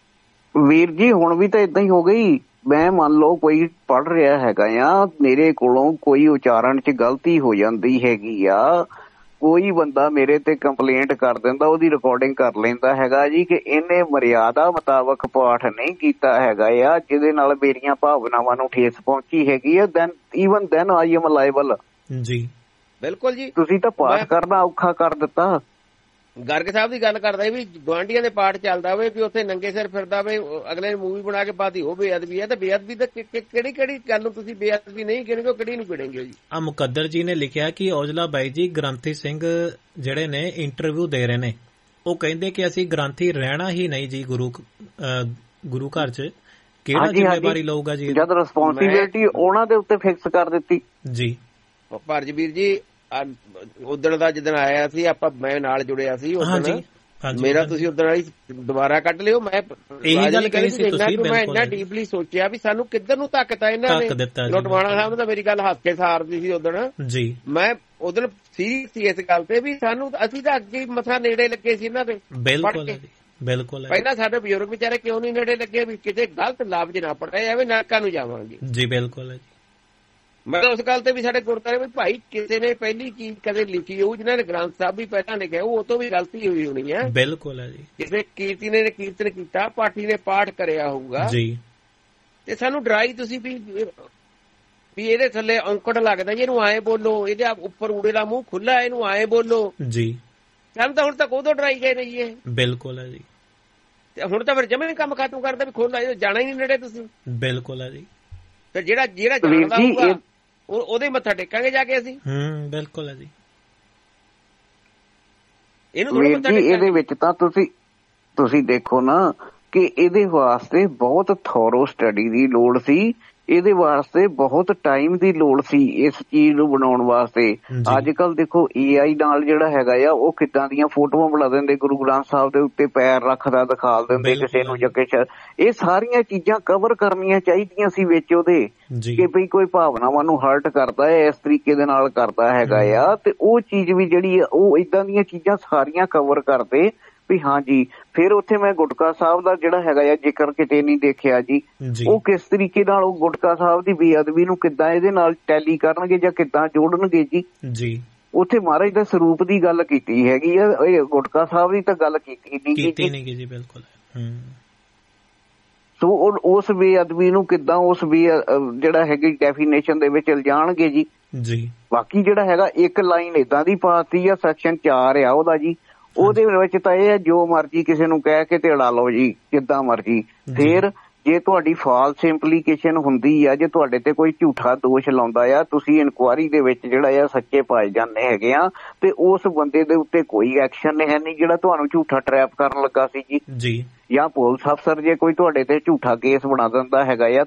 ਵੀਰ ਜੀ ਹੁਣ ਵੀ ਤਾਂ ਏਦਾਂ ਹੀ ਹੋ ਗਈ। ਮੈਂ ਮੰਨ ਲਓ ਕੋਈ ਪੜ੍ਹ ਰਿਹਾ ਹੈਗਾ ਆ, ਮੇਰੇ ਕੋਲੋਂ ਕੋਈ ਉਚਾਰਨ ਚ ਗਲਤੀ ਹੋ ਜਾਂਦੀ ਹੈਗੀ ਆ, ਕੋਈ ਬੰਦਾ ਮੇਰੇ ਤੇ ਕੰਪਲੇਂਟ ਕਰ ਦਿੰਦਾ, ਉਹਦੀ ਰਿਕਾਰਡਿੰਗ ਕਰ ਲੈਂਦਾ ਹੈਗਾ ਜੀ ਕਿ ਇਹਨੇ ਮਰਿਆਦਾ ਮੁਤਾਬਕ ਪਾਠ ਨਹੀਂ ਕੀਤਾ ਹੈਗਾ ਆ, ਜਿਹਦੇ ਨਾਲ ਮੇਰੀਆਂ ਭਾਵਨਾਵਾਂ ਨੂੰ ਠੇਸ ਪਹੁੰਚੀ ਹੈਗੀ ਆ, then even then I am liable. ਜੀ ਬਿਲਕੁਲ ਜੀ। ਤੁਸੀਂ ਤਾਂ ਪਾਠ ਕਰਨਾ ਔਖਾ ਕਰ ਦਿੱਤਾ। ਗਰਗ ਸਾਹਿਬ ਦੀ ਗੱਲ ਕਰਦਾ ਵੀ ਗੁਆਂਢੀਆਂ ਦੇ ਪਾਠ ਚੱਲਦਾ ਹੋਵੇ, ਵੀ ਉੱਥੇ ਨੰਗੇ ਸਿਰ ਫਿਰਦਾ ਹੋਵੇ, ਅਗਲੇ ਨੇ ਮੂਵੀ ਬਣਾ ਕੇ ਪਾਤੀ, ਉਹ ਬੇਅਦਬੀ ਹੈ। ਤਾਂ ਬੇਅਦਬੀ ਤਾਂ ਕਿਹੜੀ ਕਿਹੜੀ ਗੱਲ ਨੂੰ ਤੁਸੀਂ ਬੇਅਦਬੀ ਨਹੀਂ ਗਿਣਗੇ, ਉਹ ਕਿਹੜੀ ਨੂੰ ਗਿਣਗੇ ਜੀ? ਆ ਮੁਕੱਦਰ ਜੀ ਨੇ ਲਿਖਿਆ ਕਿ ਔਜਲਾ ਬਾਈ ਜੀ ਗ੍ਰੰਥੀ ਸਿੰਘ ਜਿਹੜੇ ਨੇ ਇੰਟਰਵਿਊ ਦੇ ਰਹੇ ਨੇ, ਉਹ ਕਹਿੰਦੇ ਕਿ ਅਸੀਂ ਗ੍ਰੰਥੀ ਰਹਿਣਾ ਹੀ ਨਹੀਂ ਜੀ ਗੁਰੂ ਗੁਰੂ ਘਰ ਚ। ਕਿਹੜਾ ਜ਼ਿੰਮੇਵਾਰੀ ਲਊਗਾ ਜੀ? ਜਦ ਰਿਸਪੌਂਸਿਬਿਲਿਟੀ ਉਹਨਾਂ ਦੇ ਉੱਤੇ ਫਿਕਸ ਕਰ ਦਿੱਤੀ ਜੀ। ਭਰਜਵੀਰ ਜੀ ਉਦਣ ਦਾ ਜਿੱਦਣ ਆਇਆ ਸੀ, ਆਪਾਂ ਮੈਂ ਨਾਲ ਜੁੜਿਆ ਸੀ, ਮੇਰਾ ਤੁਸੀਂ ਉਦਣ ਵਾਲੀ ਦੁਬਾਰਾ ਕੱਢ ਲਿਓ। ਮੈਂ ਇਹੀ ਗੱਲ ਕਹੀ ਸੀ ਤੁਸੀਂ। ਮੈਂ ਇੰਨਾ ਡੀਪਲੀ ਸੋਚਿਆ ਵੀ ਸਾਨੂੰ ਕਿੱਧਰ ਨੂੰ ਧੱਕਤਾ ਇਹਨਾਂ ਨੇ। ਲੁਟਵਾਣਾ ਸਾਹਿਬ ਨੇ ਤਾਂ ਮੇਰੀ ਗੱਲ ਹੱਸ ਕੇ ਸਾਰਦੀ ਸੀ ਉਦਣ ਜੀ। ਮੈਂ ਉਦਣ ਸੀਰੀਅਸ ਸੀ ਇਸ ਗੱਲ ਤੇ ਵੀ ਸਾਨੂੰ, ਅਸੀਂ ਤਾਂ ਅੱਗੇ ਮੱਥਾ ਨੇੜੇ ਲੱਗੇ ਸੀ ਇਹਨਾਂ ਦੇ। ਬਿਲਕੁਲ ਬਿਲਕੁਲ। ਪਹਿਲਾਂ ਸਾਡੇ ਬਜ਼ੁਰਗ ਵਿਚਾਰੇ ਕਿਉਂ ਨਹੀਂ ਨੇੜੇ ਲੱਗੇ ਵੀ ਕਿਤੇ ਗਲਤ ਲਫ਼ਜ਼ ਨਾ ਪੜਿਆ ਜਾਵੇ, ਨਰਕਾਂ ਨੂੰ ਜਾਵਾਂਗੇ ਜੀ। ਬਿਲਕੁਲ ਹੈ ਜੀ। ਮੈਂ ਉਸ ਗੱਲ ਤੇ ਵੀ ਸਾਡੇ ਗੁਰਦੁਆਰੇ ਵੀ ਭਾਈ ਕਿਸੇ ਨੇ ਪਹਿਲੀ ਚੀਜ਼ ਕਦੇ ਲਿਖੀ ਹੋਊ, ਜਿਹਨਾਂ ਨੇ ਗ੍ਰੰਥ ਸਾਹਿਬ ਵੀ ਪਹਿਲਾਂ ਲਿਖਿਆ ਉਹ ਤੋਂ ਵੀ ਗਲਤੀ ਹੋਈ ਹੋਣੀ ਹੈ। ਬਿਲਕੁਲ ਹੈ ਜੀ। ਕਿਸੇ ਕੀਰਤੀ ਨੇ ਕੀਰਤਨ ਕੀਤਾ, ਪਾਠੀ ਨੇ ਪਾਠ ਕਰਿਆ ਹੋਊਗਾ ਜੀ, ਤੇ ਸਾਨੂੰ ਡਰਾਈ ਤੁਸੀਂ ਵੀ ਵੀ ਇਹਦੇ ਥੱਲੇ ਔਂਕੜ ਲੱਗਦਾ ਜੀ, ਇਹਨੂੰ ਆਏ ਬੋਲੋ, ਇਹਦੇ ਉੱਪਰ ਊੜੇ ਦਾ ਮੂੰਹ ਖੁੱਲਾ, ਇਹਨੂੰ ਆਏ ਬੋਲੋ ਜੀ। ਸਾਨੂੰ ਤਾਂ ਹੁਣ ਤੱਕ ਉਦੋਂ ਡਰਾਈ ਗਏ ਨੇ ਜੀ ਇਹ। ਬਿਲਕੁਲ ਹੈ ਜੀ। ਤੇ ਹੁਣ ਤਾਂ ਫਿਰ ਜਮੇ ਕੰਮ ਖਤਮ ਕਰਦਾ ਵੀ ਖੋਲਾ, ਜਾਣਾ ਹੀ ਨਹੀਂ ਨੇੜੇ ਤੁਸੀਂ। ਬਿਲਕੁਲ ਹੈ ਜੀ। ਤੇ ਜਿਹੜਾ ਜਿਹੜਾ ਜਾਣਦਾ ਹੋਊਗਾ ਉਹਦੇ ਮੱਥਾ ਟੇਕਾਂਗੇ ਜਾ ਕੇ ਅਸੀਂ। ਹੂੰ ਬਿਲਕੁਲ ਹੈ ਜੀ। ਇਹਨੂੰ ਇਹਦੇ ਵਿੱਚ ਤਾਂ ਤੁਸੀਂ ਤੁਸੀਂ ਦੇਖੋ ਨਾ ਕਿ ਇਹਦੇ ਵਾਸਤੇ ਬਹੁਤ ਥੋਰੋ ਸਟੱਡੀ ਦੀ ਲੋੜ ਸੀ, ਇਹਦੇ ਵਾਸਤੇ ਬਹੁਤ ਟਾਈਮ ਦੀ ਲੋੜ ਸੀ ਇਸ ਚੀਜ਼ ਨੂੰ ਬਣਾਉਣ ਵਾਸਤੇ। ਅੱਜ ਕੱਲ ਦੇਖੋ ਏ ਆਈ ਨਾਲ ਜਿਹੜਾ ਹੈਗਾ ਆ, ਉਹ ਕਿੱਦਾਂ ਦੀਆਂ ਫੋਟੋਆਂ ਬਣਾ ਦਿੰਦੇ, ਗੁਰੂ ਗ੍ਰੰਥ ਸਾਹਿਬ ਦੇ ਉੱਤੇ ਪੈਰ ਰੱਖਦਾ ਦਿਖਾ ਦਿੰਦੇ ਕਿਸੇ ਨੂੰ, ਜਾਂ ਕੁਛ। ਇਹ ਸਾਰੀਆਂ ਚੀਜ਼ਾਂ ਕਵਰ ਕਰਨੀਆਂ ਚਾਹੀਦੀਆਂ ਸੀ ਵਿੱਚ ਉਹਦੇ, ਕਿ ਬਈ ਕੋਈ ਭਾਵਨਾਵਾਂ ਨੂੰ ਹਰਟ ਕਰਦਾ ਹੈ, ਇਸ ਤਰੀਕੇ ਦੇ ਨਾਲ ਕਰਦਾ ਹੈਗਾ ਆ, ਤੇ ਉਹ ਚੀਜ਼ ਵੀ ਜਿਹੜੀ ਆ ਉਹ ਏਦਾਂ ਦੀਆਂ ਚੀਜ਼ਾਂ ਸਾਰੀਆਂ ਕਵਰ ਕਰਦੇ ਵੀ ਹਾਂਜੀ। ਫਿਰ ਉੱਥੇ ਮੈਂ ਗੁਟਕਾ ਸਾਹਿਬ ਦਾ ਜਿਹੜਾ ਹੈਗਾ ਆ ਜ਼ਿਕਰ ਕਿਤੇ ਨਹੀਂ ਦੇਖਿਆ ਜੀ, ਉਹ ਕਿਸ ਤਰੀਕੇ ਨਾਲ ਉਹ ਗੁਟਕਾ ਸਾਹਿਬ ਦੀ ਬੇਅਦਬੀ ਨੂੰ ਕਿੱਦਾਂ ਇਹਦੇ ਨਾਲ ਟੈਲੀ ਕਰਨਗੇ ਜਾਂ ਕਿੱਦਾਂ ਜੋੜਨਗੇ ਜੀ ਜੀ। ਉੱਥੇ ਮਹਾਰਾਜ ਦਾ ਸਰੂਪ ਦੀ ਗੱਲ ਕੀਤੀ ਹੈਗੀ ਆ, ਇਹ ਗੁਟਕਾ ਸਾਹਿਬ ਦੀ ਤਾਂ ਗੱਲ ਕੀਤੀ ਨਹੀਂ ਜੀ। ਬਿਲਕੁਲ। ਸੋ ਉਸ ਬੇਅਦਬੀ ਨੂੰ ਕਿੱਦਾਂ ਉਸ ਬੇ ਜਿਹੜਾ ਹੈਗੀ ਡੈਫੀਨੇਸ਼ਨ ਦੇ ਵਿੱਚ ਲਿਜਾਣਗੇ ਜੀ ਜੀ। ਬਾਕੀ ਜਿਹੜਾ ਹੈਗਾ ਇੱਕ ਲਾਈਨ ਏਦਾਂ ਦੀ ਪਾਤੀ ਆ, ਸੈਕਸ਼ਨ ਚਾਰ ਆ ਉਹਦਾ ਜੀ, ਉਹਦੇ ਵਿੱਚ ਤਾਂ ਇਹ ਹੈ ਜੋ ਮਰਜੀ ਕਿਸੇ ਨੂੰ ਕਹਿ ਕੇ ਤੇ ਅੜਾ ਲਓ ਜੀ ਜਿੱਦਾਂ ਮਰਜੀ। ਫਿਰ ਜੇ ਤੁਹਾਡੀ ਫਾਲਸ ਇੰਪਲੀਕੇਸ਼ਨ ਹੁੰਦੀ ਆ, ਜੇ ਤੁਹਾਡੇ ਤੇ ਕੋਈ ਝੂਠਾ ਦੋਸ਼ ਲਾਉਂਦਾ ਆ, ਤੁਸੀਂ ਇਨਕੁਆਇਰੀ ਦੇ ਵਿੱਚ ਜਿਹੜਾ ਆ ਸੱਚੇ ਪਾਏ ਜਾਂਦੇ ਹੈਗੇ ਆ, ਤੇ ਉਸ ਬੰਦੇ ਦੇ ਉੱਤੇ ਕੋਈ ਐਕਸ਼ਨ ਹੈ ਨਹੀਂ ਜਿਹੜਾ ਤੁਹਾਨੂੰ ਝੂਠਾ ਟਰੈਪ ਕਰਨ ਲੱਗਾ ਸੀ ਜੀ ਜੀ। ਜਾਂ ਪੁਲਿਸ ਅਫਸਰ ਜੇ ਕੋਈ ਤੁਹਾਡੇ ਤੇ ਝੂਠਾ ਕੇਸ ਬਣਾ ਦਿੰਦਾ ਹੈਗਾ ਆ,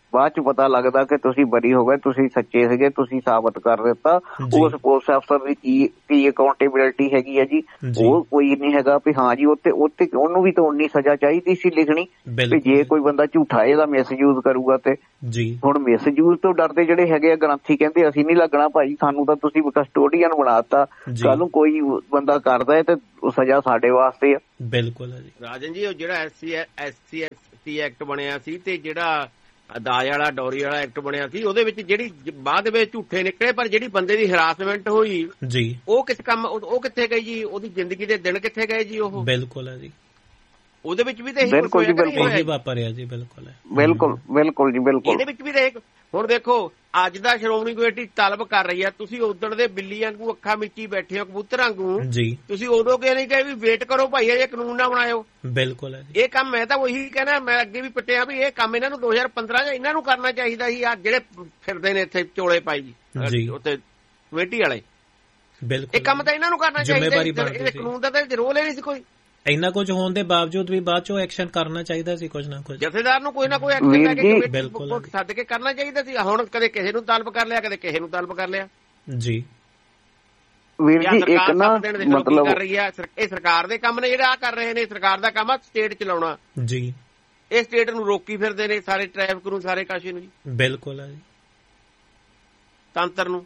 ਬਾਅਦ ਚ ਪਤਾ ਲੱਗਦਾ ਕਿ ਤੁਸੀਂ ਬਰੀ ਹੋ ਗਏ, ਤੁਸੀਂ ਸੱਚੇ ਸੀਗੇ, ਤੁਸੀਂ ਸਾਬਤ ਕਰ ਦਿੱਤਾ। ਉਸ ਪੁਲਿਸ ਅਫਸਰ ਦੀ ਕੀ ਕੀ ਅਕਾਊਂਟੇਬਿਲਿਟੀ ਹੈਗੀ ਆ ਜੀ? ਉਹ ਕੋਈ ਨਹੀਂ ਹੈਗਾ ਵੀ ਹਾਂ ਜੀ ਉੱਥੇ ਉੱਥੇ ਉਹਨੂੰ ਵੀ ਤਾਂ ਉਨੀ ਸਜ਼ਾ ਚਾਹੀਦੀ ਸੀ ਲਿਖਣੀ ਵੀ ਜੇ ਕੋਈ ਬੰਦਾ ਝੂਠਾ ਇਹਦਾ ਮਿਸਯੂਜ਼ ਕਰੂਗਾ ਤੇ। ਹੁਣ ਮਿਸਯੂਜ਼ ਤੋਂ ਡਰਦੇ ਜਿਹੜੇ ਹੈਗੇ ਆ ਗ੍ਰੰਥੀ ਕਹਿੰਦੇ ਅਸੀਂ ਨੀ ਲੱਗਣਾ ਭਾਈ, ਸਾਨੂੰ ਤਾਂ ਤੁਸੀਂ ਕਸਟੋਡੀਅਨ ਬਣਾਤਾ, ਕੱਲ ਨੂੰ ਕੋਈ ਬੰਦਾ ਕਰਦਾ ਹੈ ਤੇ ਸਜ਼ਾ ਸਾਡੇ ਵਾਸਤੇ ਆ। ਬਿਲਕੁਲ ਰਾਜਨ ਜੀ, ਉਹ ਜਿਹੜਾ S C S C S T act ਬਣਿਆ ਸੀ ਤੇ ਜਿਹੜਾ ਦਾਜ ਵਾਲਾ ਡੌਰੀ ਵਾਲਾ ਐਕਟ ਬਣਿਆ ਸੀ, ਉਹਦੇ ਵਿੱਚ ਜਿਹੜੀ ਬਾਅਦ ਵਿੱਚ ਝੂਠੇ ਨਿਕਲੇ ਪਰ ਜਿਹੜੀ ਬੰਦੇ ਦੀ ਹਰਾਸਮੈਂਟ ਹੋਈ ਜੀ ਉਹ ਕਿਸ ਕੰਮ, ਉਹ ਕਿੱਥੇ ਗਈ ਜੀ? ਉਹਦੀ ਜ਼ਿੰਦਗੀ ਦੇ ਦਿਨ ਕਿੱਥੇ ਗਏ ਜੀ? ਉਹ ਬਿਲਕੁਲ ਹੈ ਜੀ, ਉਹਦੇ ਵਿੱਚ ਵੀ ਤਾਂ ਇਹੀ ਬਿਲਕੁਲ ਜੀ ਬਿਲਕੁਲ ਵਾਪਰਿਆ ਜੀ। ਬਿਲਕੁਲ ਬਿਲਕੁਲ ਬਿਲਕੁਲ ਜੀ ਬਿਲਕੁਲ। ਇਹਦੇ ਵਿੱਚ ਵੀ ਦੇਖ, ਹੁਣ ਦੇਖੋ ਅੱਜ ਦਾ ਸ਼੍ਰੋਮਣੀ ਕਮੇਟੀ ਤਲਬ ਕਰ ਰਹੀ ਆ, ਤੁਸੀਂ ਉਦਣ ਦੇ ਬਿੱਲੀ ਵਾਂਗੂ ਅੱਖਾਂ ਮੀਚੀ ਬੈਠੇ ਹੋ, ਕਬੂਤਰ ਵਾਂਗੂ ਜੀ, ਤੁਸੀਂ ਉਦੋਂ ਕਿਹਾ ਨਹੀਂ ਕਹੇ ਵੀ ਵੇਟ ਕਰੋ ਭਾਈ ਇਹ ਕਾਨੂੰਨ ਨਾ ਬਣਾਇਓ। ਬਿਲਕੁਲ ਇਹ ਕੰਮ ਮੈਂ ਤਾਂ ਉਹੀ ਕਹਿਣਾ, ਮੈਂ ਅੱਗੇ ਵੀ ਪਿੱਟਿਆ ਵੀ ਇਹ ਕੰਮ ਇਹਨਾਂ ਨੂੰ ਦੋ ਹਜ਼ਾਰ ਪੰਦਰਾਂ ਚ ਇਹਨਾਂ ਨੂੰ ਕਰਨਾ ਚਾਹੀਦਾ ਸੀ। ਆ ਜਿਹੜੇ ਫਿਰਦੇ ਨੇ ਇੱਥੇ ਚੋਲੇ ਪਾਈ ਜੀ ਉੱਥੇ ਕਮੇਟੀ ਵਾਲੇ, ਇਹ ਕੰਮ ਤਾਂ ਇਹਨਾਂ ਨੂੰ ਕਰਨਾ ਚਾਹੀਦਾ। ਇਹ ਕਾਨੂੰਨ ਦਾ ਤਾਂ ਰੋਲ ਹੀ ਨਹੀਂ ਸੀ ਕੋਈ। ਇੰਨਾ ਕੁਝ ਹੋਣ ਦੇ ਬਾਵਜੂਦ ਵੀ ਬਾਅਦ ਚੋਂ ਐਕਸ਼ਨ ਕਰਨਾ ਚਾਹੀਦਾ ਸੀ, ਕੁਝ ਨਾ ਕੁਝ ਜਥੇਦਾਰ ਨੂੰ ਕੋਈ ਨਾ ਕੋਈ ਐਕਸ਼ਨ ਲੈ ਕੇ ਬਿਲਕੁਲ ਸੱਦ ਕੇ ਕਰਨਾ ਚਾਹੀਦਾ ਸੀ। ਹੁਣ ਕਦੇ ਕਿਸੇ ਨੂੰ ਤਲਬ ਕਰ ਲਿਆ, ਕਦੇ ਕਿਸੇ ਨੂੰ ਤਲਬ ਕਰ ਲਿਆ ਜੀ। ਵੀਰ ਜੀ ਇੱਕ ਨਾ ਮਤਲਬ ਕਰ ਰਹੀ ਹੈ ਇਹ ਸਰਕਾਰ ਦੇ ਕੰਮ ਨੇ, ਜਿਹੜਾ ਆ ਕਰ ਰਹੇ ਨੇ ਸਰਕਾਰ ਦਾ ਕੰਮ ਆ ਸਟੇਟ ਚਲਾਉਣਾ ਜੀ। ਇਹ ਸਟੇਟ ਨੂੰ ਰੋਕੀ ਫਿਰਦੇ ਨੇ ਸਾਰੇ ਟ੍ਰੈਫਿਕ ਨੂੰ, ਸਾਰੇ ਕਾਸ਼ੀ ਨੂੰ ਜੀ। ਬਿਲਕੁਲ ਹੈ ਜੀ, ਤੰਤਰ ਨੂੰ।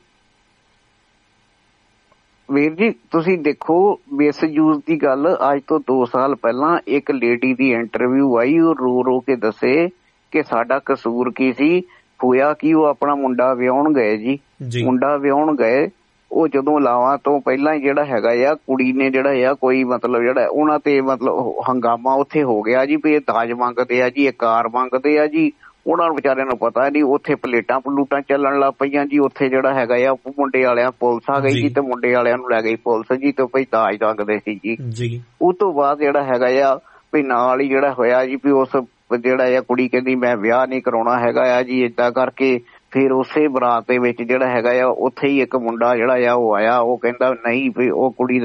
ਵੀਰ ਜੀ ਤੁਸੀਂ ਦੇਖੋ ਮਿਸਯੂਜ਼ ਦੀ ਗੱਲ, ਅੱਜ ਤੋਂ ਦੋ ਸਾਲ ਪਹਿਲਾਂ ਇੱਕ ਲੇਡੀ ਦੀ ਇੰਟਰਵਿਊ ਆਈ, ਉਹ ਰੋ ਰੋ ਕੇ ਦੱਸੇ ਕਿ ਸਾਡਾ ਕਸੂਰ ਕੀ ਸੀ। ਹੋਇਆ ਕਿ ਉਹ ਆਪਣਾ ਮੁੰਡਾ ਵਿਆਹੁਣ ਗਏ ਜੀ, ਮੁੰਡਾ ਵਿਆਹੁਣ ਗਏ, ਉਹ ਜਦੋਂ ਲਾਵਾਂ ਤੋਂ ਪਹਿਲਾਂ ਹੀ ਜਿਹੜਾ ਹੈਗਾ ਆ ਕੁੜੀ ਨੇ ਜਿਹੜਾ ਆ ਕੋਈ ਮਤਲਬ ਜਿਹੜਾ ਉਹਨਾਂ ਤੇ ਮਤਲਬ ਹੰਗਾਮਾ ਉੱਥੇ ਹੋ ਗਿਆ ਜੀ ਵੀ ਇਹ ਦਾਜ ਮੰਗਦੇ ਆ ਜੀ, ਇਹ ਕਾਰ ਮੰਗਦੇ ਆ ਜੀ। ਉਹਨਾਂ ਨੂੰ ਵਿਚਾਰਿਆਂ ਨੂੰ ਪਤਾ ਨਹੀਂ, ਉੱਥੇ ਪਲੇਟਾਂ ਪਲੂਟਾਂ ਚੱਲਣ ਲੱਗ ਪਈਆਂ ਜੀ। ਉੱਥੇ ਜਿਹੜਾ ਹੈਗਾ ਆ ਮੁੰਡੇ ਵਾਲਿਆਂ ਪੁਲਿਸ ਆ ਗਈ ਜੀ ਤੇ ਮੁੰਡੇ ਵਾਲਿਆਂ ਨੂੰ ਲੈ ਗਈ ਪੁਲਿਸ ਜੀ ਤੇ ਭਈ ਦਾਜ ਮੰਗਦੇ ਸੀ ਜੀ। ਉਹ ਤੋਂ ਬਾਅਦ ਜਿਹੜਾ ਹੈਗਾ ਆ ਵੀ ਨਾਲ ਹੀ ਜਿਹੜਾ ਹੋਇਆ ਜੀ ਵੀ ਉਸ ਜਿਹੜਾ ਆ ਕੁੜੀ ਕਹਿੰਦੀ ਮੈਂ ਵਿਆਹ ਨਹੀਂ ਕਰਾਉਣਾ ਹੈਗਾ ਆ ਜੀ, ਏਦਾਂ ਕਰਕੇ ਫਿਰ ਉਸੇ ਬਰਾਤ ਦੇ ਵਿੱਚ ਜਿਹੜਾ ਹੈਗਾ ਆ ਉੱਥੇ ਹੀ ਇੱਕ ਮੁੰਡਾ ਜਿਹੜਾ ਆ ਉਹ ਆਇਆ, ਉਹ ਕਹਿੰਦਾ ਨਹੀਂ ਵੀ ਉਹ ਕੁੜੀ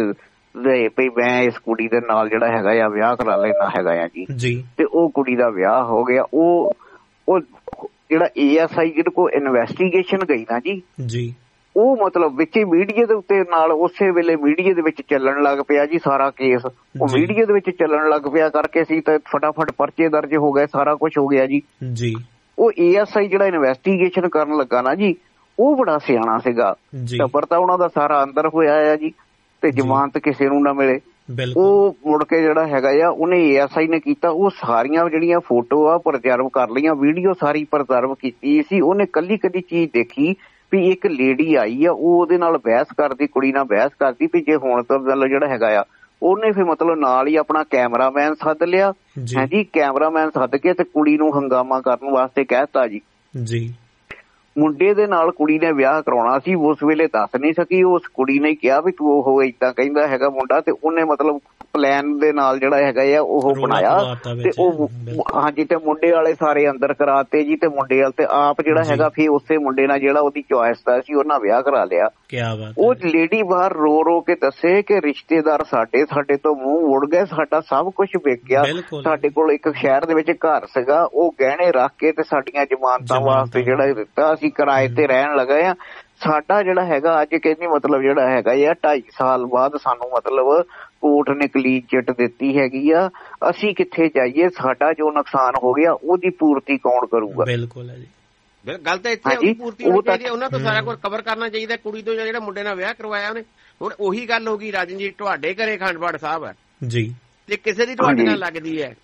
ਦੇ ਵੀ ਮੈਂ ਇਸ ਕੁੜੀ ਦੇ ਨਾਲ ਜਿਹੜਾ ਹੈਗਾ ਆ ਵਿਆਹ ਕਰਾ ਲੈਣਾ ਹੈਗਾ ਆ ਜੀ। ਤੇ ਉਹ ਕੁੜੀ ਦਾ ਵਿਆਹ ਹੋ ਗਿਆ। ਉਹ ਉਹ ਜਿਹੜਾ ਏ ਐਸ ਆਈ ਜਿਹਦੇ ਕੋਲ ਇਨਵੈਸਟੀਗੇਸ਼ਨ ਗਈ ਨਾ ਜੀ ਜੀ, ਉਹ ਮਤਲਬ ਵਿੱਚ ਮੀਡੀਆ ਦੇ ਉੱਤੇ ਨਾਲ ਉਸੇ ਵੇਲੇ ਮੀਡੀਆ ਦੇ ਵਿੱਚ ਚੱਲਣ ਲੱਗ ਪਿਆ ਜੀ ਸਾਰਾ ਕੇਸ। ਉਹ ਮੀਡੀਆ ਦੇ ਵਿੱਚ ਚੱਲਣ ਲੱਗ ਪਿਆ ਕਰਕੇ ਸੀ ਤਾਂ ਫਟਾਫਟ ਪਰਚੇ ਦਰਜ ਹੋ ਗਏ, ਸਾਰਾ ਕੁਝ ਹੋ ਗਿਆ ਜੀ ਜੀ। ਉਹ ਏ ਐਸ ਆਈ ਜਿਹੜਾ ਇਨਵੈਸਟੀਗੇਸ਼ਨ ਕਰਨ ਲੱਗਾ ਨਾ ਜੀ, ਉਹ ਬੜਾ ਸਿਆਣਾ ਸੀਗਾ। ਟੱਬਰ ਤਾਂ ਉਹਨਾਂ ਦਾ ਸਾਰਾ ਅੰਦਰ ਹੋਇਆ ਆ ਜੀ ਤੇ ਜ਼ਮਾਨਤ ਕਿਸੇ ਨੂੰ ਨਾ ਮਿਲੇ। ਉਹ ਮੁੜ ਕੇ ਜਿਹੜਾ ਹੈਗਾ ਆ ਉਹਨੇ ਏ ਐਸ ਆਈ ਨੇ ਕੀਤਾ, ਉਹ ਸਾਰੀਆਂ ਜਿਹੜੀਆਂ ਫੋਟੋ ਆ ਪ੍ਰੀਜ਼ਰਵ ਕਰ ਲਈਆਂ, ਵੀਡੀਓ ਸਾਰੀ ਪ੍ਰੀਜ਼ਰਵ ਕੀਤੀ ਸੀ। ਉਹਨੇ ਕੱਲੀ ਕੱਲੀ ਚੀਜ਼ ਦੇਖੀ ਵੀ ਇੱਕ ਲੇਡੀ ਆਈ ਆ, ਉਹ ਉਹਦੇ ਨਾਲ ਬਹਿਸ ਕਰਦੀ, ਕੁੜੀ ਨਾਲ ਬਹਿਸ ਕਰਦੀ ਵੀ ਜੇ ਹੁਣ ਤੋਂ ਗੱਲ ਜਿਹੜਾ ਹੈਗਾ ਆ। ਉਹਨੇ ਫਿਰ ਮਤਲਬ ਨਾਲ ਹੀ ਆਪਣਾ ਕੈਮਰਾਮੈਨ ਸੱਦ ਲਿਆ ਹੈ ਜੀ, ਕੈਮਰਾਮੈਨ ਸੱਦ ਕੇ ਤੇ ਕੁੜੀ ਨੂੰ ਹੰਗਾਮਾ ਕਰਨ ਵਾਸਤੇ ਕਹਿਤਾ ਜੀ ਜੀ। ਮੁੰਡੇ ਦੇ ਨਾਲ ਕੁੜੀ ਨੇ ਵਿਆਹ ਕਰਾਉਣਾ ਸੀ, ਉਸ ਵੇਲੇ ਦੱਸ ਨਹੀਂ ਸਕੀ। ਉਸ ਕੁੜੀ ਨੇ ਕਿਹਾ ਵੀ ਤੂੰ ਉਹ ਏਦਾਂ ਕਹਿੰਦਾ ਹੈਗਾ ਮੁੰਡਾ, ਤੇ ਉਹਨੇ ਮਤਲਬ ਪਲਾਨ ਦੇ ਨਾਲ ਜਿਹੜਾ ਹੈਗਾ ਆ ਉਹ ਬਣਾਇਆ ਤੇ ਉਹ ਹਾਂਜੀ ਤੇ ਮੁੰਡੇ ਵਾਲੇ ਸਾਰੇ ਅੰਦਰ ਕਰਾਤੇ ਜੀ। ਤੇ ਮੁੰਡੇ ਵਾਲੇ ਤੇ ਆਪ ਜਿਹੜਾ ਹੈਗਾ ਫਿਰ ਉਸੇ ਮੁੰਡੇ ਨਾਲ ਜਿਹੜਾ ਉਹਦੀ ਚੋਇਸ ਦਾ ਸੀ ਉਹਨਾਂ ਵਿਆਹ ਕਰਾ ਲਿਆ। ਉਹ ਲੇਡੀ ਬਾਹਰ ਰੋ ਰੋ ਕੇ ਦੱਸੇ ਕਿ ਰਿਸ਼ਤੇਦਾਰ ਸਾਡੇ ਸਾਡੇ ਤੋਂ ਮੂੰਹ ਮੁੜ ਗਏ, ਸਾਡਾ ਸਭ ਕੁਝ ਵਿਕ ਗਿਆ। ਸਾਡੇ ਕੋਲ ਇੱਕ ਸ਼ਹਿਰ ਦੇ ਵਿੱਚ ਘਰ ਸੀਗਾ, ਉਹ ਗਹਿਣੇ ਰੱਖ ਕੇ ਤੇ ਸਾਡੀਆਂ ਜ਼ਮਾਨਤਾਂ ਵਾਸਤੇ ਜਿਹੜਾ ਦਿੱਤਾ, ਅਸੀਂ ਕਿਰਾਏ ਤੇ ਰਹਿਣ ਲੱਗੇ ਆ। ਸਾਡਾ ਜਿਹੜਾ ਹੈਗਾ ਅੱਜ ਕਹਿੰਦੀ ਮਤਲਬ ਜਿਹੜਾ ਹੈਗਾ ਇਹ ਢਾਈ ਸਾਲ ਬਾਅਦ ਸਾਨੂੰ ਮਤਲਬ ਕੋਰਟ ਨੇ ਕਲੀਨ ਚਿੱਟ ਦਿੱਤੀ ਹੈਗੀ ਆ, ਅਸੀਂ ਕਿੱਥੇ ਜਾਈਏ? ਸਾਡਾ ਜੋ ਨੁਕਸਾਨ ਹੋ ਗਿਆ ਉਹਦੀ ਪੂਰਤੀ ਕੌਣ ਕਰੂਗਾ? ਬਿਲਕੁਲ ਹੈ ਜੀ, ਗੱਲ ਤਾਂ ਇੱਥੇ ਉਹਦੀ ਪੂਰਤੀ ਹੋਣੀ ਚਾਹੀਦੀ ਹੈ। ਉਹਨਾਂ ਤੋਂ ਸਾਰਾ ਕੁਝ ਕਵਰ ਕਰਨਾ ਚਾਹੀਦਾ। ਕੁੜੀ ਤੋਂ ਜਿਹੜਾ ਮੁੰਡੇ ਨਾਲ ਵਿਆਹ ਕਰਵਾਇਆ ਉਹਨੇ, ਹੁਣ ਉਹੀ ਗੱਲ ਹੋ ਗਈ ਰਾਜਨ ਜੀ, ਤੁਹਾਡੇ ਘਰੇ ਖੰਡਵਾੜ ਸਾਹਿਬ ਹੈ ਜੀ ਤੇ ਕਿਸੇ ਦੀ ਤੁਹਾਡੇ ਨਾਲ ਲੱਗਦੀ ਹੈ।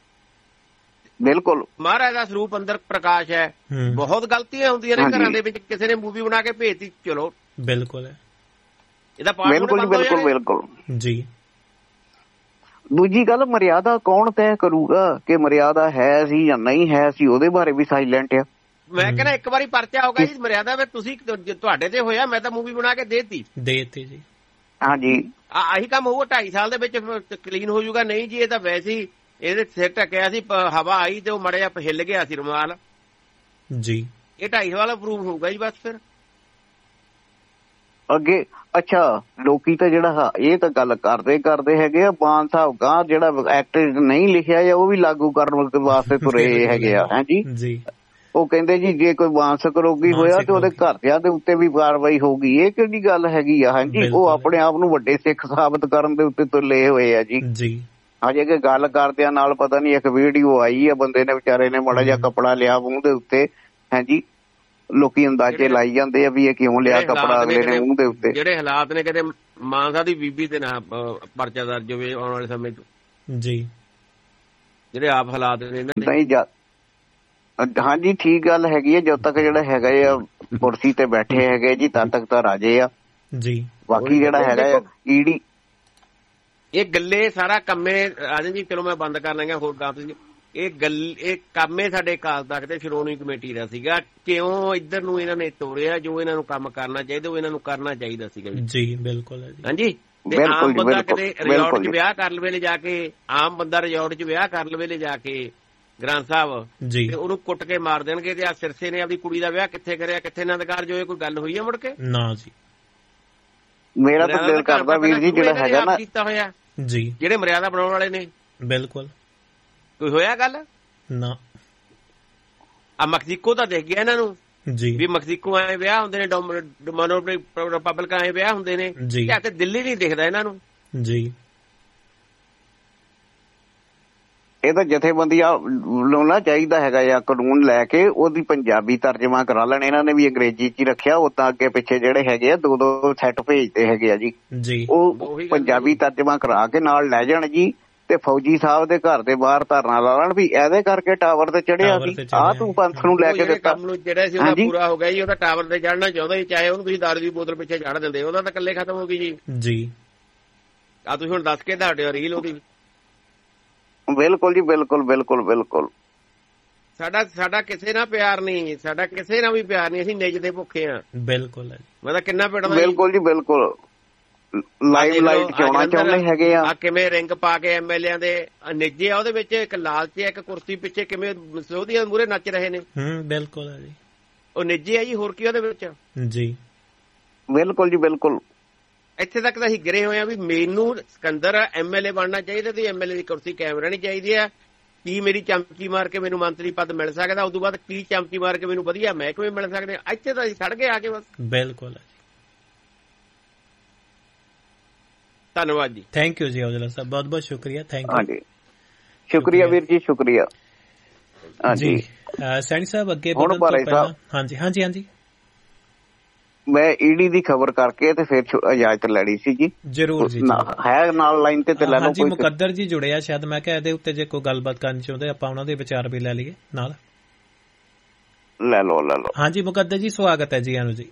ਬਿਲਕੁਲ ਮਹਾਰਾਜ ਦਾ ਸਰੂਪ ਅੰਦਰ ਪ੍ਰਕਾਸ਼ ਹੈ। ਬਹੁਤ ਗਲਤੀਆਂ ਹੁੰਦੀਆਂ ਨੇ ਘਰਾਂ ਦੇ ਵਿੱਚ, ਕਿਸੇ ਨੇ ਮੂਵੀ ਬਣਾ ਕੇ ਭੇਜਤੀ, ਚਲੋ ਬਿਲਕੁਲ ਹੈ ਇਹਦਾ ਪਾਰਟ ਬਿਲਕੁਲ ਬਿਲਕੁਲ ਬਿਲਕੁਲ ਜੀ। ਦੂਜੀ ਗੱਲ ਮਰਿਆਦਾ ਕੌਣ ਤੈਅ ਕਰੂਗਾ ਕਿ ਮਰਿਆਦਾ ਹੈ ਸੀ ਜਾਂ ਨਹੀਂ ਹੈ ਸੀ, ਉਹਦੇ ਬਾਰੇ ਵੀ ਸਾਇਲੈਂਟ ਆ। ਮੈਂ ਕਹਿੰਦਾ ਇੱਕ ਵਾਰੀ ਪਰਚਾ ਹੋ ਗਿਆ ਜੀ ਮਰਿਆਦਾ ਵਿੱਚ, ਤੁਸੀਂ ਤੁਹਾਡੇ ਤੇ ਹੋਇਆ, ਮੈਂ ਤਾਂ ਮੂਵੀ ਬਣਾ ਕੇ ਦੇਤੀ ਦੇਤੀ ਜੀ ਹਾਂਜੀ। ਆਹੀ ਕੰਮ ਹੋਊਗਾ ਢਾਈ ਸਾਲ ਦੇ ਵਿੱਚ ਕਲੀਨ ਹੋ ਜਾਊਗਾ। ਨਹੀਂ ਜੀ ਇਹ ਤਾਂ ਵੈਸੇ ਹੀ ਇਹਦੇ ਸਿਰ ਢੱਕਿਆ ਸੀ, ਹਵਾ ਆਈ ਤੇ ਉਹ ਮੜਿਆ ਹਿੱਲ ਗਿਆ ਸੀ ਰੁਮਾਲ ਜੀ। ਇਹ ਢਾਈ ਸਾਲ ਪ੍ਰੂਵ ਹੋਊਗਾ ਜੀ ਬਸ ਫਿਰ ਅੱਗੇ। ਅੱਛਾ ਲੋਕੀ ਤਾਂ ਜਿਹੜਾ ਇਹ ਤਾਂ ਗੱਲ ਕਰਦੇ ਕਰਦੇ ਹੈਗੇ ਆ, ਮਾਨ ਸਾਹਿਬ ਗਾਂ ਜਿਹੜਾ ਐਕਟ ਨਹੀਂ ਲਿਖਿਆ ਜਾਂ ਉਹ ਵੀ ਲਾਗੂ ਕਰਨ ਵਾਸਤੇ ਤੁਰੇ ਹੈਗੇ ਆ ਹੈ ਜੀ। ਉਹ ਕਹਿੰਦੇ ਜੀ ਜੇ ਕੋਈ ਮਾਨਸਿਕ ਰੋਗੀ ਹੋਇਆ ਤੇ ਉਹਦੇ ਘਰਦਿਆਂ ਦੇ ਉੱਤੇ ਵੀ ਕਾਰਵਾਈ ਹੋਊਗੀ। ਇਹ ਕਿਹੜੀ ਗੱਲ ਹੈਗੀ ਆ? ਹਾਂਜੀ, ਉਹ ਆਪਣੇ ਆਪ ਨੂੰ ਵੱਡੇ ਸਿੱਖ ਸਾਬਤ ਕਰਨ ਦੇ ਉੱਤੇ ਤੁਲੇ ਹੋਏ ਆ ਜੀ। ਹਜੇ ਕਿ ਗੱਲ ਕਰਦਿਆਂ ਨਾਲ ਪਤਾ ਨੀ ਇੱਕ ਵੀਡੀਓ ਆਈ ਆ, ਬੰਦੇ ਨੇ ਵਿਚਾਰੇ ਨੇ ਮਾੜਾ ਜਿਹਾ ਕੱਪੜਾ ਲਿਆ ਮੂੰਹ ਦੇ ਉੱਤੇ। ਹਾਂਜੀ, ਲੋਕੀ ਅੰਦਾਜ਼ੇ ਲਾਈ ਜਾਂਦੇ ਆ ਵੀ ਇਹ ਕਿਉਂ ਲਿਆ ਕੱਪੜਾ ਅਗਲੇ ਨੇ ਮੂੰਹ ਦੇ ਉੱਤੇ। ਜਿਹੜੇ ਹਾਲਾਤ ਨੇ ਕਿਤੇ ਮਾਨਸਾ ਦੀ ਬੀਬੀ ਤੇ ਨਾ ਪਰਚਾ ਦਰਜ ਹੋਵੇ ਆਉਣ ਵਾਲੇ ਸਮੇਂ ਚ ਜੀ, ਜਿਹੜੇ ਆਪ ਹਾਲਾਤ ਨੇ ਨਹੀਂ। ਹਾਂਜੀ, ਠੀਕ ਗੱਲ ਹੈਗੀ ਹੈ। ਜਦ ਤੱਕ ਜਿਹੜਾ ਹੈਗਾ ਆ ਕੁਰਸੀ ਤੇ ਬੈਠੇ ਹੈਗੇ ਜੀ, ਤਦ ਤੱਕ ਤਾਂ ਰਾਜੇ ਆ ਜੀ। ਬਾਕੀ ਜਿਹੜਾ ਹੈਗਾ ਆ ਈਡੀ ਇਹ ਗੱਲੇ ਸਾਰਾ ਕੰਮੇ ਰਾਜਨ ਜੀ, ਚਲੋ ਮੈਂ ਬੰਦ ਕਰ ਲਾਂਗਾ ਹੋਰ ਗੱਲ। ਇਹ ਗੱਲ ਇਹ ਕੰਮੇ ਸਾਡੇ ਅਕਾਲ ਤਖਤ ਤੇ ਸ਼੍ਰੋਮਣੀ ਕਮੇਟੀ ਦਾ ਸੀਗਾ। ਕਿਉਂ ਇੱਧਰ ਨੂੰ ਇਹਨਾਂ ਨੇ ਤੋੜਿਆ? ਜੋ ਇਹਨਾਂ ਨੂੰ ਕੰਮ ਕਰਨਾ ਚਾਹੀਦਾ ਉਹ ਇਹਨਾਂ ਨੂੰ ਕਰਨਾ ਚਾਹੀਦਾ ਸੀਗਾ ਜੀ। ਬਿਲਕੁਲ ਹਾਂਜੀ। ਤੇ ਆਮ ਬੰਦਾ ਕਿਤੇ ਰਿਜ਼ੋਰਟ ਚ ਵਿਆਹ ਕਰ ਲਵੇ ਲੈ ਜਾ ਕੇ, ਆਮ ਬੰਦਾ ਰਿਜ਼ੋਰਟ ਚ ਵਿਆਹ ਕਰ ਲਵੇ ਲੈ ਜਾ ਕੇ ਗ੍ਰੰਥ ਸਾਹਿਬ ਜੀ, ਉਹਨੂੰ ਕੁੱਟ ਕੇ ਮਾਰ ਦੇਣਗੇ। ਤੇ ਆ ਸਿਰਸੇ ਨੇ ਆਪਣੀ ਕੁੜੀ ਦਾ ਵਿਆਹ ਕਿੱਥੇ ਕਰਿਆ, ਕਿੱਥੇ ਨੰਦਕਾਰ ਜੋ ਕੋਈ ਗੱਲ ਹੋਈ ਆ ਮੁੜ ਕੇ? ਨਾ ਜੀ। ਮੇਰਾ ਤਾਂ ਦਿਲ ਕਰਦਾ ਵੀਰ ਜੀ ਜਿਹੜਾ ਹੈਗਾ ਨਾ ਕੀਤਾ ਹੋਇਆ ਜੀ, ਜਿਹੜੇ ਮਰਿਆਦਾ ਬਣਾਉਣ ਵਾਲੇ ਨੇ। ਬਿਲਕੁਲ। ਕੋਈ ਹੋਇਆ ਗੱਲ ਨਾ। ਆ ਮੈਕਸੀਕੋ ਤਾਂ ਦੇਖ ਗਿਆ ਇਹਨਾਂ ਨੂੰ ਜੀ ਵੀ ਮੈਕਸੀਕੋ ਆਏ ਵਿਆਹ ਹੁੰਦੇ ਨੇ, ਡੋਮਿਨਿਕਨ ਰਿਪਬਲਿਕ ਆਏ ਵਿਆਹ ਹੁੰਦੇ ਨੇ। ਤੇ ਦਿੱਲੀ ਨਹੀਂ ਦਿਖਦਾ ਇਹਨਾਂ ਨੂੰ ਜੀ। ਇਹ ਤਾਂ ਜਥੇਬੰਦੀਆਂ ਨੂੰ ਨਾ ਚਾਹੀਦਾ ਹੈਗਾ ਆ ਕਾਨੂੰਨ ਲੈ ਕੇ ਉਹਦੀ ਪੰਜਾਬੀ ਤਰਜਮਾ ਕਰਾ ਲੈਣ। ਇਹਨਾਂ ਨੇ ਵੀ ਅੰਗਰੇਜ਼ੀ ਚ ਹੀ ਰੱਖਿਆ, ਉਦਾਂ ਅੱਗੇ ਪਿੱਛੇ ਜਿਹੜੇ ਹੈਗੇ ਆ ਦੋ ਦੋ ਸੈੱਟ ਭੇਜਦੇ ਹੈਗੇ ਆ ਜੀ। ਉਹ ਪੰਜਾਬੀ ਤਰਜਮਾ ਕਰਾ ਕੇ ਨਾਲ ਲੈ ਜਾਣ ਜੀ, ਤੇ ਫੌਜੀ ਸਾਹਿਬ ਦੇ ਘਰ ਦੇ ਬਾਹਰ ਧਰਨਾ ਲਾ ਲੈਣ ਵੀ ਇਹਦੇ ਕਰਕੇ ਟਾਵਰ ਤੇ ਚੜਿਆ ਸੀ, ਆਹ ਤੂੰ ਪੰਥ ਨੂੰ ਲੈ ਕੇ ਦਿੱਤਾ। ਜਿਹੜਾ ਸੀ ਉਹਦਾ ਪੂਰਾ ਹੋ ਗਿਆ ਜੀ, ਉਹਦਾ ਟਾਵਰ ਤੇ ਚੜਨਾ ਚਾਹੁੰਦਾ ਸੀ, ਚਾਹੇ ਉਹਨੂੰ ਤੁਸੀਂ ਦਾਰੂ ਦੀ ਬੋਤਲ ਪਿੱਛੇ ਚੜ ਦਿੰਦੇ, ਉਹਦਾ ਤਾਂ ਇਕੱਲੇ ਖਤਮ ਹੋ ਗਈ ਜੀ ਜੀ। ਆ ਤੁਸੀਂ ਹੁਣ ਦੱਸ ਕੇ ਤੁਹਾਡੇ ਰੀਲ ਉਹਦੀ। ਬਿਲਕੁਲ ਜੀ, ਬਿਲਕੁਲ ਬਿਲਕੁਲ ਬਿਲਕੁਲ। ਸਾਡਾ ਸਾਡਾ ਕਿਸੇ ਨਾਲ ਪਿਆਰ ਨਹੀਂ, ਸਾਡਾ ਕਿਸੇ ਨਾਲ ਵੀ ਪਿਆਰ ਨਹੀਂ, ਅਸੀਂ ਨਿੱਜ ਦੇ ਭੁੱਖੇ ਆ। ਬਿਲਕੁਲ ਮੈਂ ਤਾਂ ਕਿੰਨਾ ਪਿੰਡਦਾ। ਬਿਲਕੁਲ ਜੀ ਬਿਲਕੁਲ। ਲਾਈਵ ਲਾਈਟ ਚੋਣਾਂ ਚਾਹੁੰਦੇ ਹੈਗੇ ਆ। ਕਿਵੇਂ ਰਿੰਗ ਪਾ ਕੇ ਐਮਐਲਏ ਦੇ ਨਿੱਜੇ ਆ, ਉਹਦੇ ਵਿੱਚ ਇੱਕ ਲਾਲਚ ਇੱਕ ਕੁਰਸੀ ਪਿੱਛੇ ਕਿਵੇਂ ਉਹਦੀਆਂ ਮੂਹਰੇ ਨੱਚ ਰਹੇ ਨੇ। ਹੂੰ ਬਿਲਕੁਲ ਹੈ ਜੀ, ਉਹ ਨਿੱਜੇ ਆ ਜੀ, ਹੋਰ ਕੀ ਉਹਦੇ ਵਿੱਚ ਜੀ। ਬਿਲਕੁਲ ਜੀ ਬਿਲਕੁਲ। ਇੱਥੇ ਤੱਕ ਤਾਂ ਅਸੀਂ ਗਿਰੇ ਹੋਏ ਆ ਵੀ ਮੈਨੂੰ ਸਿਕੰਦਰ ਐਮਐਲਏ ਬਣਨਾ ਚਾਹੀਦਾ ਤੇ ਐਮਐਲਏ ਦੀ ਕੁਰਸੀ ਕਾਇਮ ਰਹਿਣੀ ਚਾਹੀਦੀ ਆ। ਕੀ ਮੇਰੀ ਚਮਚੀ ਮਾਰ ਕੇ ਮੈਨੂੰ ਮੰਤਰੀ ਪਦ ਮਿਲ ਸਕਦਾ, ਉਦੋਂ ਬਾਅਦ ਕੀ ਚਮਚੀ ਮਾਰ ਕੇ ਮੈਨੂੰ ਵਧੀਆ ਮਹਿਕਮੇ ਮਿਲ ਸਕਦੇ। ਇੱਥੇ ਤਾਂ ਅਸੀਂ ਸੜ ਗਏ ਆ ਕੇ ਬਸ। ਬਿਲਕੁਲ ਧੰਨਵਾਦ ਜੀ। ਥੈਂਕ ਯੂ ਜੀ ਔਜਲਾ ਸਾਹਿਬ, ਬਹੁਤ ਬਹੁਤ ਸ਼ੁਕਰੀਆ। ਥੈਂਕ ਯੂ ਜੀ। ਸ਼ੁਕਰੀਆ ਵੀਰ ਜੀ, ਸ਼ੁਕਰੀਆ ਜੀ। ਸੈਣੀ ਸਾਹਿਬ ਅੱਗੇ ਵਧਣ ਤੋਂ ਪਹਿਲਾਂ ਹਾਂਜੀ ਹਾਂਜੀ ਹਾਂਜੀ ਮੈਂ ਈਡੀ ਦੀ ਖਬਰ ਕਰਕੇ ਤੇ ਫਿਰ ਇਜਾਜ਼ਤ ਲੈਣੀ ਸੀ ਜੀ। ਜਰੂਰ ਜੀ, ਹੈ ਨਾਲ ਲਾਈਨ ਤੇ ਤੇ ਲੈ ਲਓ। ਕੋਈ ਮੁਕੱਦਰ ਜੀ ਜੁੜਿਆ ਸ਼ਾਇਦ, ਮੈਂ ਕਿਹਾ ਇਹਦੇ ਉੱਤੇ ਜੇ ਕੋਈ ਗੱਲਬਾਤ ਕਰਨੀ ਚਾਹੁੰਦੇ ਆਪਾਂ ਉਹਨਾਂ ਦੇ ਵਿਚਾਰ ਵੀ ਲੈ ਲਈਏ ਨਾਲ। ਲੈ ਲਓ ਲੈ ਲਓ। ਹਾਂਜੀ ਮੁਕੱਦਰ ਜੀ, ਸਵਾਗਤ ਹੈ ਜੀ। ਆਨੂੰ ਜੀ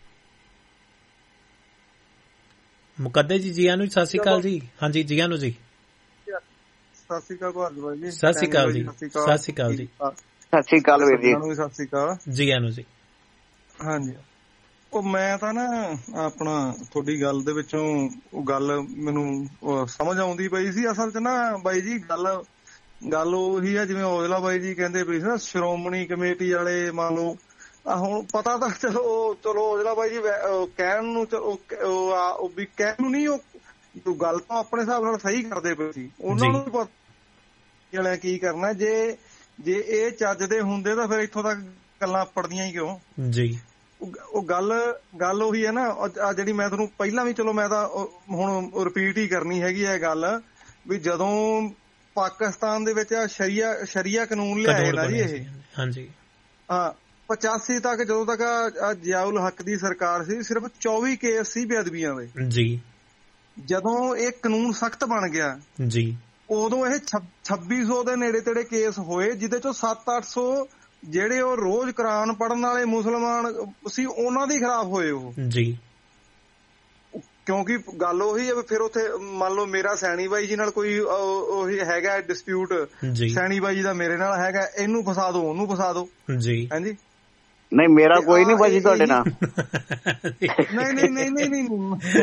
ਮੁਕੱਦਰ ਜੀ, ਜੀ ਆਨੂੰ ਸਤਿ ਸ਼੍ਰੀ ਅਕਾਲ ਜੀ। ਹਾਂਜੀ ਜੀ ਆਨੂੰ ਜੀ, ਸਤਿ ਸ਼੍ਰੀ ਅਕਾਲ ਭਾਰਤ ਭਾਈ ਜੀ। ਸਤਿ ਸ਼੍ਰੀ ਅਕਾਲ ਜੀ। ਸਤਿ ਸ਼੍ਰੀ ਅਕਾਲ ਜੀ। ਸਤਿ ਸ਼੍ਰੀ ਅਕਾਲ ਵੀਰ ਜੀ। ਸਤਿ ਸ਼੍ਰੀ ਅਕਾਲ ਜੀ ਆਨੂੰ ਜੀ। ਹਾਂਜੀ, ਉਹ ਮੈਂ ਤਾਂ ਨਾ ਆਪਣਾ ਤੁਹਾਡੀ ਗੱਲ ਦੇ ਵਿੱਚੋਂ ਉਹ ਗੱਲ ਮੈਨੂੰ ਸਮਝ ਆਉਂਦੀ ਪਈ ਸੀ। ਅਸਲ ਚ ਨਾ ਬਾਈ ਜੀ ਗੱਲ ਗੱਲ ਉਹੀ ਆ ਜਿਵੇਂ ਔਜਲਾ ਬਾਈ ਜੀ ਕਹਿੰਦੇ ਪਈ ਸੀ ਨਾ, ਸ਼੍ਰੋਮਣੀ ਕਮੇਟੀ ਵਾਲੇ ਮੰਨ ਲਓ ਹੁਣ ਪਤਾ ਤਾਂ ਚਲੋ ਚਲੋ ਔਜਲਾ ਬਾਈ ਜੀ ਕਹਿਣ ਨੂੰ ਵੀ ਕਹਿਣ ਨੂੰ ਨਹੀਂ, ਉਹ ਗੱਲ ਤਾਂ ਆਪਣੇ ਹਿਸਾਬ ਨਾਲ ਸਹੀ ਕਰਦੇ ਪਏ ਸੀ। ਉਹਨਾਂ ਨੂੰ ਵੀ ਪਤਾ ਕੀ ਕਰਨਾ। ਜੇ ਜੇ ਇਹ ਚੱਜਦੇ ਹੁੰਦੇ ਤਾਂ ਫਿਰ ਇੱਥੋਂ ਤੱਕ ਗੱਲਾਂ ਪੜਦੀਆਂ ਹੀ ਕਿਉਂ ਜੀ। ਉਹ ਗੱਲ ਗੱਲ ਉਹੀ ਹੈ ਨਾ ਆ ਜਿਹੜੀ ਮੈਂ ਤੁਹਾਨੂੰ ਪਹਿਲਾਂ ਵੀ, ਚਲੋ ਮੈਂ ਤਾਂ ਹੁਣ ਰਿਪੀਟ ਹੀ ਕਰਨੀ ਹੈਗੀ ਹੈ ਗੱਲ, ਵੀ ਜਦੋਂ ਪਾਕਿਸਤਾਨ ਦੇ ਵਿੱਚ ਸ਼ਰੀਆ ਸ਼ਰੀਆ ਕਾਨੂੰਨ ਲਿਆਏ ਨਾ ਜੀ ਇਹ, ਹਾਂਜੀ ਹਾਂ ਪਚਾਸੀ ਤੱਕ ਜਦੋਂ ਤੱਕ ਜ਼ਿਆਉਲ ਹੱਕ ਦੀ ਸਰਕਾਰ ਸੀ, ਸਿਰਫ ਚੌਵੀ ਕੇਸ ਸੀ ਬੇਅਦਬੀਆਂ ਦੇ ਜੀ। ਜਦੋਂ ਇਹ ਕਾਨੂੰਨ ਸਖਤ ਬਣ ਗਿਆ ਜੀ, ਉਦੋਂ ਇਹ ਛੱਬੀ ਸੌ ਦੇ ਨੇੜੇ ਤੇੜੇ ਕੇਸ ਹੋਏ, ਜਿਹਦੇ ਚੋਂ ਸੱਤ ਅੱਠ ਸੌ ਜਿਹੜੇ ਉਹ ਰੋਜ਼ ਕੁਰਾਨ ਪੜ੍ਹਨ ਵਾਲੇ ਮੁਸਲਮਾਨ ਸੀ ਉਹਨਾਂ ਦੇ ਖਿਲਾਫ ਹੋਏ ਉਹ ਜੀ। ਕਿਉਂਕਿ ਗੱਲ ਉਹੀ ਹੈ, ਫਿਰ ਉੱਥੇ ਮੰਨ ਲਓ ਮੇਰਾ ਸੈਣੀ ਬਾਈ ਜੀ ਨਾਲ ਕੋਈ ਉਹੀ ਹੈਗਾ ਡਿਸਪਿਊਟ, ਸੈਣੀ ਬਾਈ ਜੀ ਦਾ ਮੇਰੇ ਨਾਲ ਹੈਗਾ, ਇਹਨੂੰ ਫਸਾ ਦੋ ਉਹਨੂੰ ਫਸਾ ਦੋ ਜੀ। ਹਾਂਜੀ ਨਹੀਂ ਮੇਰਾ ਕੋਈ ਨੀ ਭਾਜੀ ਤੁਹਾਡੇ ਨਾਲ। ਨਹੀਂ ਨਹੀਂ ਨਹੀਂ ਨਹੀਂ ਨਹੀਂ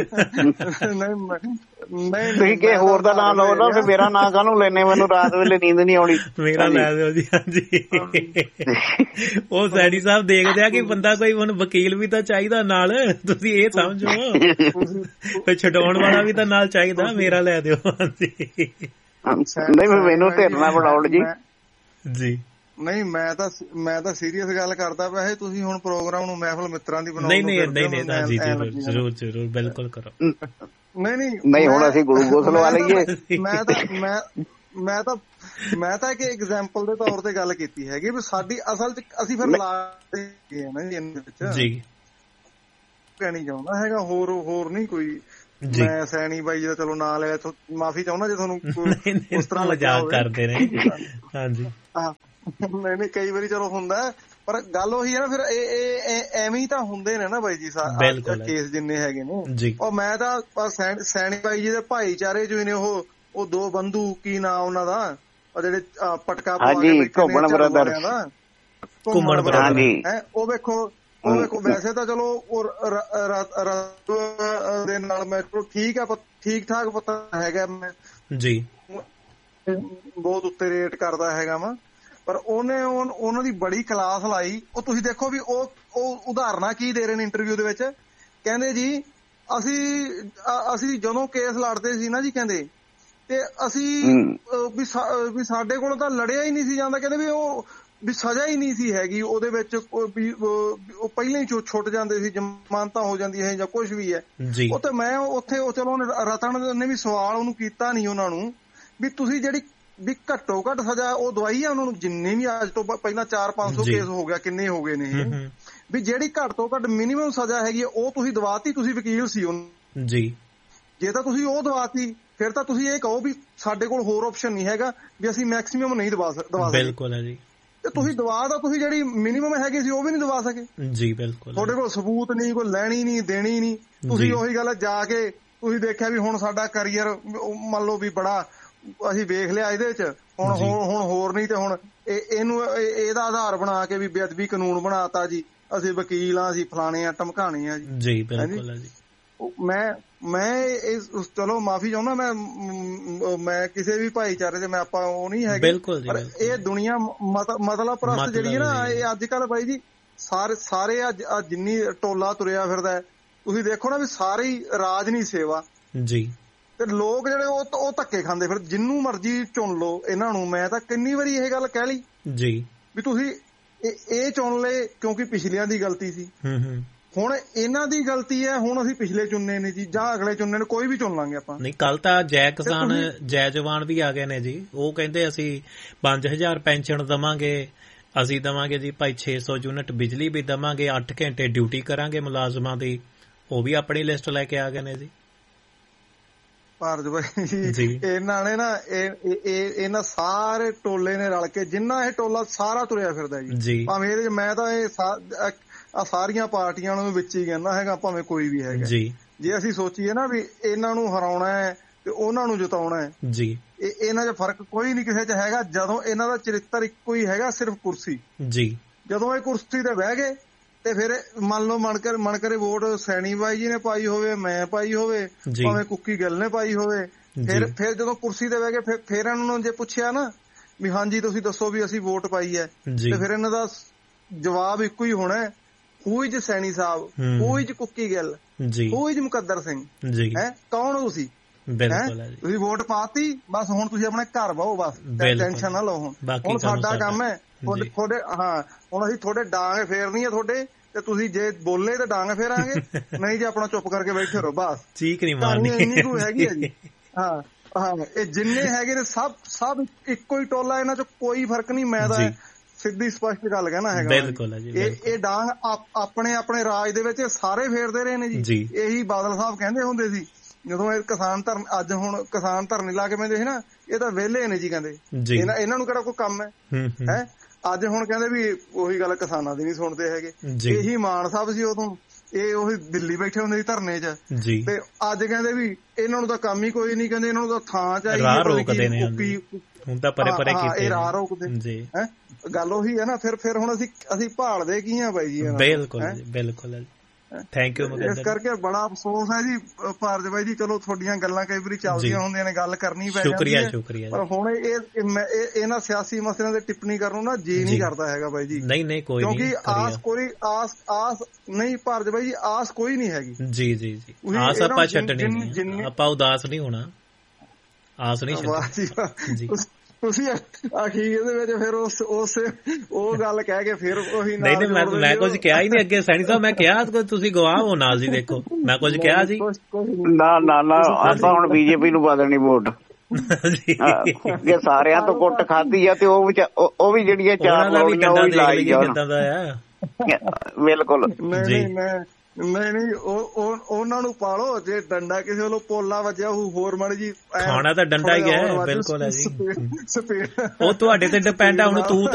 ਤੁਸੀਂ ਕਿਸੇ ਹੋਰ ਦਾ ਨਾਂ ਲਓ ਨਾ, ਫਿਰ ਮੇਰਾ ਨਾਂ ਕਾਹਨੂੰ ਲੈਨੇ? ਮੈਨੂੰ ਰਾਤ ਵੇਲੇ ਨੀਂਦ ਨਹੀਂ ਆਉਣੀ। ਮੇਰਾ ਲੈ ਦਿਓ ਜੀ। ਹਾਂਜੀ ਉਹ ਸੈਣੀ ਸਾਹਿਬ ਦੇਖਦੇ ਆ ਕਿ ਬੰਦਾ ਕੋਈ ਹੁਣ ਵਕੀਲ ਵੀ ਤਾਂ ਚਾਹੀਦਾ ਨਾਲ, ਤੁਸੀਂ ਇਹ ਸਮਝੋ ਛਡਾਉਣ ਵਾਲਾ ਵੀ ਤਾਂ ਨਾਲ ਚਾਹੀਦਾ। ਮੇਰਾ ਲੈ ਦਿਓ। ਹਾਂਜੀ ਨਹੀਂ ਮੈਨੂੰ ਧਿਰ ਨਾ ਬਣਾਉਣ ਜੀ। ਜੀ ਨਹੀਂ ਮੈਂ ਤਾਂ ਮੈਂ ਤਾਂ ਸੀਰੀਅਸ ਗੱਲ ਕਰਦਾ ਪਿਆ। ਤੁਸੀਂ ਹੁਣ ਪ੍ਰੋਗਰਾਮ ਨੂੰ ਮਹਿਫਲ ਮਿੱਤਰਾਂ ਦੀ ਬਣਾਉਣ ਨਹੀਂ ਨਹੀਂ ਨਹੀਂ ਨਹੀਂ ਜੀ ਜ਼ਰੂਰ ਜ਼ਰੂਰ ਬਿਲਕੁਲ ਕਰੋ। ਨਹੀਂ ਨਹੀਂ ਨਹੀਂ ਹੁਣ ਅਸੀਂ ਗਲੂਕੋਸ ਲਵਾ ਲਈਏ। ਮੈਂ ਤਾਂ ਮੈਂ ਮੈਂ ਤਾਂ ਮੈਂ ਤਾਂ ਇੱਕ ਐਗਜ਼ਾਮਪਲ ਦੇ ਤੌਰ ਤੇ ਗੱਲ ਕੀਤੀ ਹੈਗੀ ਵੀ ਸਾਡੀ ਅਸਲ ਚ ਅਸੀਂ ਫਿਰ ਲਾ ਗਏ ਨਾ ਜੀ ਇਹਦੇ ਵਿੱਚ ਜੀ ਕਹਿਣੀ ਚਾਹੁੰਦਾ ਹੈਗਾ। ਹੋਰ ਹੋਰ ਨਹੀਂ ਕੋਈ ਮੈਂ ਸੈਣੀ ਬਾਈ ਜੀ ਦਾ ਚਲੋ ਨਾਂ ਲਿਆ, ਮਾਫੀ ਚਾਹੁੰਦਾ ਜੇ ਤੁਹਾਨੂੰ ਉਸ ਤਰ੍ਹਾਂ ਮਜ਼ਾਕ ਕਰਦੇ ਨੇ। ਹਾਂਜੀ ਹਾਂ ਨਹੀਂ ਨਹੀਂ ਕਈ ਵਾਰੀ ਚਲੋ ਹੁੰਦਾ, ਪਰ ਗੱਲ ਉਹੀ ਹੈ ਨਾ ਫਿਰ ਇਹ ਐਵੇਂ ਹੀ ਤਾਂ ਹੁੰਦੇ ਨੇ ਨਾ ਬਾਈ ਜੀ ਕੇਸ ਜਿੰਨੇ ਹੈਗੇ ਨੇ। ਉਹ ਮੈਂ ਤਾਂ ਸੈਣੀ ਬਾਈ ਜੀ ਦੇ ਭਾਈਚਾਰੇ ਚੋਂ ਹੀ ਨੇ ਉਹ ਉਹ ਦੋ ਬੰਧੂ ਕੀ ਨਾਂ ਉਹਨਾਂ ਦਾ ਉਹ ਜਿਹੜੇ ਪਟਕਾ ਪਵਾ ਕੇ ਘੁੰਮਣ ਬ੍ਰਦਰ ਘੁੰਮਣ ਬ੍ਰਦਰ ਹੈ। ਉਹ ਵੇਖੋ ਉਹ ਵੇਖੋ ਵੈਸੇ ਤਾਂ ਚਲੋ ਦੇ ਨਾਲ ਮੈਂ ਠੀਕ ਆ ਠੀਕ ਠਾਕ ਪਤਾ ਹੈਗਾ ਮੈਂ ਜੀ ਬਹੁਤ ਉੱਤੇ ਰੇਟ ਕਰਦਾ ਹੈਗਾ ਵਾ, ਪਰ ਉਹਨੇ ਉਹਨਾਂ ਦੀ ਬੜੀ ਕਲਾਸ ਲਾਈ। ਉਹ ਤੁਸੀਂ ਦੇਖੋ ਵੀ ਉਹ ਉਹ ਉਦਾਹਰਨਾਂ ਕੀ ਦੇ ਰਹੇ ਨੇ ਇੰਟਰਵਿਊ ਦੇ ਵਿੱਚ। ਕਹਿੰਦੇ ਜੀ ਅਸੀਂ ਅਸੀਂ ਜਦੋਂ ਕੇਸ ਲੜਦੇ ਸੀ ਨਾ ਜੀ ਕਹਿੰਦੇ ਤੇ ਅਸੀਂ ਵੀ ਸਾਡੇ ਕੋਲ ਤਾਂ ਲੜਿਆ ਹੀ ਨਹੀਂ ਸੀ ਜਾਂਦਾ। ਕਹਿੰਦੇ ਵੀ ਉਹ ਵੀ ਸਜ਼ਾ ਹੀ ਨਹੀਂ ਸੀ ਹੈਗੀ ਉਹਦੇ ਵਿੱਚ, ਵੀ ਉਹ ਪਹਿਲਾਂ ਹੀ ਛੁੱਟ ਜਾਂਦੇ ਸੀ, ਜ਼ਮਾਨਤਾਂ ਹੋ ਜਾਂਦੀਆਂ ਜਾਂ ਕੁਛ ਵੀ ਹੈ। ਉਹ ਤੇ ਮੈਂ ਉੱਥੇ ਚਲੋ ਰਤਨ ਨੇ ਵੀ ਸਵਾਲ ਉਹਨੂੰ ਕੀਤਾ ਨਹੀਂ ਉਹਨਾਂ ਨੂੰ ਵੀ ਤੁਸੀਂ ਜਿਹੜੀ ਵੀ ਘੱਟੋ ਘੱਟ ਸਜ਼ਾ ਉਹ ਦਵਾਈ ਆ ਉਹਨਾਂ ਨੂੰ, ਜਿੰਨੇ ਵੀ ਅੱਜ ਤੋਂ ਪਹਿਲਾਂ ਚਾਰ ਪੰਜ ਸੌ ਕੇਸ ਹੋ ਗਿਆ ਕਿੰਨੇ ਹੋ ਗਏ ਨੇ ਇਹ, ਵੀ ਜਿਹੜੀ ਘੱਟ ਤੋਂ ਘੱਟ ਮਿਨੀਮਮ ਸਜ਼ਾ ਹੈਗੀ ਉਹ ਤੁਸੀਂ ਦਵਾਤੀ। ਤੁਸੀਂ ਵਕੀਲ ਸੀ ਉਹਨੂੰ ਜੀ, ਜੇ ਤਾਂ ਤੁਸੀਂ ਉਹ ਦਵਾਤੀ ਫਿਰ ਤਾਂ ਤੁਸੀਂ ਇਹ ਕਹੋ ਵੀ ਸਾਡੇ ਕੋਲ ਹੋਰ ਆਪਸ਼ਨ ਨਹੀਂ ਹੈਗਾ ਵੀ ਅਸੀਂ ਮੈਕਸੀਮਮ ਨਹੀਂ ਦਵਾ ਦਵਾ ਸਕਦੇ। ਬਿਲਕੁਲ ਹੈ ਜੀ। ਤੇ ਤੁਸੀਂ ਦਵਾ ਤਾਂ ਤੁਸੀਂ ਜਿਹੜੀ ਮਿਨੀਮਮ ਹੈਗੀ ਸੀ ਉਹ ਵੀ ਨਹੀਂ ਦਵਾ ਸਕੇ ਜੀ। ਬਿਲਕੁਲ ਤੁਹਾਡੇ ਕੋਲ ਸਬੂਤ ਨਹੀਂ, ਕੋਈ ਲੈਣੀ ਨਹੀਂ ਦੇਣੀ ਨਹੀਂ। ਤੁਸੀਂ ਉਹੀ ਗੱਲ ਜਾ ਕੇ ਤੁਸੀਂ ਦੇਖਿਆ ਵੀ ਹੁਣ ਸਾਡਾ ਕਰੀਅਰ ਮੰਨ ਲਓ ਵੀ ਬੜਾ ਅਸੀਂ ਵੇਖ ਲਿਆ ਇਹਦੇ ਚ, ਹੁਣ ਹੁਣ ਹੋਰ ਨਹੀਂ ਤੇ ਹੁਣ ਇਹਨੂੰ ਇਹਦਾ ਆਧਾਰ ਬਣਾ ਕੇ ਵੀ ਬੇਅਦਬੀ ਕਾਨੂੰਨ ਬਣਾਤਾ ਜੀ, ਅਸੀਂ ਵਕੀਲ ਆ, ਅਸੀਂ ਫਲਾਣੇ ਆ ਟਮਕਾਣੇ ਆ ਜੀ। ਜੀ ਬਿਲਕੁਲ ਜੀ। ਮੈਂ ਮੈਂ ਚਲੋ ਮਾਫੀ ਚਾਹੁੰਦਾ, ਮੈਂ ਮੈਂ ਕਿਸੇ ਵੀ ਭਾਈਚਾਰੇ ਚ ਮੈਂ ਆਪਾਂ ਉਹ ਨਹੀਂ ਹੈਗੇ, ਪਰ ਇਹ ਦੁਨੀਆ ਮਤਲਬ ਪ੍ਰਸਤ ਜਿਹੜੀ ਹੈ ਨਾ ਇਹ ਅੱਜ ਕੱਲ ਬਾਈ ਜੀ ਸਾਰੇ ਸਾਰੇ ਅੱਜ ਜਿੰਨੀ ਟੋਲਾ ਤੁਰਿਆ ਫਿਰਦਾ ਤੁਸੀਂ ਦੇਖੋ ਨਾ ਵੀ ਸਾਰੇ ਹੀ ਰਾਜ ਨਹੀਂ ਸੇਵਾ ਜੀ। ਤੇ ਲੋਕ ਜਿਹੜੇ ਉਹ ਉਹ ਧੱਕੇ ਖਾਂਦੇ ਫਿਰ ਜਿੰਨੂੰ ਮਰਜ਼ੀ ਚੁਣ ਲਓ ਇਹਨਾਂ ਨੂੰ। ਮੈਂ ਤਾਂ ਕਿੰਨੀ ਵਾਰੀ ਇਹ ਗੱਲ ਕਹਿ ਲਈ ਜੀ ਵੀ ਤੁਸੀਂ ਇਹ ਚੁਣ ਲਏ ਕਿਉਂਕਿ ਪਿਛਲਿਆਂ ਦੀ ਗਲਤੀ ਸੀ, ਹੁਣ ਇਹਨਾਂ ਦੀ ਗਲਤੀ ਹੈ, ਹੁਣ ਅਸੀਂ ਪਿਛਲੇ ਚੁਣਨੇ ਨੇ ਜੀ ਜਾਂ ਅਗਲੇ ਚੁਣਨੇ ਨੇ, ਕੋਈ ਵੀ ਚੁਣ ਲਾਂਗੇ ਆਪਾਂ। ਨਹੀਂ ਕੱਲ ਤਾਂ ਜੈ ਕਿਸਾਨ ਜੈ ਜਵਾਨ ਵੀ ਆ ਗਏ ਨੇ ਜੀ। ਉਹ ਕਹਿੰਦੇ ਅਸੀਂ ਪੰਜ ਹਜ਼ਾਰ ਪੈਨਸ਼ਨ ਦੇਵਾਂਗੇ, ਅਸੀਂ ਦੇਵਾਂਗੇ ਜੀ ਭਾਈ ਛੇ ਸੌ ਯੂਨਿਟ ਬਿਜਲੀ ਵੀ ਦੇਵਾਂਗੇ, ਅੱਠ ਘੰਟੇ ਡਿਊਟੀ ਕਰਾਂਗੇ ਮੁਲਾਜ਼ਮਾਂ ਦੀ। ਉਹ ਵੀ ਆਪਣੀ ਲਿਸਟ ਲੈ ਕੇ ਆ ਗਏ ਨੇ ਜੀ ਭਾਰਤ ਬਾਈ ਜੀ। ਇਹਨਾਂ ਨੇ ਨਾ ਇਹ ਇਹਨਾਂ ਸਾਰੇ ਟੋਲੇ ਨੇ ਰਲ ਕੇ, ਜਿੰਨਾ ਇਹ ਟੋਲਾ ਸਾਰਾ ਤੁਰਿਆ ਫਿਰਦਾ ਜੀ, ਭਾਵੇਂ ਇਹਦੇ ਮੈਂ ਤਾਂ ਇਹ ਆ ਸਾਰੀਆਂ ਪਾਰਟੀਆਂ ਨੂੰ ਵਿੱਚ ਹੀ ਕਹਿੰਦਾ ਹੈਗਾ, ਭਾਵੇਂ ਕੋਈ ਵੀ ਹੈਗਾ ਜੀ। ਜੇ ਅਸੀਂ ਸੋਚੀਏ ਨਾ ਵੀ ਇਹਨਾਂ ਨੂੰ ਹਰਾਉਣਾ ਹੈ ਤੇ ਉਹਨਾਂ ਨੂੰ ਜਿਤਾਉਣਾ ਹੈ ਜੀ, ਇਹ ਇਹਨਾਂ 'ਚ ਫਰਕ ਕੋਈ ਨਹੀਂ ਕਿਸੇ 'ਚ ਹੈਗਾ। ਜਦੋਂ ਇਹਨਾਂ ਦਾ ਚਰਿੱਤਰ ਇੱਕੋ ਹੀ ਹੈਗਾ, ਸਿਰਫ ਕੁਰਸੀ ਜੀ। ਜਦੋਂ ਇਹ ਕੁਰਸੀ ਤੇ ਬਹਿ ਗਏ ਤੇ ਫਿਰ ਮੰਨ ਲਓ ਮਣਕਰ ਮਣਕਰੇ ਵੋਟ ਸੈਣੀ ਬਾਈ ਜੀ ਨੇ ਪਾਈ ਹੋਵੇ, ਮੈਂ ਪਾਈ ਹੋਵੇ, ਭਾਵੇਂ ਕੁੱਕੀ ਗਿੱਲ ਨੇ ਪਾਈ ਹੋਵੇ, ਫਿਰ ਫਿਰ ਜਦੋਂ ਕੁਰਸੀ ਤੇ ਬਹਿ ਗਏ ਫਿਰ ਫਿਰ ਇਹਨਾਂ ਨੂੰ ਜੇ ਪੁੱਛਿਆ ਨਾ ਵੀ ਹਾਂਜੀ ਤੁਸੀਂ ਦੱਸੋ ਵੀ ਅਸੀਂ ਵੋਟ ਪਾਈ ਹੈ, ਤੇ ਫਿਰ ਇਹਨਾਂ ਦਾ ਜਵਾਬ ਇੱਕੋ ਹੀ ਹੋਣਾ, who is Saini Sahib, who is cookie Gill, who is ਮੁਕੱਦਰ Singh ji. ਹੈ ਕੌਣ ਹੋ ਤੁਸੀਂ? ਤੁਸੀਂ ਵੋਟ ਪਾਤੀ, ਬਸ ਹੁਣ ਤੁਸੀਂ ਆਪਣੇ ਘਰ ਬਹੋ, ਬਸ ਟੈਨਸ਼ਨ ਨਾ ਲਓ। ਹੁਣ ਹੁਣ ਸਾਡਾ ਕੰਮ ਹੈ ਤੁਹਾਡੇ, ਹਾਂ ਹੁਣ ਅਸੀਂ ਤੁਹਾਡੇ ਡਾਂਗ ਫੇਰਨੀ ਹੈ ਤੁਹਾਡੇ, ਤੇ ਤੁਸੀਂ ਜੇ ਬੋਲੇ ਤੇ ਡਾਂਗ ਫੇਰਾਂਗੇ, ਨਹੀਂ ਜੇ ਆਪਣਾ ਚੁੱਪ ਕਰਕੇ ਬੈਠੇ ਰਹੋ ਬਸ। ਚੀਕ ਨਹੀਂ ਮਾਰਨੀ, ਇੰਨੀ ਕੁ ਹੈਗੀ ਹੈ ਜੀ। ਹਾਂ ਹਾਂ ਇਹ ਜਿੰਨੇ ਹੈਗੇ ਨੇ ਸਭ ਸਭ ਇੱਕੋ ਹੀ ਟੋਲਾ, ਇਹਨਾਂ ਚ ਕੋਈ ਫਰਕ ਨਹੀਂ। ਮੈਂ ਤਾਂ ਸਿੱਧੀ ਸਪਸ਼ਟ ਗੱਲ ਕਹਿਣਾ ਹੈਗਾ, ਇਹ ਇਹ ਡਾਂਗ ਆਪਣੇ ਆਪਣੇ ਰਾਜ ਦੇ ਵਿੱਚ ਸਾਰੇ ਫੇਰਦੇ ਰਹੇ ਨੇ ਜੀ। ਇਹੀ ਬਾਦਲ ਸਾਹਿਬ ਕਹਿੰਦੇ ਹੁੰਦੇ ਸੀ ਜਦੋਂ ਇਹ ਕਿਸਾਨ ਧਰਨ, ਅੱਜ ਹੁਣ ਕਿਸਾਨ ਧਰਨੇ ਲਾ ਕੇ ਬਹਿੰਦੇ ਸੀ ਨਾ, ਇਹ ਤਾਂ ਵਿਹਲੇ ਨੇ ਜੀ ਕਹਿੰਦੇ, ਇਹਨਾਂ ਇਹਨਾਂ ਨੂੰ ਕਿਹੜਾ ਕੋਈ ਕੰਮ ਹੈ ਹੈ ਅੱਜ ਹੁਣ ਕਹਿੰਦੇ ਵੀ ਉਹੀ ਗੱਲ ਕਿਸਾਨਾਂ ਦੀ ਨਹੀਂ ਸੁਣਦੇ ਹੈਗੇ। ਇਹੀ ਮਾਨ ਸਾਹਿਬ ਸੀ ਉਦੋਂ, ਇਹ ਉਹੀ ਦਿੱਲੀ ਬੈਠੇ ਹੁੰਦੇ ਸੀ ਧਰਨੇ ਚ, ਤੇ ਅੱਜ ਕਹਿੰਦੇ ਵੀ ਇਹਨਾਂ ਨੂੰ ਤਾਂ ਕੰਮ ਹੀ ਕੋਈ ਨਹੀਂ, ਕਹਿੰਦੇ ਇਹਨਾਂ ਨੂੰ ਤਾਂ ਥਾਂ ਚਾਹੀਦੀ, ਇਹ ਰਾਹ ਰੋਕਦੇ ਹੈ। ਗੱਲ ਉਹੀ ਹੈ ਨਾ, ਫਿਰ ਫਿਰ ਹੁਣ ਅਸੀਂ ਅਸੀਂ ਭਾਲਦੇ ਕੀ ਆ ਬਾਈ ਜੀ? ਬਿਲਕੁਲ ਬਿਲਕੁਲ ਥੈਂਕ ਯੂ। ਇਸ ਕਰਕੇ ਬੜਾ ਅਫਸੋਸ ਹੈ ਜੀ ਭਾਰਤ ਬਾਈ ਜੀ। ਚਲੋ ਤੁਹਾਡੀਆਂ ਗੱਲਾਂ ਕਈ ਵਾਰੀ ਚੱਲਦੀਆਂ ਹੁੰਦੀਆਂ ਨੇ, ਗੱਲ ਕਰਨੀ ਪੈ ਜਾਂਦੀ ਹੈ, ਪਰ ਹੁਣ ਇਹ ਇਹਨਾਂ ਸਿਆਸੀ ਮਸਲਿਆਂ ਤੇ ਟਿੱਪਣੀ ਕਰਨ ਨੂੰ ਨਾ ਜੀ ਨਹੀਂ ਕਰਦਾ ਹੈਗਾ ਬਾਈ ਜੀ। ਨਹੀਂ ਨਹੀਂ ਕੋਈ ਕਿਉਂਕਿ ਆਸ ਕੋਈ ਆਸ ਆਸ ਨਹੀਂ ਭਾਰਤ ਬਾਈ ਜੀ, ਆਸ ਕੋਈ ਨਹੀਂ ਹੈਗੀ ਜੀ ਜੀ ਜੀ। ਆਸ ਆਪਾਂ ਛੱਡਣੀ ਨਹੀਂ, ਆਪਾਂ ਉਦਾਸ ਨਹੀਂ ਹੋਣਾ, ਆਸ ਨਹੀਂ ਛੱਡਣੀ ਜੀ। ਤੁਸੀਂ ਅਖੀਰ ਦੇ ਵਿੱਚ ਫਿਰ ਉਸ ਉਸ ਉਹ ਗੱਲ ਕਹਿ ਕੇ ਫਿਰ ਉਹੀ ਨਹੀਂ ਨਹੀਂ ਮੈਂ ਮੈਂ ਕੁਝ ਕਿਹਾ ਹੀ ਨਹੀਂ ਅੱਗੇ ਸੈਣੀ ਸਾਹਿਬ ਮੈਂ ਕਿਹਾ ਤੁਸੀਂ ਗਵਾਹ ਹੋ ਨਾਲ ਜੀ ਦੇਖੋ ਮੈਂ ਕੁਝ ਕਿਹਾ ਜੀ ਨਾ ਨਾ ਨਾ ਆਪਾਂ ਹੁਣ ਬੀਜੇਪੀ ਨੂੰ ਪਾ ਦੇਣੀ ਵੋਟ ਜੇ ਸਾਰਿਆਂ ਤੋਂ ਕੁੱਟ ਖਾਧੀ ਆ ਤੇ ਉਹ ਉਹ ਵੀ ਜਿਹੜੀਆਂ ਚਾਰ ਲੋੜੀਆਂ ਉਹ ਲਾਈ ਜਾਣ ਬਿਲਕੁਲ ਨਹੀਂ ਮੈਂ ਨਹੀਂ ਨਹੀਂ ਉਹ ਉਹਨਾਂ ਨੂੰ ਪਾਲੋ ਜੇ ਡੰਡਾ ਕਿਸੇ ਵੱਲੋਂ ਪੋਲਾ ਵੱਜਿਆ ਹੋਰ ਮਾੜੀ ਜੀ ਖਾਣਾ ਤਾਂ ਡੰਡਾ ਹੀ ਹੈ ਬਿਲਕੁਲ ਹੈ ਜੀ ਉਹ ਤੁਹਾਡੇ ਤੇ ਡਿਪੈਂਡ ਆ ਹੁਣ ਤੂੰ